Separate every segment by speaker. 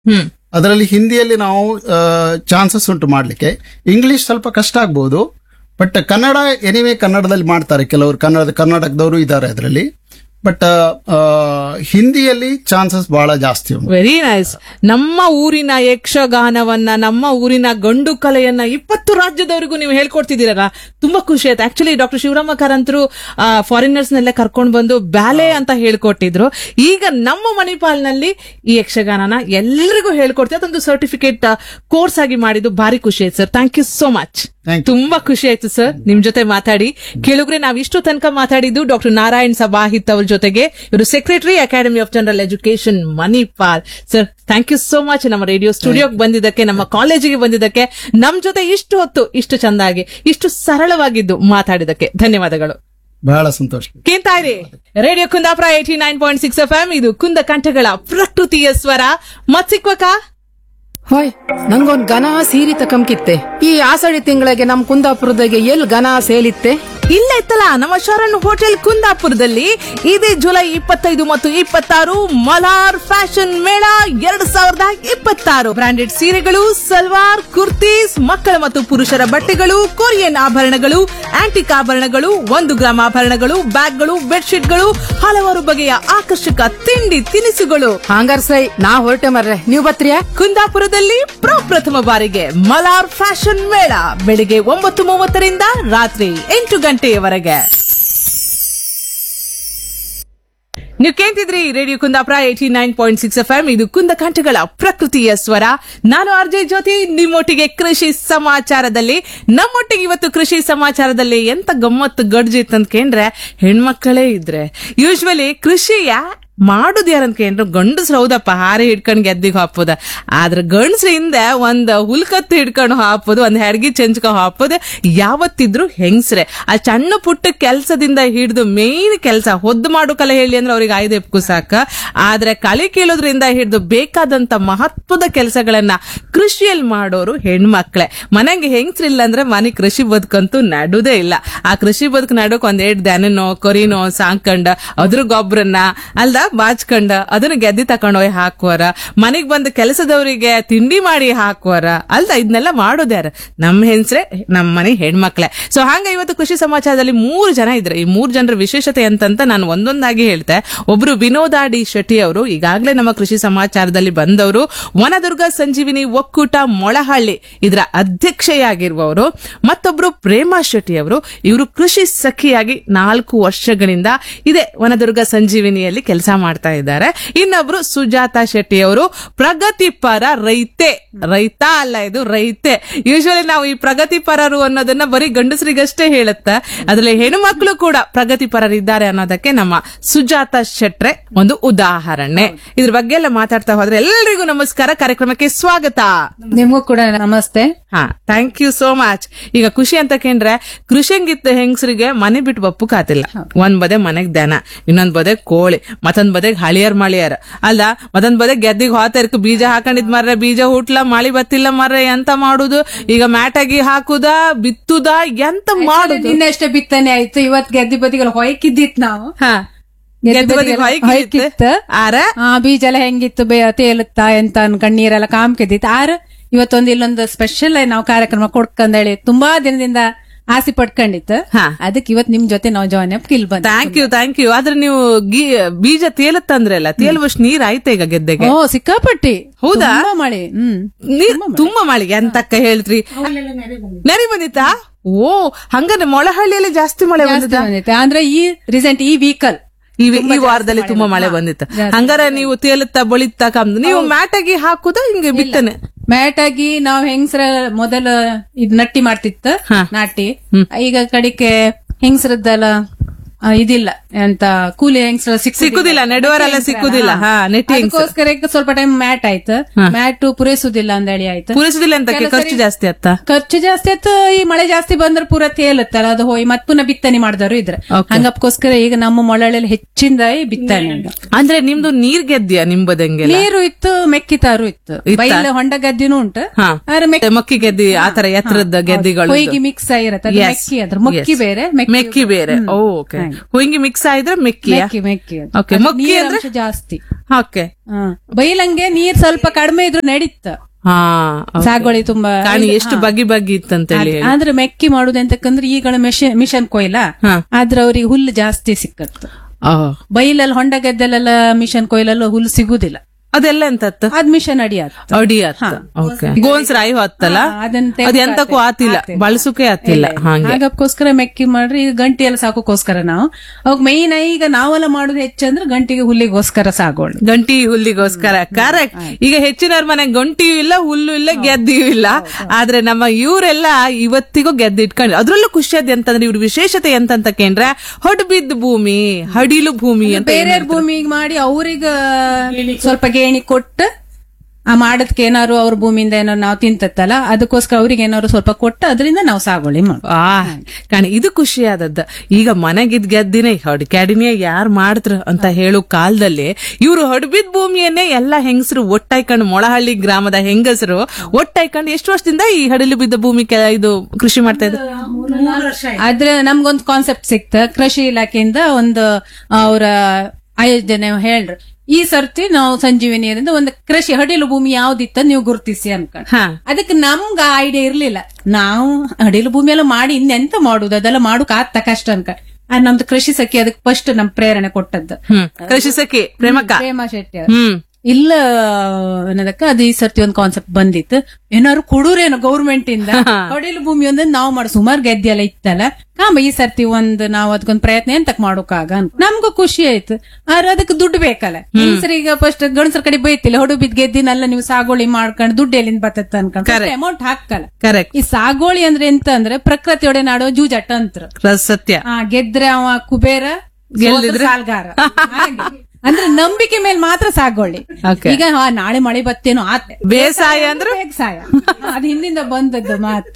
Speaker 1: ಹ್ಮ್
Speaker 2: ಅದರಲ್ಲಿ ಹಿಂದಿಯಲ್ಲಿ ನಾವು ಚಾನ್ಸಸ್ ಉಂಟು ಮಾಡ್ಲಿಕ್ಕೆ. ಇಂಗ್ಲಿಷ್ ಸ್ವಲ್ಪ ಕಷ್ಟ ಆಗ್ಬಹುದು, ಬಟ್ ಕನ್ನಡ ಎನಿವೇ ಕನ್ನಡದಲ್ಲಿ ಮಾಡ್ತಾರೆ. ಕೆಲವರು ಕರ್ನಾಟಕದವರು ಇದ್ದಾರೆ ಅದರಲ್ಲಿ. ಬಟ್ ಹಿಂದಿಯಲ್ಲಿ ಚಾನ್ಸಸ್ ಬಹಳ ಜಾಸ್ತಿ ಉಂಟು.
Speaker 1: Very nice. ನಮ್ಮ ಊರಿನ ಯಕ್ಷಗಾನವನ್ನ, ನಮ್ಮ ಊರಿನ ಗಂಡು ಕಲೆಯನ್ನ 20 ರಾಜ್ಯದವರಿಗೂ ನೀವು ಹೇಳ್ಕೊಡ್ತಿದ್ದೀರಲ್ಲ, ತುಂಬಾ ಖುಷಿ ಆಯ್ತು. ಆಕ್ಚುಲಿ ಡಾಕ್ಟರ್ ಶಿವರಾಮ ಕಾರಂತರು ಫಾರಿನರ್ಸ್ ನೆಲ್ಲ ಕರ್ಕೊಂಡು ಬಂದು ಬ್ಯಾಲೆ ಅಂತ ಹೇಳ್ಕೊಟ್ಟಿದ್ರು. ಈಗ ನಮ್ಮ ಮಣಿಪಾಲ್ನಲ್ಲಿ ಈ ಯಕ್ಷಗಾನನ ಎಲ್ಲರಿಗೂ ಹೇಳ್ಕೊಡ್ತೀವಿ. ಅದೊಂದು ಸರ್ಟಿಫಿಕೇಟ್ ಕೋರ್ಸ್ ಆಗಿ ಮಾಡಿದ್ದು ಭಾರಿ ಖುಷಿ ಆಯ್ತು sir. Thank you so much.
Speaker 2: Thank you.
Speaker 1: ತುಂಬಾ ಖುಷಿ ಆಯ್ತು ಸರ್ ನಿಮ್ ಜೊತೆ ಮಾತಾಡಿ. ಕೇಳುಗ್ರೆ, ನಾವ್ ಇಷ್ಟು ತನಕ ಮಾತಾಡಿದ್ದು ಡಾಕ್ಟರ್ ನಾರಾಯಣ್ ಸಭಾಹಿತ್ ಅವ್ರ ಜೊತೆಗೆ. ಇವರು secretary academy of general education Manipal. Sir thank you so much ನಮ್ಮ ರೇಡಿಯೋ ಸ್ಟುಡಿಯೋಗೆ ಬಂದಿದ್ದಕ್ಕೆ, ನಮ್ಮ ಕಾಲೇಜಿಗೆ ಬಂದಿದ್ದಕ್ಕೆ, ನಮ್ ಜೊತೆ ಇಷ್ಟು ಹೊತ್ತು ಇಷ್ಟು ಚಂದಾಗಿ ಇಷ್ಟು ಸರಳವಾಗಿದ್ದು ಮಾತಾಡಿದಕ್ಕೆ ಧನ್ಯವಾದಗಳು.
Speaker 2: ಬಹಳ ಸಂತೋಷ.
Speaker 1: ಕೇಳ್ತಾಯಿರಿ ರೇಡಿಯೋ ಕುಂದಾಪುರ 89.6 FM. ಇದು ಕುಂದ ಕಂಠಗಳ ಪ್ರಕೃತಿಯ ಸ್ವರ. ಮತ್ ಸಿಕ್ವಕ
Speaker 3: ಹೊಯ್, ನಂಗೊಂದ್ ಘನ ಸೀರೆ ತಕಂಕಿತ್ತೆ. ಈ ಆಷಾಢಿ ತಿಂಗಳಿಗೆ ನಮ್ ಕುಂದಾಪುರದಾಗೆ ಎಲ್ ಘನ ಸೇಲಿತ್ತೆ?
Speaker 1: ಇಲ್ಲ ಇತ್ತಲ್ಲ, ನಮ್ಮ ಶರಣ್ ಹೋಟೆಲ್ ಕುಂದಾಪುರದಲ್ಲಿ ಇದೇ ಜುಲೈ 25 ಮತ್ತು 26 ಮಲಾರ್ ಫ್ಯಾಷನ್ ಮೇಳ 2026. ಬ್ರಾಂಡೆಡ್ ಸೀರೆಗಳು, ಸಲ್ವಾರ್, ಕುರ್ತೀಸ್, ಮಕ್ಕಳ ಮತ್ತು ಪುರುಷರ ಬಟ್ಟೆಗಳು, ಕೊರಿಯನ್ ಆಭರಣಗಳು, ಆಂಟಿಕ್ ಆಭರಣಗಳು, 1 ಗ್ರಾಮ್ ಆಭರಣಗಳು, ಬ್ಯಾಗ್ಗಳು, ಬೆಡ್ಶೀಟ್ಗಳು, ಹಲವಾರು ಬಗೆಯ ಆಕರ್ಷಕ ತಿಂಡಿ ತಿನಿಸುಗಳು.
Speaker 3: ಹಂಗಾರ್ ಸೈ, ನಾ ಹೊರಟೆ ಮರ್ರೆ, ನೀವ್ ಬತ್ರಿಯಾ?
Speaker 1: ಕುಂದಾಪುರದಲ್ಲಿ ಪ್ರಪ್ರಥಮ ಬಾರಿಗೆ ಮಲಾರ್ ಫ್ಯಾಷನ್ ಮೇಳ ಬೆಳಿಗ್ಗೆ 9:30ರಿಂದ ರಾತ್ರಿ 8 ಗಂಟೆಯವರೆಗೆ. ನೀವು ಕೇಳ್ತಿದ್ರಿ ರೇಡಿಯೋ ಕುಂದಾಪುರ 89.6 FM. ಇದು ಕುಂದ ಕಂಠಗಳ ಪ್ರಕೃತಿಯ ಸ್ವರ. ನಾನು ಆರ್ಜೆ ಜ್ಯೋತಿ, ನಿಮ್ಮೊಟ್ಟಿಗೆ ಕೃಷಿ ಸಮಾಚಾರದಲ್ಲಿ. ನಮ್ಮೊಟ್ಟಿಗೆ ಇವತ್ತು ಕೃಷಿ ಸಮಾಚಾರದಲ್ಲಿ ಎಂತ ಗಮ್ಮತ್ತು ಗಡ್ಜಿತ್ ಅಂತ ಕೇಂದ್ರೆ, ಹೆಣ್ಮಕ್ಕಳೇ ಇದ್ರೆ ಯೂಶ್ವಲಿ ಕೃಷಿಯ ಮಾಡುದು ಯಾರಂತ ಕೇಂದ್ರ ಗಂಡಸ್ರು. ಹೌದಪ್ಪ, ಹಾರಿ ಹಿಡ್ಕೊಂಡ್ ಗೆದ್ದಿಗೆ ಹಾಪುದ. ಆದ್ರೆ ಗಂಡಸ್ರಿಂದ ಒಂದ್ ಹುಲ್ಕತ್ತು ಹಿಡ್ಕೊಂಡು ಹಾಪುದು, ಒಂದ್ ಹೆಡ್ಗಿ ಚೆಂಚ್ಕ ಹಾಪುದು ಯಾವತ್ತಿದ್ರು ಹೆಂಗ್ಸ್ರೆ. ಆ ಸಣ್ಣ ಪುಟ್ಟ ಕೆಲ್ಸದಿಂದ ಹಿಡಿದು ಮೇನ್ ಕೆಲಸ ಹೊದ್ದು ಮಾಡು ಕಲೆ ಹೇಳಿ ಅಂದ್ರೆ ಅವ್ರಿಗೆ 5 ಎಪ್ಕು ಸಾಕ. ಆದ್ರೆ ಕಲೆ ಕೇಳೋದ್ರಿಂದ ಹಿಡಿದು ಬೇಕಾದಂತ ಮಹತ್ವದ ಕೆಲಸಗಳನ್ನ ಕೃಷಿಯಲ್ಲಿ ಮಾಡೋರು ಹೆಣ್ಮಕ್ಳೆ. ಮನೆಗೆ ಹೆಂಗ್ಸ್ರಿಲ್ಲ ಅಂದ್ರೆ ಮನೆ ಕೃಷಿ ಬದುಕಂತೂ ನಡುದೇ ಇಲ್ಲ. ಆ ಕೃಷಿ ಬದುಕು ನಡಕ್ ಒಂದ್ 8 ದನನೋ ಕೊರಿನೋ ಸಾಂಕಂಡ ಅದ್ರ ಗೊಬ್ಬರನ್ನ ಅಲ್ದ ಬಾಚ್ಕೊಂಡ ಅದನ್ನ ಗೆದ್ದಿ ತಕೊಂಡೋಗಿ ಹಾಕುವರ, ಮನೆಗ್ ಬಂದ ಕೆಲಸದವರಿಗೆ ತಿಂಡಿ ಮಾಡಿ ಹಾಕುವರ ಅಲ್ದ. ಇದನ್ನೆಲ್ಲ ಮಾಡೋದ್ಯಾರ? ನಮ್ ಹೆಂಗ್ಸ್ರೆ, ನಮ್ ಮನೆ ಹೆಣ್ಮಕ್ಳೆ. ಸೊ ಹಂಗ ಇವತ್ತು ಕೃಷಿ ಸಮಾಚಾರದಲ್ಲಿ 3 ಜನ ಇದ್ರೆ. ಈ 3 ಜನರ ವಿಶೇಷತೆ ಅಂತಂತ ನಾನು ಒಂದೊಂದಾಗಿ ಹೇಳ್ತೆ. ಒಬ್ರು ವಿನೋದ ಡಿ ಶೆಟ್ಟಿ ಅವರು, ಈಗಾಗಲೇ ನಮ್ಮ ಕೃಷಿ ಸಮಾಚಾರದಲ್ಲಿ ಬಂದವರು. ವನದುರ್ಗ ಸಂಜೀವಿನಿ ಒಕ್ಕೂಟ ಮೊಳಹಳ್ಳಿ ಇದರ ಅಧ್ಯಕ್ಷೆಯಾಗಿರುವವರು. ಮತ್ತೊಬ್ರು ಪ್ರೇಮಾ ಶೆಟ್ಟಿ ಅವರು, ಇವರು ಕೃಷಿ ಸಖಿಯಾಗಿ 4 ವರ್ಷಗಳಿಂದ ಇದೇ ವನದುರ್ಗ ಸಂಜೀವಿನಿಯಲ್ಲಿ ಕೆಲಸ ಮಾಡ್ತಾ ಇದ್ದಾರೆ. ಇನ್ನೊಬ್ರು ಸುಜಾತಾ ಶೆಟ್ಟಿ ಅವರು, ಪ್ರಗತಿಪರ ರೈತ ಅಲ್ಲ, ಇದು ರೈತೆ. ಯೂಶುವಲಿ ನಾವು ಈ ಪ್ರಗತಿಪರರು ಅನ್ನೋದನ್ನ ಬರೀ ಗಂಡಸರಿಗಷ್ಟೇ ಹೇಳುತ್ತ, ಅದ್ರಲ್ಲಿ ಹೆಣ್ಮಕ್ಳು ಕೂಡ ಪ್ರಗತಿಪರರಿದ್ದಾರೆ ಅನ್ನೋದಕ್ಕೆ ನಮ್ಮ ಸುಜಾತಾ ಶೆಟ್ರೆ ಒಂದು ಉದಾಹರಣೆ. ಇದ್ರ ಬಗ್ಗೆ ಎಲ್ಲ ಮಾತಾಡ್ತಾ ಹೋದ್ರೆ ಎಲ್ಲರಿಗೂ ನಮಸ್ಕಾರ, ಕಾರ್ಯಕ್ರಮಕ್ಕೆ ಸ್ವಾಗತ.
Speaker 3: ನಿಮ್ಗೂ ಕೂಡ ನಮಸ್ತೆ.
Speaker 1: ಹಾ, ಥ್ಯಾಂಕ್ ಯು ಸೋ ಮಚ್. ಈಗ ಖುಷಿ ಅಂತ ಕೇಂದ್ರೆ, ಕೃಷಿಯಂಗಿತ್ತ ಹೆಂಗಸರಿಗೆ ಮನೆ ಬಿಟ್ಟು ಬಪ್ಪು ಕಾತಿಲ್ಲ. ಒಂದ್ ಬದೆ ಮನೆಗ್ ದನ, ಇನ್ನೊಂದ್ ಬದೆ ಕೋಳಿ, ಮತ್ತೊಂದ್ ಬದೆಗ್ ಹಳಿಯರ್ ಮಳಿಯರ್ ಅಲ್ಲ, ಮತ್ತೊಂದ್ ಬದೆಗ್ ಗೆದ್ದಿಗ್ ಹೋತರ್ಕ ಬೀಜ ಹಾಕೊಂಡಿದ್ ಮರ್ರೆ, ಬೀಜ ಹುಟ್ಲ, ಮಳಿ ಬತ್ತಿಲ್ಲ ಮರ್ರೆ, ಎಂತ ಮಾಡುದು? ಈಗ ಮ್ಯಾಟಾಗಿ ಹಾಕುದ, ಬಿತ್ತುದ, ಎಂತ ಮಾಡುದು?
Speaker 3: ಇನ್ನೆಷ್ಟೇ ಬಿತ್ತನೆ ಆಯ್ತು. ಇವತ್ ಗೆದ್ದಿ ಬದಿಗಳು ಹೊಯ್ಕಿದ್ದಿತ್ ನಾವು.
Speaker 1: ಹಾ,
Speaker 3: ಹೊಯ್ಕಿತ್ತ ಬೀಜ ಎಲ್ಲ ಹೆಂಗಿತ್ತು, ತೇಲುತ್ತಾ ಎಂತ ಕಣ್ಣೀರೆಲ್ಲ ಕಾಮ್ಕಿದ್ದಿತ್ತು. ಇವತ್ತೊಂದು ಇಲ್ಲೊಂದು ಸ್ಪೆಷಲ್ ನಾವು ಕಾರ್ಯಕ್ರಮ ಕೊಡ್ಕಂದೇಳಿ ತುಂಬಾ ದಿನದಿಂದ ಆಸೆ ಪಡ್ಕೊಂಡಿತ್ತು. ಅದಕ್ಕೆ ಇವತ್ ನಿಮ್ ಜೊತೆ ನಾವು ಜಾಯ್ನ್ ಕಿಲ್ ಬಂದ.
Speaker 1: Thank you. ಆದ್ರೆ ನೀವು ಬೀಜ ತೇಲತ್ತಂದ್ರಲ್ಲ, ತೇಲುವಷ್ಟು ನೀರ್ ಆಯ್ತಾ ಈಗ ಗೆದ್ದೆಗೆ?
Speaker 3: ಓ, ಸಿಕ್ಕಾಪಟ್ಟಿ.
Speaker 1: ಹೌದಾ?
Speaker 3: ಮಳೆ,
Speaker 1: ತುಂಬಾ ಮಳೆ ಎಂತಕ್ಕ ಹೇಳ್ತ್ರಿ? ನೆರೆ ಬಂದಿತ್ತಾ? ಓ, ಹಂಗಾರೆ ಮೊಳಹಳ್ಳಿಯಲ್ಲಿ ಜಾಸ್ತಿ ಮಳೆ ಬಂದಿತ್ತು.
Speaker 3: ಅಂದ್ರೆ ಈ ರೀಸೆಂಟ್ ಈ
Speaker 1: ಈ ವಾರದಲ್ಲಿ ತುಂಬಾ ಮಳೆ ಬಂದಿತ್ತು. ಹಂಗಾರೆ ನೀವು ತೇಲುತ್ತಾ ಬಳಿತಾ ಕಮ್ದು ನೀವು ಮ್ಯಾಟಾಗಿ ಹಾಕುದ ಹಿಂಗೆ ಬಿತ್ತನೆ?
Speaker 3: ಮ್ಯಾಟಾಗಿ ನಾವ್ ಹೆಂಗಸರ ಮೊದಲ ಇದ್ ನಟ್ಟಿ ಮಾಡ್ತಿತ್ತು, ನಾಟಿ. ಈಗ ಕಡಿಕೆ ಹೆಂಗಸರದ್ದೆಲ್ಲ ಇದಿಲ್ಲ, ಎಂತ ಕೂಲಿ ಹೆಂಗಸರ
Speaker 1: ಸಿಕ್ಕುದಿಲ್ಲ, ನೆಡುವರೆಲ್ಲ ಸಿಕ್ಕುದಿಲ್ಲ.
Speaker 3: ಅದಕ್ಕೋಸ್ಕರ ಸ್ವಲ್ಪ ಟೈಮ್ ಮ್ಯಾಟ್ ಆಯ್ತು. ಮ್ಯಾಟ್ ಪೂರೈಸುದಿಲ್ಲ ಅಂದೇಳಿ ಆಯ್ತು.
Speaker 1: ಪೂರೈಸುದಿಲ್ಲ ಅಂತ ಖರ್ಚು ಜಾಸ್ತಿ ಆಯ್ತ.
Speaker 3: ಖರ್ಚು ಜಾಸ್ತಿ ಆಯ್ತು. ಈ ಮಳೆ ಜಾಸ್ತಿ ಬಂದ್ರೆ ಪೂರ ತೇಲುತ್ತಲ್ಲ, ಅದು ಹೋಗಿ ಮತ್ ಪುನಃ ಬಿತ್ತನೆ ಮಾಡಿದವರು ಇದ್ರೆ. ಹಂಗಪ್ಕೋಸ್ಕರ ಈಗ ನಮ್ಮ ಮೊಳಹಳ್ಳಿಯಲ್ಲಿ ಹೆಚ್ಚಿಂದ ಬಿತ್ತನೆ.
Speaker 1: ಅಂದ್ರೆ ನಿಮ್ದು ನೀರ್ ಗೆದ್ದಿಯಾ? ನಿಂಬದಂಗೆ
Speaker 3: ನೀರು ಇತ್ತು, ಮೆಕ್ಕಿತಾರು ಇತ್ತು, ಬೈಲ್ ಹೊಂಡ ಗದ್ದಿನೂ ಉಂಟು.
Speaker 1: ಮಕ್ಕಿ ಗೆದ್ದಿ ಆತರ ಎತ್ತರದ ಗೆದ್ದಿಗಳು
Speaker 3: ಹೊಯ್ಗಿ ಮಿಕ್ಸ್ ಆಗಿರತ್ತೆ. ಮೆಕ್ಕಿ ಅದ್ರ ಮಕ್ಕಿ ಬೇರೆ,
Speaker 1: ಮೆಕ್ಕಿ ಬೇರೆ. ಓಕೆ. ಹುಂಗಿ ಮಿಕ್ಸ್ ಆಯ್ದ್ರೆ ಮೆಕ್ಕಿಯ
Speaker 3: ಮೆಕ್ಕಿ
Speaker 1: ಓಕೆ ಮೊಕ್ಕಿ ಅಂದ್ರೆ
Speaker 3: ನೀರಂಶ ಜಾಸ್ತಿ.
Speaker 1: ಓಕೆ
Speaker 3: ಬೈಲಂಗೆ ನೀರ್ ಸ್ವಲ್ಪ ಕಡಿಮೆ ಇದ್ರು ನಡೀತ.
Speaker 1: ಹಾ
Speaker 3: ಸಾಗುವಳಿ ತುಂಬಾ
Speaker 1: ಕಾಣಿ ಎಷ್ಟು ಬಗೆ ಬಗೆ ಇತ್ತಂತೇಳಿ.
Speaker 3: ಆದ್ರೆ ಮೆಕ್ಕಿ ಮಾಡುದು ಎಂತಕ್ಕಂದ್ರೆ ಈಗಳ ಮಿಷನ್ ಕೊಯ್ಲ ಆದ್ರೆ ಅವ್ರಿಗೆ ಹುಲ್ಲು ಜಾಸ್ತಿ ಸಿಕ್ಕತ್ತು. ಬೈಲಲ್ಲಿ ಹೊಂಡ ಗದ್ದೆಲೆಲ್ಲ ಮಿಷನ್ ಕೊಯ್ಲಲ್ಲ ಹುಲ್ಲು ಸಿಗುದಿಲ್ಲ.
Speaker 1: ಅದೆಲ್ಲ ಎಂತತ್ತ
Speaker 3: ಅದ್ ಮಿಷನ್
Speaker 1: ಅಡಿಯತ್ತ ಗೋನ್ಸ್ರಾಯಿ ಹೊತ್ತಲ್ಲ ಅದ್ ಎಂತಕ್ಕೂ ಆತಿಲ್ಲ ಬಳಸುಕೆ ಆತಿಲ್ಲ ಹಂಗೆ.
Speaker 3: ಅದಕ್ಕೋಸ್ಕರ ಮೆಕ್ಕಿ ಮಾಡ್ರಿ. ಈಗ ಗಂಟಿ ಎಲ್ಲ ಸಾಕೋಸ್ಕರ ನಾವು ಅವಾಗ ಮೈನ್ ಈಗ ನಾವೆಲ್ಲ ಮಾಡುದು ಹೆಚ್ಚಂದ್ರೆ ಗಂಟಿಗೆ ಹುಲ್ಲಿಗೋಸ್ಕರ ಸಾಗೋಳು.
Speaker 1: ಗಂಟಿ ಹುಲ್ಲಿಗೋಸ್ಕರ ಕರೆಕ್ಟ್. ಈಗ ಹೆಚ್ಚಿನವ್ರ ಮನೆ ಗಂಟಿಯೂ ಇಲ್ಲ ಹುಲ್ಲು ಇಲ್ಲ ಗೆದ್ದಿಯೂ ಇಲ್ಲ. ಆದ್ರೆ ನಮ್ಮ ಇವರೆಲ್ಲ ಇವತ್ತಿಗೂ ಗೆದ್ದು ಇಟ್ಕೊಂಡು ಅದ್ರಲ್ಲೂ ಖುಷಿಯಾದ ಎಂತಂದ್ರೆ ಇವ್ರ ವಿಶೇಷತೆ ಎಂತಂತ ಕೇಂದ್ರ ಹೊಡ್ಬಿದ್ದ ಭೂಮಿ ಹಡಿಲು ಭೂಮಿ ಅಂತ
Speaker 3: ಬೇರೆ ಭೂಮಿಗೆ ಮಾಡಿ ಅವ್ರಿಗ ಸ್ವಲ್ಪ ಗೇಣಿ ಕೊಟ್ಟು ಆ ಮಾಡದ್ಕೆ ಏನಾರು ಅವ್ರ ಭೂಮಿಯಿಂದ ಏನಾರು ನಾವು ತಿಂತತ್ತಲ್ಲ ಅದಕ್ಕೋಸ್ಕರ ಅವ್ರಿಗೆ ಏನಾರು ಸ್ವಲ್ಪ ಕೊಟ್ಟು ಅದರಿಂದ ನಾವು ಸಾಗುವಳಿ ಮಾಡೋದು.
Speaker 1: ಕಾಣಿ ಇದು ಖುಷಿ ಆದದ್ದು. ಈಗ ಮನೆಗಿದ್ ಗೆದ್ದಿನೇ ಹೊಡ್ಕ್ಯಾಡಿನೇ ಯಾರ್ ಮಾಡಿದ್ರು ಅಂತ ಹೇಳೋ ಕಾಲದಲ್ಲಿ ಇವ್ರು ಹೊಡ್ಬಿದ್ ಭೂಮಿಯನ್ನೇ ಎಲ್ಲಾ ಹೆಂಗಸರು ಒಟ್ಟಾಯ್ಕೊಂಡು ಮೊಳಹಳ್ಳಿ ಗ್ರಾಮದ ಹೆಂಗಸರು ಒಟ್ಟಾಯ್ಕೊಂಡು ಎಷ್ಟು ವರ್ಷದಿಂದ ಈ ಹಡಲು ಬಿದ್ದ ಭೂಮಿ ಇದು ಕೃಷಿ ಮಾಡ್ತಾ ಇದ್ರು.
Speaker 3: ಆದ್ರೆ ನಮ್ಗೊಂದು ಕಾನ್ಸೆಪ್ಟ್ ಸಿಕ್ತ ಕೃಷಿ ಇಲಾಖೆಯಿಂದ ಒಂದು ಅವರ ಆಯೋಜನೆ ಹೇಳ್ರು. ಈ ಸರ್ತಿ ನಾವು ಸಂಜೀವಿನಿಯರಿಂದ ಒಂದು ಕೃಷಿ ಹಡಿಲು ಭೂಮಿ ಯಾವ್ದಿತ್ತ ನೀವು ಗುರುತಿಸಿ ಅನ್ಕೊಂಡು. ಅದಕ್ಕೆ ನಮ್ಗ ಐಡಿಯಾ ಇರ್ಲಿಲ್ಲ. ನಾವು ಹಡಿಲು ಭೂಮಿ ಎಲ್ಲ ಮಾಡಿ ಇನ್ನೆಂತ ಮಾಡುದು ಅದೆಲ್ಲ ಮಾಡೋಕ್ ಆಗ್ತ ಕಷ್ಟ ಅನ್ಕೊಂಡು ನಮ್ದು ಕೃಷಿ ಸಖಿ ಅದಕ್ಕೆ ಫಸ್ಟ್ ನಮ್ ಪ್ರೇರಣೆ ಕೊಟ್ಟದ್ದು
Speaker 1: ಕೃಷಿ ಸಖಿ ಪ್ರೇಮ
Speaker 3: ಶೆಟ್ಟಿ ಇಲ್ಲ ಅನ್ನೋದಕ್ಕೆ ಅದು ಈ ಸರ್ತಿ ಒಂದು ಕಾನ್ಸೆಪ್ಟ್ ಬಂದಿತ್ತು. ಏನಾದ್ರು ಕೊಡೂರೇನೋ ಗೌರ್ಮೆಂಟ್ ಇಂದ ಹಡಿಲು ಭೂಮಿ ಒಂದ್ ನಾವು ಮಾಡೋ ಸುಮಾರು ಗೆದ್ದೆ ಎಲ್ಲ ಇತ್ತಲ್ಲ ಈ ಸರ್ತಿ ಒಂದು ನಾವು ಅದಕ್ಕೊಂದು ಪ್ರಯತ್ನ ಎಂತಕ್ ಮಾಡೋಕಾಗ ನಮ್ಗೂ ಖುಷಿ ಆಯ್ತು. ಆದ್ರೆ ಅದಕ್ಕೆ ದುಡ್ಡು ಬೇಕಲ್ಲ. ಈಗ ಫಸ್ಟ್ ಗಂಡಸರ ಕಡೆ ಬೈತಿಲ್ಲ ಹೊಡು ಬಿದ್ ಗೆದ್ದಿನಲ್ಲ ನೀವು ಸಾಗೋಳಿ ಮಾಡ್ಕೊಂಡು ದುಡ್ಡು ಎಲ್ಲಿಂದ ಬರ್ತತ್ತ ಅನ್ಕೊಂಡು ಅಮೌಂಟ್ ಹಾಕಲ್ಲ. ಕರೆಕ್ಟ್. ಈ ಸಾಗೋಳಿ ಅಂದ್ರೆ ಎಂತ ಅಂದ್ರೆ ಪ್ರಕೃತಿಯೊಡೆ ನಾಡೋ ಜೂಜಾಟ ಅಂತ ಸತ್ಯ. ಗೆದ್ರೆ ಅವ ಕುಬೇರ ಗೆಲ್ಲಿದ್ರೆ ಸಾಲ್ಗಾರ ಅಂದ್ರೆ ನಂಬಿಕೆ ಮೇಲೆ ಮಾತ್ರ ಸಾಗೋಳಿ. ಈಗ ನಾಳೆ ಮಳೆ ಬತ್ತೇನೋ ಆತೆ
Speaker 1: ಬೇಸಾಯ ಅಂದ್ರೆ
Speaker 3: ಬೇಸಾಯ ಅದು ಹಿಂದಿಂದ ಬಂದದ್ದು ಮಾತ.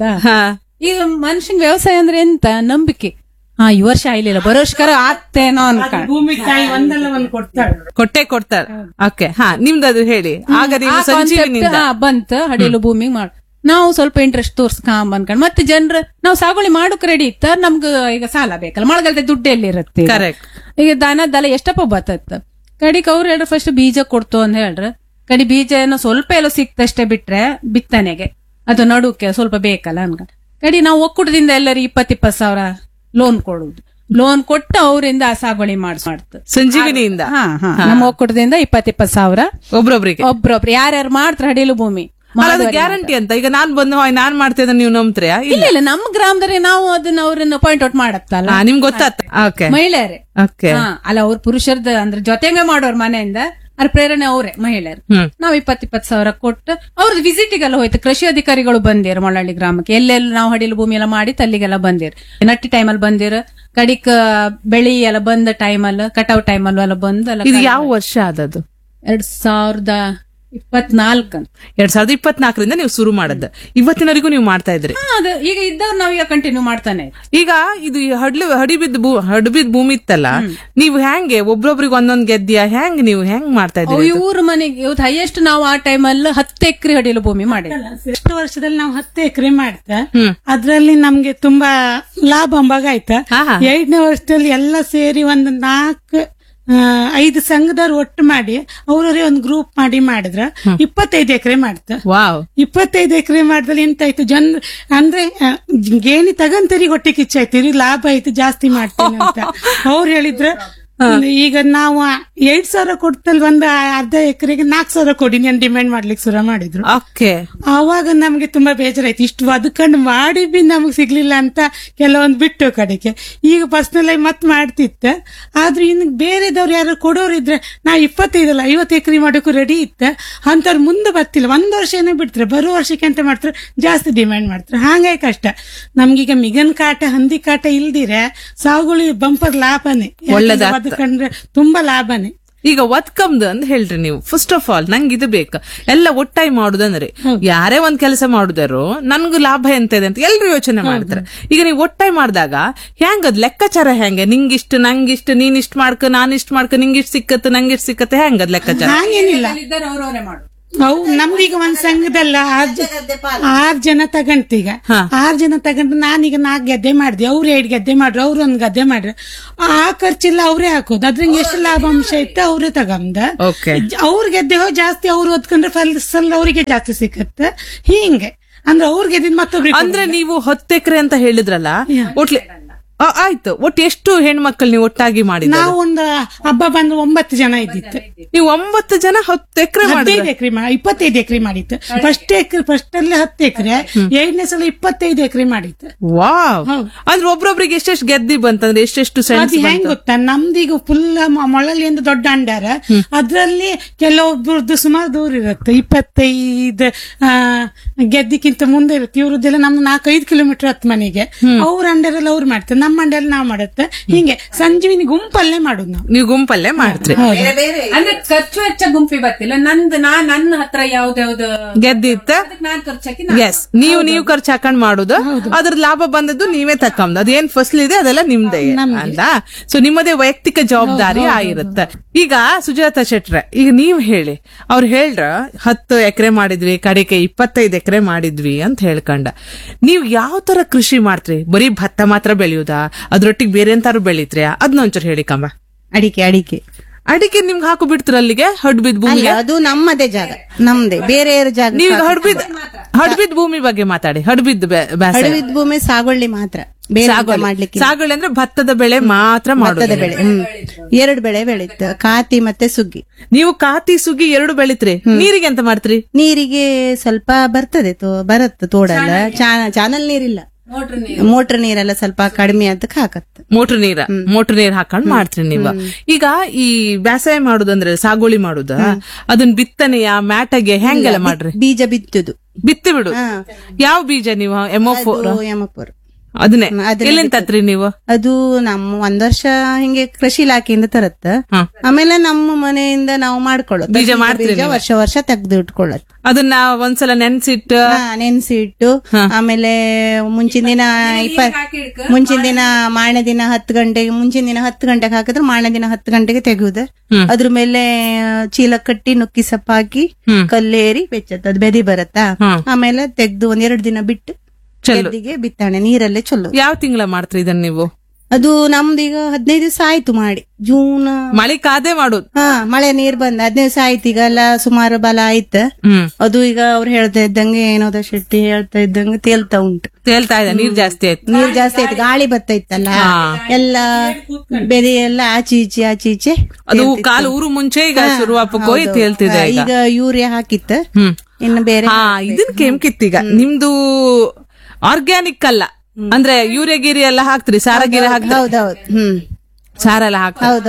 Speaker 3: ಈಗ ಮನುಷ್ಯನ್ ವ್ಯವಸಾಯ ಅಂದ್ರೆ ಎಂತ ನಂಬಿಕೆ. ಈ ವರ್ಷ ಆಯ್ಲಿಲ್ಲ ಬರೋ ವರ್ಷಕರ ಆತೇನೋ ಅನ್ಕೊಂಡು
Speaker 4: ಭೂಮಿ ತಾಯಿ ಒಂದಲ್ಲ ಒಂದು
Speaker 1: ಕೊಡ್ತಾಳೆ. ಓಕೆ ನಿಮ್ದು ಅದು ಹೇಳಿ. ಆಗ ನೀವು ಸಂಜೀವಿನಿಂದ
Speaker 3: ಬಂತ ಹಡಿಲು ಭೂಮಿ ಮಾಡ್ ನಾವು ಸ್ವಲ್ಪ ಇಂಟ್ರೆಸ್ಟ್ ತೋರ್ಸ್ಕಾಂಬ ಅನ್ಕೊಂಡ್ ಮತ್ತೆ ಜನರು ನಾವು ಸಾಗುವಳಿ ಮಾಡೋಕ್ ರೆಡಿ ಇತ್ತ. ನಮ್ಗ ಈಗ ಸಾಲ ಬೇಕಲ್ಲ ಮಳೆಗಾಲದ ದುಡ್ಡು ಎಲ್ಲಿರುತ್ತೆ. ಈಗ ದನ ಎಷ್ಟಪ್ಪ ಬತ್ತತ್ತ ಕಡಿಕ್ ಅವ್ರು ಹೇಳ್ರ ಫಸ್ಟ್ ಬೀಜ ಕೊಡ್ತು ಅಂತ ಹೇಳ್ರ ಕಡಿ ಬೀಜ ಏನೋ ಸ್ವಲ್ಪ ಎಲ್ಲೋ ಸಿಕ್ತಷ್ಟೇ ಬಿಟ್ರೆ ಬಿತ್ತನೆಗೆ ಅದು ನಡುಕ್ಕೆ ಸ್ವಲ್ಪ ಬೇಕಲ್ಲ ಅನ್ಕೊಂಡ್ ಕಡಿ ನಾವು ಒಕ್ಕೂಟದಿಂದ ಎಲ್ಲರಿಗೆ 20,000 ಲೋನ್ ಕೊಡುದು. ಲೋನ್ ಕೊಟ್ಟು ಅವರಿಂದ ಸಾಗುವಳಿ ಮಾಡ್ತು
Speaker 1: ಸಂಜೀವಿನಿಯಿಂದ.
Speaker 3: ನಮ್ಮ ಒಕ್ಕೂಟದಿಂದ 20,000
Speaker 1: ಒಬ್ರೊಬ್ರಿಗೆ
Speaker 3: ಯಾರ್ಯಾರು ಮಾಡ್ತಾರೆ ಹಡಿಲು ಭೂಮಿ
Speaker 1: ಗ್ಯಾರಂಟಿ ಅಂತ. ಈಗ ನಾನ್ ಬಂದು ನಾನ್ ಮಾಡ್ತೇನೆ ನೀವು ನಂಬ್ತೀರಾ?
Speaker 3: ಇಲ್ಲ ನಮ್ಮ ಗ್ರಾಮದಲ್ಲಿ ನಾವು ಅದನ್ನ ಅವ್ರನ್ನ ಪಾಯಿಂಟ್ ಔಟ್ ಮಾಡತ್ತಲ್ಲ
Speaker 1: ನಿಮ್ಗೆ ಗೊತ್ತಾಗ್ತ
Speaker 3: ಮಹಿಳೆಯರೇ ಅಲ್ಲ ಅವ್ರ ಪುರುಷರದ ಅಂದ್ರೆ ಜೊತೆಗೆ ಮಾಡೋರ್ ಮನೆಯಿಂದ ಅದ್ರ ಪ್ರೇರಣೆ ಅವರೇ ಮಹಿಳೆಯರು. ನಾವ್ 20,000 ಕೊಟ್ಟು ಅವ್ರದ್ದು ವಿಸಿಟಿಗೆಲ್ಲ ಹೋಯ್ತು. ಕೃಷಿ ಅಧಿಕಾರಿಗಳು ಬಂದಿರು ಮೊಳಹಳ್ಳಿ ಗ್ರಾಮಕ್ಕೆ ಎಲ್ಲೆಲ್ಲ ನಾವು ಹಡಿಲು ಭೂಮಿ ಎಲ್ಲ ಮಾಡಿ ಅಲ್ಲಿಗೆಲ್ಲ ಬಂದಿರು. ನಟ್ಟಿ ಟೈಮಲ್ಲಿ ಬಂದಿರು ಕಡಿಕ್ ಬೆಳಿ ಎಲ್ಲ ಬಂದ ಟೈಮಲ್ಲಿ ಕಟಾವ್ ಟೈಮಲ್ಲೂ ಎಲ್ಲ ಬಂದು.
Speaker 1: ಇದು ಯಾವ ವರ್ಷ ಆದದ್ದು?
Speaker 3: 2024
Speaker 1: 2024ರಿಂದ ನೀವು ಶುರು ಮಾಡದ್ದು. ಇವತ್ತಿನವರೆಗೂ ನೀವು ಮಾಡ್ತಾ ಇದ್ರಿ?
Speaker 3: ಈಗ ಇದ್ದವ್ರು ನಾವೀಗ ಕಂಟಿನ್ಯೂ ಮಾಡ್ತಾನೆ.
Speaker 1: ಈಗ ಇದು ಹಡಿಬಿದ್ದ ಭೂಮಿ ಇತ್ತಲ್ಲ, ನೀವು ಹೆಂಗೆ ಒಬ್ರೊಬ್ರಿಗೆ ಒಂದೊಂದ್ ಗೆದ್ದಿಯಾ ಹೆಂಗ್ ನೀವು ಹೆಂಗ್ ಮಾಡ್ತಾ ಇದ್ರಿ?
Speaker 3: ಇವ್ರ ಮನೆಗೆ ಇವತ್ತು ಹೈಯೆಸ್ಟ್ ನಾವು ಆ ಟೈಮಲ್ಲಿ 10 ಎಕರೆ ಹಡಿಲು ಭೂಮಿ ಮಾಡಿದ್ವಿ.
Speaker 4: ಎಷ್ಟು ವರ್ಷದಲ್ಲಿ ನಾವು 10 ಎಕರೆ ಮಾಡ್ತಾ ಅದ್ರಲ್ಲಿ ನಮ್ಗೆ ತುಂಬಾ ಲಾಭ ಅಂಬಾಗ ಆಯ್ತಾ. 2ನೇ ವರ್ಷದಲ್ಲಿ ಎಲ್ಲ ಸೇರಿ ಒಂದು 4-5 ಸಂಘದವ್ರು ಒಟ್ಟು ಮಾಡಿ ಅವ್ರವರೇ ಒಂದು ಗ್ರೂಪ್ ಮಾಡಿ ಮಾಡಿದ್ರ 25 ಎಕರೆ ಮಾಡ್ತ. 25 ಎಕರೆ ಮಾಡಿದ್ರೆ ಎಂತಾಯ್ತು ಜನ ಅಂದ್ರೆ ಗೇಣಿ ತಗಂತರಿ ಹೊಟ್ಟೆ ಕಿಚ್ಚಾಯ್ತು. ಲಾಭ ಆಯ್ತು ಜಾಸ್ತಿ ಮಾಡ್ತೇನೆ ಅಂತ ಅವ್ರು ಹೇಳಿದ್ರ. ಈಗ ನಾವು 8,000 ಕೊಡ್ತಲ್ ಒಂದು ಅರ್ಧ ಎಕರೆಗೆ 4,000 ಕೊಡಿ ನಾನು ಡಿಮ್ಯಾಂಡ್ ಮಾಡ್ಲಿಕ್ಕೆ ಶುರು ಮಾಡಿದ್ರು. ಆವಾಗ ನಮ್ಗೆ ತುಂಬಾ ಬೇಜಾರಾಯ್ತು. ಇಷ್ಟು ಬದುಕೊಂಡು ಮಾಡಿ ಬಿ ನಮಗ್ ಸಿಗ್ಲಿಲ್ಲ ಅಂತ ಕೆಲವೊಂದು ಬಿಟ್ಟು ಕಡೆಗೆ. ಈಗ ಪರ್ಸನಲ್ ಆಗಿ ಮತ್ ಮಾಡ್ತಿತ್ತ. ಆದ್ರೆ ಇನ್ನು ಬೇರೆದವ್ರು ಯಾರು ಕೊಡೋರು ಇದ್ರೆ ನಾ 25 ಅಲ್ಲ 50 ಎಕರೆ ಮಾಡೋಕು ರೆಡಿ ಇತ್ತ. ಅಂತವ್ರು ಮುಂದೆ ಬರ್ತಿಲ್ಲ. 1 ವರ್ಷ ಏನೋ ಬಿಡ್ತಾರೆ, ಬರೋ ವರ್ಷಕ್ಕೆ ಅಂತ ಮಾಡ್ತಾರೆ, ಜಾಸ್ತಿ ಡಿಮ್ಯಾಂಡ್ ಮಾಡ್ತಾರೆ. ಹಾಗಾಗಿ ಕಷ್ಟ ನಮ್ಗೀಗ ಮಿಗನ್ ಕಾಟ ಹಂದಿ ಕಾಟ ಇಲ್ದಿರೆ ಸಾಗುವಳಿ ಬಂಪರ್ ಲಾಭನೇ, ಬದುಕಂಡ್ರೆ ತುಂಬಾ ಲಾಭನೇ.
Speaker 1: ಈಗ ಒತ್ಕಮ್ದು ಅಂತ ಹೇಳ್ರಿ ನೀವು. ಫಸ್ಟ್ ಆಫ್ ಆಲ್ ನಂಗೆ ಇದು ಬೇಕು, ಎಲ್ಲ ಒಟ್ಟಾಗಿ ಮಾಡುದಂದ್ರೆ ಯಾರೇ ಒಂದ್ ಕೆಲಸ ಮಾಡುದಾರು ನನ್ಗೂ ಲಾಭ ಎಂತ ಇದೆ ಅಂತ ಎಲ್ರು ಯೋಚನೆ ಮಾಡ್ತಾರೆ. ಈಗ ನೀವು ಒಟ್ಟಾಗಿ ಮಾಡಿದಾಗ ಹೆಂಗದ್ ಲೆಕ್ಕಾಚಾರ ಹೆಂಗೆ? ನಿಂಗಿಷ್ಟು ನಂಗಿಷ್ಟು ನೀನಿಷ್ಟು ಮಾಡ್ಕ ನಾನಿಷ್ಟು ಮಾಡ್ಕ ನಿಂಗಿಷ್ಟು ಸಿಕ್ಕತ್ತು ನಂಗಿಷ್ಟು ಸಿಕ್ಕತ್ತೆ ಹೆಂಗದ್ ಲೆಕ್ಕಾಚಾರ?
Speaker 4: ಹಾಗೇನಿಲ್ಲ, ಅವು ನಮ್ದೀಗ ಒಂದ್ ಸಂಘದಲ್ಲ 6 ಜನ ತಗಂತೀಗ 6 ಜನ ತಗೊಂಡು ನಾನೀಗ 4 ಗದ್ದೆ ಮಾಡಿದೆ, ಅವ್ರು 2 ಗದ್ದೆ ಮಾಡ್ರು, ಅವ್ರು 1 ಗದ್ದೆ ಮಾಡ್ರು. ಆ ಖರ್ಚೆಲ್ಲ ಅವ್ರೇ ಹಾಕೋದು, ಅದ್ರಂಗೆ ಎಷ್ಟು ಲಾಭಾಂಶ ಇತ್ತು ಅವ್ರೇ ತಗೊಂಡ. ಅವ್ರ ಗೆದ್ದೆ ಜಾಸ್ತಿ ಅವ್ರು ಓದ್ಕೊಂಡ್ರೆ ಫಲ ಅವ್ರಿಗೆ ಜಾಸ್ತಿ ಸಿಕ್ಕತ್ತೆ. ಹಿಂಗೆ ಅಂದ್ರೆ ಅವ್ರ ಗೆದ್ದಿದ್ ಮತ್ತೊಬ್ರಿಗೆ.
Speaker 1: ಅಂದ್ರೆ ನೀವು 10 ಎಕರೆ ಅಂತ ಹೇಳಿದ್ರಲ್ಲ, ಒಟ್ಲೆ ಆಯ್ತು, ಒಟ್ಟು ಎಷ್ಟು ಹೆಣ್ಮಕ್ಳು ನೀವು ಒಟ್ಟಾಗಿ ಮಾಡಿದ್ರಿ?
Speaker 4: ನಾವು ಒಂದು ಹಬ್ಬ ಬಂದು 9 ಜನ ಇದ್ದಿತ್ತು.
Speaker 1: ನೀವು 9 ಜನ 10 ಎಕರೆ
Speaker 4: 15 ಎಕರೆ 25 ಎಕರೆ ಮಾಡಿತ್ತು. ಫಸ್ಟ್ ಅಲ್ಲೇ 10 ಎಕರೆ, 2ನೇ ಸಲ 25 ಎಕರೆ ಮಾಡಿತ್ತು.
Speaker 1: ವಾವ್! ಅಂದ್ರೆ ಒಬ್ರೊಬ್ರಿಗೆ ಎಷ್ಟೆಷ್ಟು ಗೆದ್ದಿ ಬಂತಂದ್ರೆ ಎಷ್ಟೆಷ್ಟು
Speaker 4: ಅದು ಹೆಂಗ್ ಗೊತ್ತಾ, ನಮ್ದೀಗ ಫುಲ್ ಮೊಳಲಿಂದ ದೊಡ್ಡ ಅಂಡಾರ, ಅದ್ರಲ್ಲಿ ಕೆಲವೊಬ್ರದ್ದು ಸುಮಾರು ದೂರ ಇರುತ್ತೆ, 25 ಗೆದ್ದಿಕ್ಕಿಂತ ಮುಂದೆ ಇರುತ್ತೆ. ಇವ್ರದ್ದೆಲ್ಲ ನಮ್ 4-5 ಕಿಲೋಮೀಟರ್ ಹತ್ತು ಮನೆಗೆ. ಅವ್ರ ಅಂಡರಲ್ಲಿ ಅವ್ರು ಮಾಡ್ತಾರೆ, ನಮ್ಮ ಮಂಡ್ಯಲ್ಲಿ ನಾವ್ ಮಾಡುತ್ತೆ. ಹಿಂಗೆ ಸಂಜೀವಿನಿ ಗುಂಪಲ್ಲೇ ಮಾಡುದು ನಾವು.
Speaker 1: ನೀವು ಗುಂಪಲ್ಲೇ ಮಾಡ್ತೀರಿ?
Speaker 3: ಅಂದ್ರೆ ಖರ್ಚು ವೆಚ್ಚ ಗುಂಪಿ ಬರ್ತಿಲ್ಲ. ನನ್ನ ಹತ್ರ ಯಾವ್ದಾವ್ದು
Speaker 1: ಗೆದ್ದಿತ್ತ
Speaker 3: ನಾನ್ ಖರ್ಚಾಕಿ
Speaker 1: ಎಸ್ ನೀವು ಖರ್ಚು ಹಾಕೊಂಡ್ ಮಾಡುದು, ಅದ್ರ ಲಾಭ ಬಂದದ್ದು ನೀವೇ ತಕೊಂಡ್, ಅದೇನ್ ಫಸಲ್ ಇದೆ ಅದೆಲ್ಲ ನಿಮ್ದೇ ಅಲ್ಲ. ಸೊ ನಿಮ್ಮದೇ ವೈಯಕ್ತಿಕ ಜವಾಬ್ದಾರಿ ಆಗಿರುತ್ತೆ. ಈಗ ಸುಜಾತ ಶೆಟ್ರೆ, ಈಗ ನೀವ್ ಹೇಳಿ, ಅವ್ರು ಹೇಳ್ರ 10 ಎಕರೆ ಮಾಡಿದ್ವಿ, ಕಡೆಗೆ 25 ಎಕರೆ ಮಾಡಿದ್ವಿ ಅಂತ ಹೇಳ್ಕೊಂಡ. ನೀವ್ ಯಾವ ತರ ಕೃಷಿ ಮಾಡ್ತೀರಿ? ಬರೀ ಭತ್ತ ಮಾತ್ರ ಬೆಳೆಯುದಾ, ಅದ್ರೊಟ್ಟಿಗೆ ಬೇರೆ ಎಂತಾರು ಬೆಳಿತ್ರಿ? ಅದನ್ನೊಂಚೂರು ಹೇಳಿ ಕಂಬ.
Speaker 5: ಅಡಿಕೆ
Speaker 1: ನಿಮ್ಗೆ ಹಾಕು ಬಿಡ್ತೀರ ಅಲ್ಲಿಗೆ ಹಡ್ಬಿದ್ ಭೂಮಿಗೆ?
Speaker 5: ಅದು ನಮ್ಮದೇ ಜಾಗ, ನಮ್ದೇ, ಬೇರೆ ಜಾಗ.
Speaker 1: ನೀವ್ ಹಡ್ಬಿದ್ ಭೂಮಿ ಬಗ್ಗೆ ಮಾತಾಡಿ. ಹಡ್ಬಿದ್
Speaker 5: ಭೂಮಿ ಸಾಗುವಳಿ ಮಾತ್ರ, ಮಾಡ್ಲಿಕ್ಕೆ.
Speaker 1: ಸಾಗುವಳಿ ಅಂದ್ರೆ ಭತ್ತದ ಬೆಳೆ ಮಾತ್ರ ಮಾಡೋದು.
Speaker 5: ಬೆಳೆ 2 ಬೆಳೆ ಬೆಳೀತು, ಕಾತಿ ಮತ್ತೆ ಸುಗ್ಗಿ.
Speaker 1: ನೀವು ಕಾತಿ ಸುಗ್ಗಿ 2 ಬೆಳಿತ್ರಿ. ನೀರಿಗೆ ಎಂತ ಮಾಡ್ತೀರಿ?
Speaker 5: ನೀರಿಗೆ ಸ್ವಲ್ಪ ಬರ್ತದೆ, ಬರುತ್ತೆ ತೋಡಲ್ಲ, ಚಾನಲ್ ನೀರಿಲ್ಲ, ಮೋಟರ್ ನೀರೆಲ್ಲ ಸ್ವಲ್ಪ ಕಡಿಮೆ ಅದಕ್ಕೆ ಹಾಕತ್ತೆ.
Speaker 1: ಮೋಟರ್ ನೀರ್ ಹಾಕೊಂಡ್ ಮಾಡ್ತೀರಿ ನೀವು. ಈಗ ಈ ಬೇಸಾಯ ಮಾಡುದಂದ್ರೆ ಸಾಗುವಳಿ ಮಾಡುದ, ಅದನ್ನ ಬಿತ್ತನೆಯ ಮ್ಯಾಟಗೆ ಹೆಂಗೆಲ್ಲ ಮಾಡ್ರಿ?
Speaker 5: ಬೀಜ ಬಿತ್ತಿ ಬಿಡು.
Speaker 1: ಯಾವ ಬೀಜ ನೀವು?
Speaker 5: ಎಮಫೋರ್
Speaker 1: ಅದನ್ನೇ ಎಲ್ಲಿಂದ ತತ್ರಿ ನೀವು?
Speaker 5: ಅದು ನಮ್ಮ 1 ವರ್ಷ ಹಿಂಗೆ ಕೃಷಿ ಇಲಾಖೆಯಿಂದ ತರತ್ತ. ಆಮೇಲೆ ನಮ್ಮ ಮನೆಯಿಂದ ನಾವು ಮಾಡ್ಕೊಳ್ಳೋದು,
Speaker 1: ಬೀಜ ಮಾಡ್ತೀವಿ,
Speaker 5: ವರ್ಷ ತೆಗ್ದು ಇಟ್ಕೊಳ್ಳೋದು.
Speaker 1: ಅದನ್ನ ಒಂದ್ಸಲ
Speaker 5: ನೆನ್ಸಿಟ್ಟು ಆಮೇಲೆ ಮುಂಚಿನ ದಿನ ಮಾರನೇ ದಿನ 10 ಗಂಟೆಗೆ, ಮುಂಚಿನ ದಿನ 10 ಗಂಟೆಗೆ ಹಾಕಿದ್ರೆ ಮಾರನೇ ದಿನ 10 ಗಂಟೆಗೆ ತೆಗೆಯುದು. ಅದ್ರ ಮೇಲೆ ಚೀಲ ಕಟ್ಟಿ ನುಕ್ಕಿ ಸೊಪ್ಪು ಹಾಕಿ ಕಲ್ಲೇರಿ ಬೆಚ್ಚತ್ತ, ಅದು ಬೆದಿ ಬರತ್ತಾ. ಆಮೇಲೆ ತೆಗ್ದು 1-2 ದಿನ ಬಿಟ್ಟು ಗೆದ್ದಿಗೆ ಬಿತ್ತಾಣೆ ನೀರಲ್ಲೇ ಚೊಲ್ಲು.
Speaker 1: ಯಾವ ತಿಂಗಳ ಮಾಡ್ತೀರಿ ಇದನ್ನ ನೀವು?
Speaker 5: ಅದು ನಮ್ದೀಗ 15 ದಿವಸ ಆಯ್ತು ಮಾಡಿ, ಜೂನ್
Speaker 1: ಮಳೆ ಕಾದೆ ಮಾಡುದು.
Speaker 5: ಮಳೆ ನೀರ್ ಬಂದ 15 ದಿವಸ ಆಯ್ತು. ಈಗ ಎಲ್ಲ ಸುಮಾರು ಬಲ ಆಯ್ತು. ಅದು ಈಗ ಅವ್ರು ಹೇಳ್ತಾ ಇದ್ದಂಗೆ, ಏನೋದ ಶೆಟ್ಟಿ ಹೇಳ್ತಾ ಇದ್ದಂಗೆ ತೇಲ್ತಾ
Speaker 1: ಇದೆ, ನೀರ್ ಜಾಸ್ತಿ
Speaker 5: ಆಯ್ತು, ಗಾಳಿ ಬರ್ತಾ ಇತ್ತಲ್ಲ, ಎಲ್ಲ ಬೆದೆ ಎಲ್ಲ ಆಚೀಚೆ
Speaker 1: ಅದು ಕಾಲು ಊರು ಮುಂಚೆ ಈಗ ಶುರುವಾಪಕ್ಕೋಯ್ ತೇಲ್ತಿದೆ.
Speaker 5: ಈಗ ಯೂರಿಯಾ ಹಾಕಿತ್ತ, ಇನ್ನು ಬೇರೆ
Speaker 1: ಇದನ್ ಕೆಂಕಿತ್ತೀಗ ನಿಮ್ದು ಆರ್ಗ್ಯಾನಿಕ್ ಅಲ್ಲ ಅಂದ್ರೆ ಯೂರಿಯಾ ಗಿರಿ ಎಲ್ಲ ಹಾಕ್ತಿರಿ, ಸಾರ ಗಿರಿ ಹಾಕ್ತಿರಿ?
Speaker 5: ಹೌದೌದು,
Speaker 1: ಸಾರ ಎಲ್ಲ ಹಾಕ್ತಾರೆ.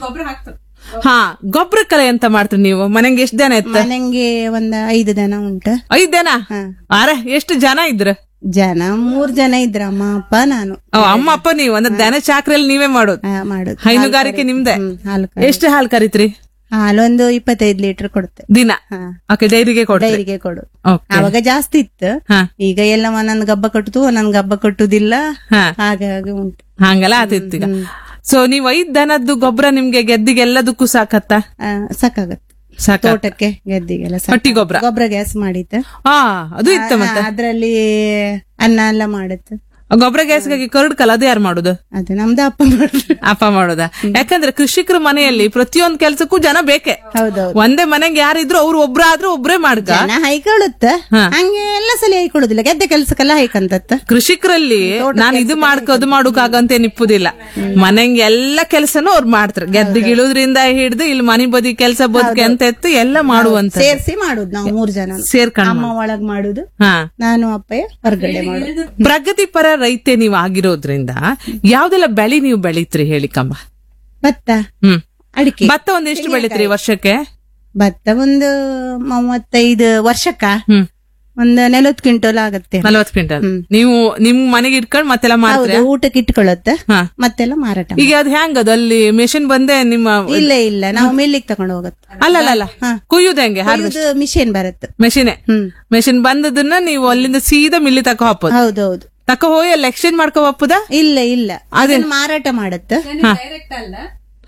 Speaker 1: ಗೊಬ್ಬರಕ್ಕೆಲ್ಲ ಎಂತ ಮಾಡ್ತೀರಿ ನೀವು? ಮನೆಗೆ ಎಷ್ಟು ದನ ಇತ್ತು?
Speaker 5: ಮನೆಗೆ ಒಂದು 5 ದನ ಉಂಟು.
Speaker 1: 5 ದನ? ಎಷ್ಟು ಜನ ಇದ್ರ?
Speaker 5: 3 ಜನ ಇದ್ರ, ಅಮ್ಮ ಅಪ್ಪ ನಾನು.
Speaker 1: ಅಮ್ಮ ಅಪ್ಪ ನೀವು ಅಂದ್ರೆ ದನ ಚಾಕ್ರಿಯಲ್ಲಿ ನೀವೇ ಮಾಡೋದು? ಹೈನುಗಾರಿಕೆ ನಿಮ್ದೆ. ಎಷ್ಟು ಹಾಲು ಕರಿತ್ರಿ?
Speaker 5: ಹಾಲೊಂದು 25 ಲೀಟರ್ ಕೊಡುತ್ತೆ
Speaker 1: ದಿನ. ಡೈರಿಗೆ
Speaker 5: ಕೊಡು. ಅವಾಗ ಜಾಸ್ತಿ ಇತ್ತು, ಈಗ ಎಲ್ಲ ಒಂದೊಂದು ಗಬ್ಬ ಕಟ್ಟುದು, ಒಂದೊಂದು ಗಬ್ಬ ಕಟ್ಟುದಿಲ್ಲ, ಹಾಗಾಗಿ ಉಂಟು.
Speaker 1: ಹಂಗೆಲ್ಲ ಆತಿತ್ತು ಈಗ. ಸೊ ನೀವ್ 5 ದನದ್ದು ಗೊಬ್ಬರ ನಿಮ್ಗೆ ಗೆದ್ದಿಗೆ ಎಲ್ಲದಕ್ಕೂ ಸಾಕತ್ತ?
Speaker 5: ಸಾಕಾಗತ್ತೆ. ತೋಟಕ್ಕೆ ಗೆದ್ದಿಗೆಲ್ಲ
Speaker 1: ಹಟ್ಟಿ
Speaker 5: ಗೊಬ್ಬರ ಗ್ಯಾಸ್ ಮಾಡಿತ್ತು.
Speaker 1: ಅದು ಇತ್ತು. ಮತ್ತೆ
Speaker 5: ಅದ್ರಲ್ಲಿ ಅನ್ನ ಎಲ್ಲ ಮಾಡುತ್ತೆ.
Speaker 1: ಗೊಬ್ಬರ ಗ್ಯಾಸ್ಗಾಗಿ ಕರಡ್ಕಲ್ಲ, ಅದು ಯಾರು ಮಾಡುದು?
Speaker 5: ಅದು ನಮ್ದು
Speaker 1: ಅಪ್ಪ ಮಾಡುದ. ಯಾಕಂದ್ರೆ ಕೃಷಿಕರ ಮನೆಯಲ್ಲಿ ಪ್ರತಿಯೊಂದು ಕೆಲ್ಸಕ್ಕೂ ಜನ ಬೇಕೆ. ಒಂದೇ ಮನೆಗೆ ಯಾರಿದ್ರು ಅವ್ರು ಒಬ್ರಾದ್ರೂ ಒಬ್ರೇ ಮಾಡ್ಕ
Speaker 5: ಹೈಕೊಳ್ಳುತ್ತ, ಹಂಗೆ ಎಲ್ಲ ಸಲ ಹೈಕೊಳ್ಳುದಿಲ್ಲ, ಗೆದ್ದೆ ಕೆಲ್ಸಕ್ಕೆಲ್ಲ ಹೈಕಂತತ್ತ.
Speaker 1: ಕೃಷಿಕರಲ್ಲಿ ನಾನು ಇದು ಅದು ಮಾಡೋಕಾಗಂತ ನಿಪ್ಪುದಿಲ್ಲ, ಮನೆಗೆ ಎಲ್ಲ ಕೆಲ್ಸನೂ ಅವ್ರು ಮಾಡ್ತಾರೆ. ಗೆದ್ದಿಗಿಳುದ್ರಿಂದ ಹಿಡಿದು ಇಲ್ಲಿ ಮನೆ ಬದಿ ಕೆಲ್ಸ ಬದುಕೆ ಅಂತ ಎತ್ತು ಎಲ್ಲ ಮಾಡುವಂತ
Speaker 5: ಸೇರ್ಸಿ ಮಾಡುದು. ನಾವು 3 ಜನ
Speaker 1: ಸೇರ್ಕೊಂಡು
Speaker 5: ಅಮ್ಮ ಒಳಗ್ ಮಾಡುದು, ನಾನು ಅಪ್ಪಯ್ಯ ಹೊರಗಡೆ ಮಾಡುದು.
Speaker 1: ಪ್ರಗತಿಪರ ರೈತೆ ನೀವು ಆಗಿರೋದ್ರಿಂದ ಯಾವ್ದೆಲ್ಲ ಬೆಳೆ ನೀವು ಬೆಳಿತ್ರಿ ಹೇಳಿ ಕಂಬ?
Speaker 5: ಭತ್ತ, ಅಡಿಕೆ.
Speaker 1: ಭತ್ತ ಒಂದೆಷ್ಟು ಬೆಳಿತ್ರಿ ವರ್ಷಕ್ಕೆ?
Speaker 5: ಭತ್ತ ಒಂದು 35 ವರ್ಷಕ್ಕ ಒಂದು 40 ಕ್ವಿಂಟಲ್ ಆಗತ್ತೆ.
Speaker 1: 40 ಕ್ವಿಂಟಲ್ ನೀವು ನಿಮ್ ಮನೆಗೆ ಇಟ್ಕೊಂಡ್ ಮತ್ತೆಲ್ಲ ಮಾಡ್ತೀರಿ?
Speaker 5: ಊಟಕ್ಕೆ ಇಟ್ಕೊಳ್ಳುತ್ತೆ, ಮತ್ತೆಲ್ಲ ಮಾರಾಟ.
Speaker 1: ಈಗ ಅದು ಹೆಂಗದು? ಅಲ್ಲಿ ಮೆಷಿನ್ ಬಂದೆ ನಿಮ್ಮ?
Speaker 5: ಇಲ್ಲ ನಾವು ಮಿಲ್ಲಿಗೆ ತಗೊಂಡು ಹೋಗುತ್ತೆ.
Speaker 1: ಅಲ್ಲ ಕುಯ್ಯುದು ಹೆಂಗೆ?
Speaker 5: ಮಿಷಿನ್ ಬರುತ್ತೆ.
Speaker 1: ಮೆಷಿನ್ ಬಂದದನ್ನ ನೀವು ಅಲ್ಲಿಂದ ಸೀದಾ ಮಿಲ್ಲಿ ತಕೋ ಹಾಕೋದು?
Speaker 5: ಹೌದೌದು.
Speaker 1: ತಕ ಹೋಗಿ ಅಲ್ಲಿ ಎಕ್ಸ್ಚೇಂಜ್ ಮಾಡ್ಕೋ ಹಾಪುದ?
Speaker 5: ಇಲ್ಲ ಅದನ್ನ ಮಾರಾಟ ಮಾಡುತ್ತೆ.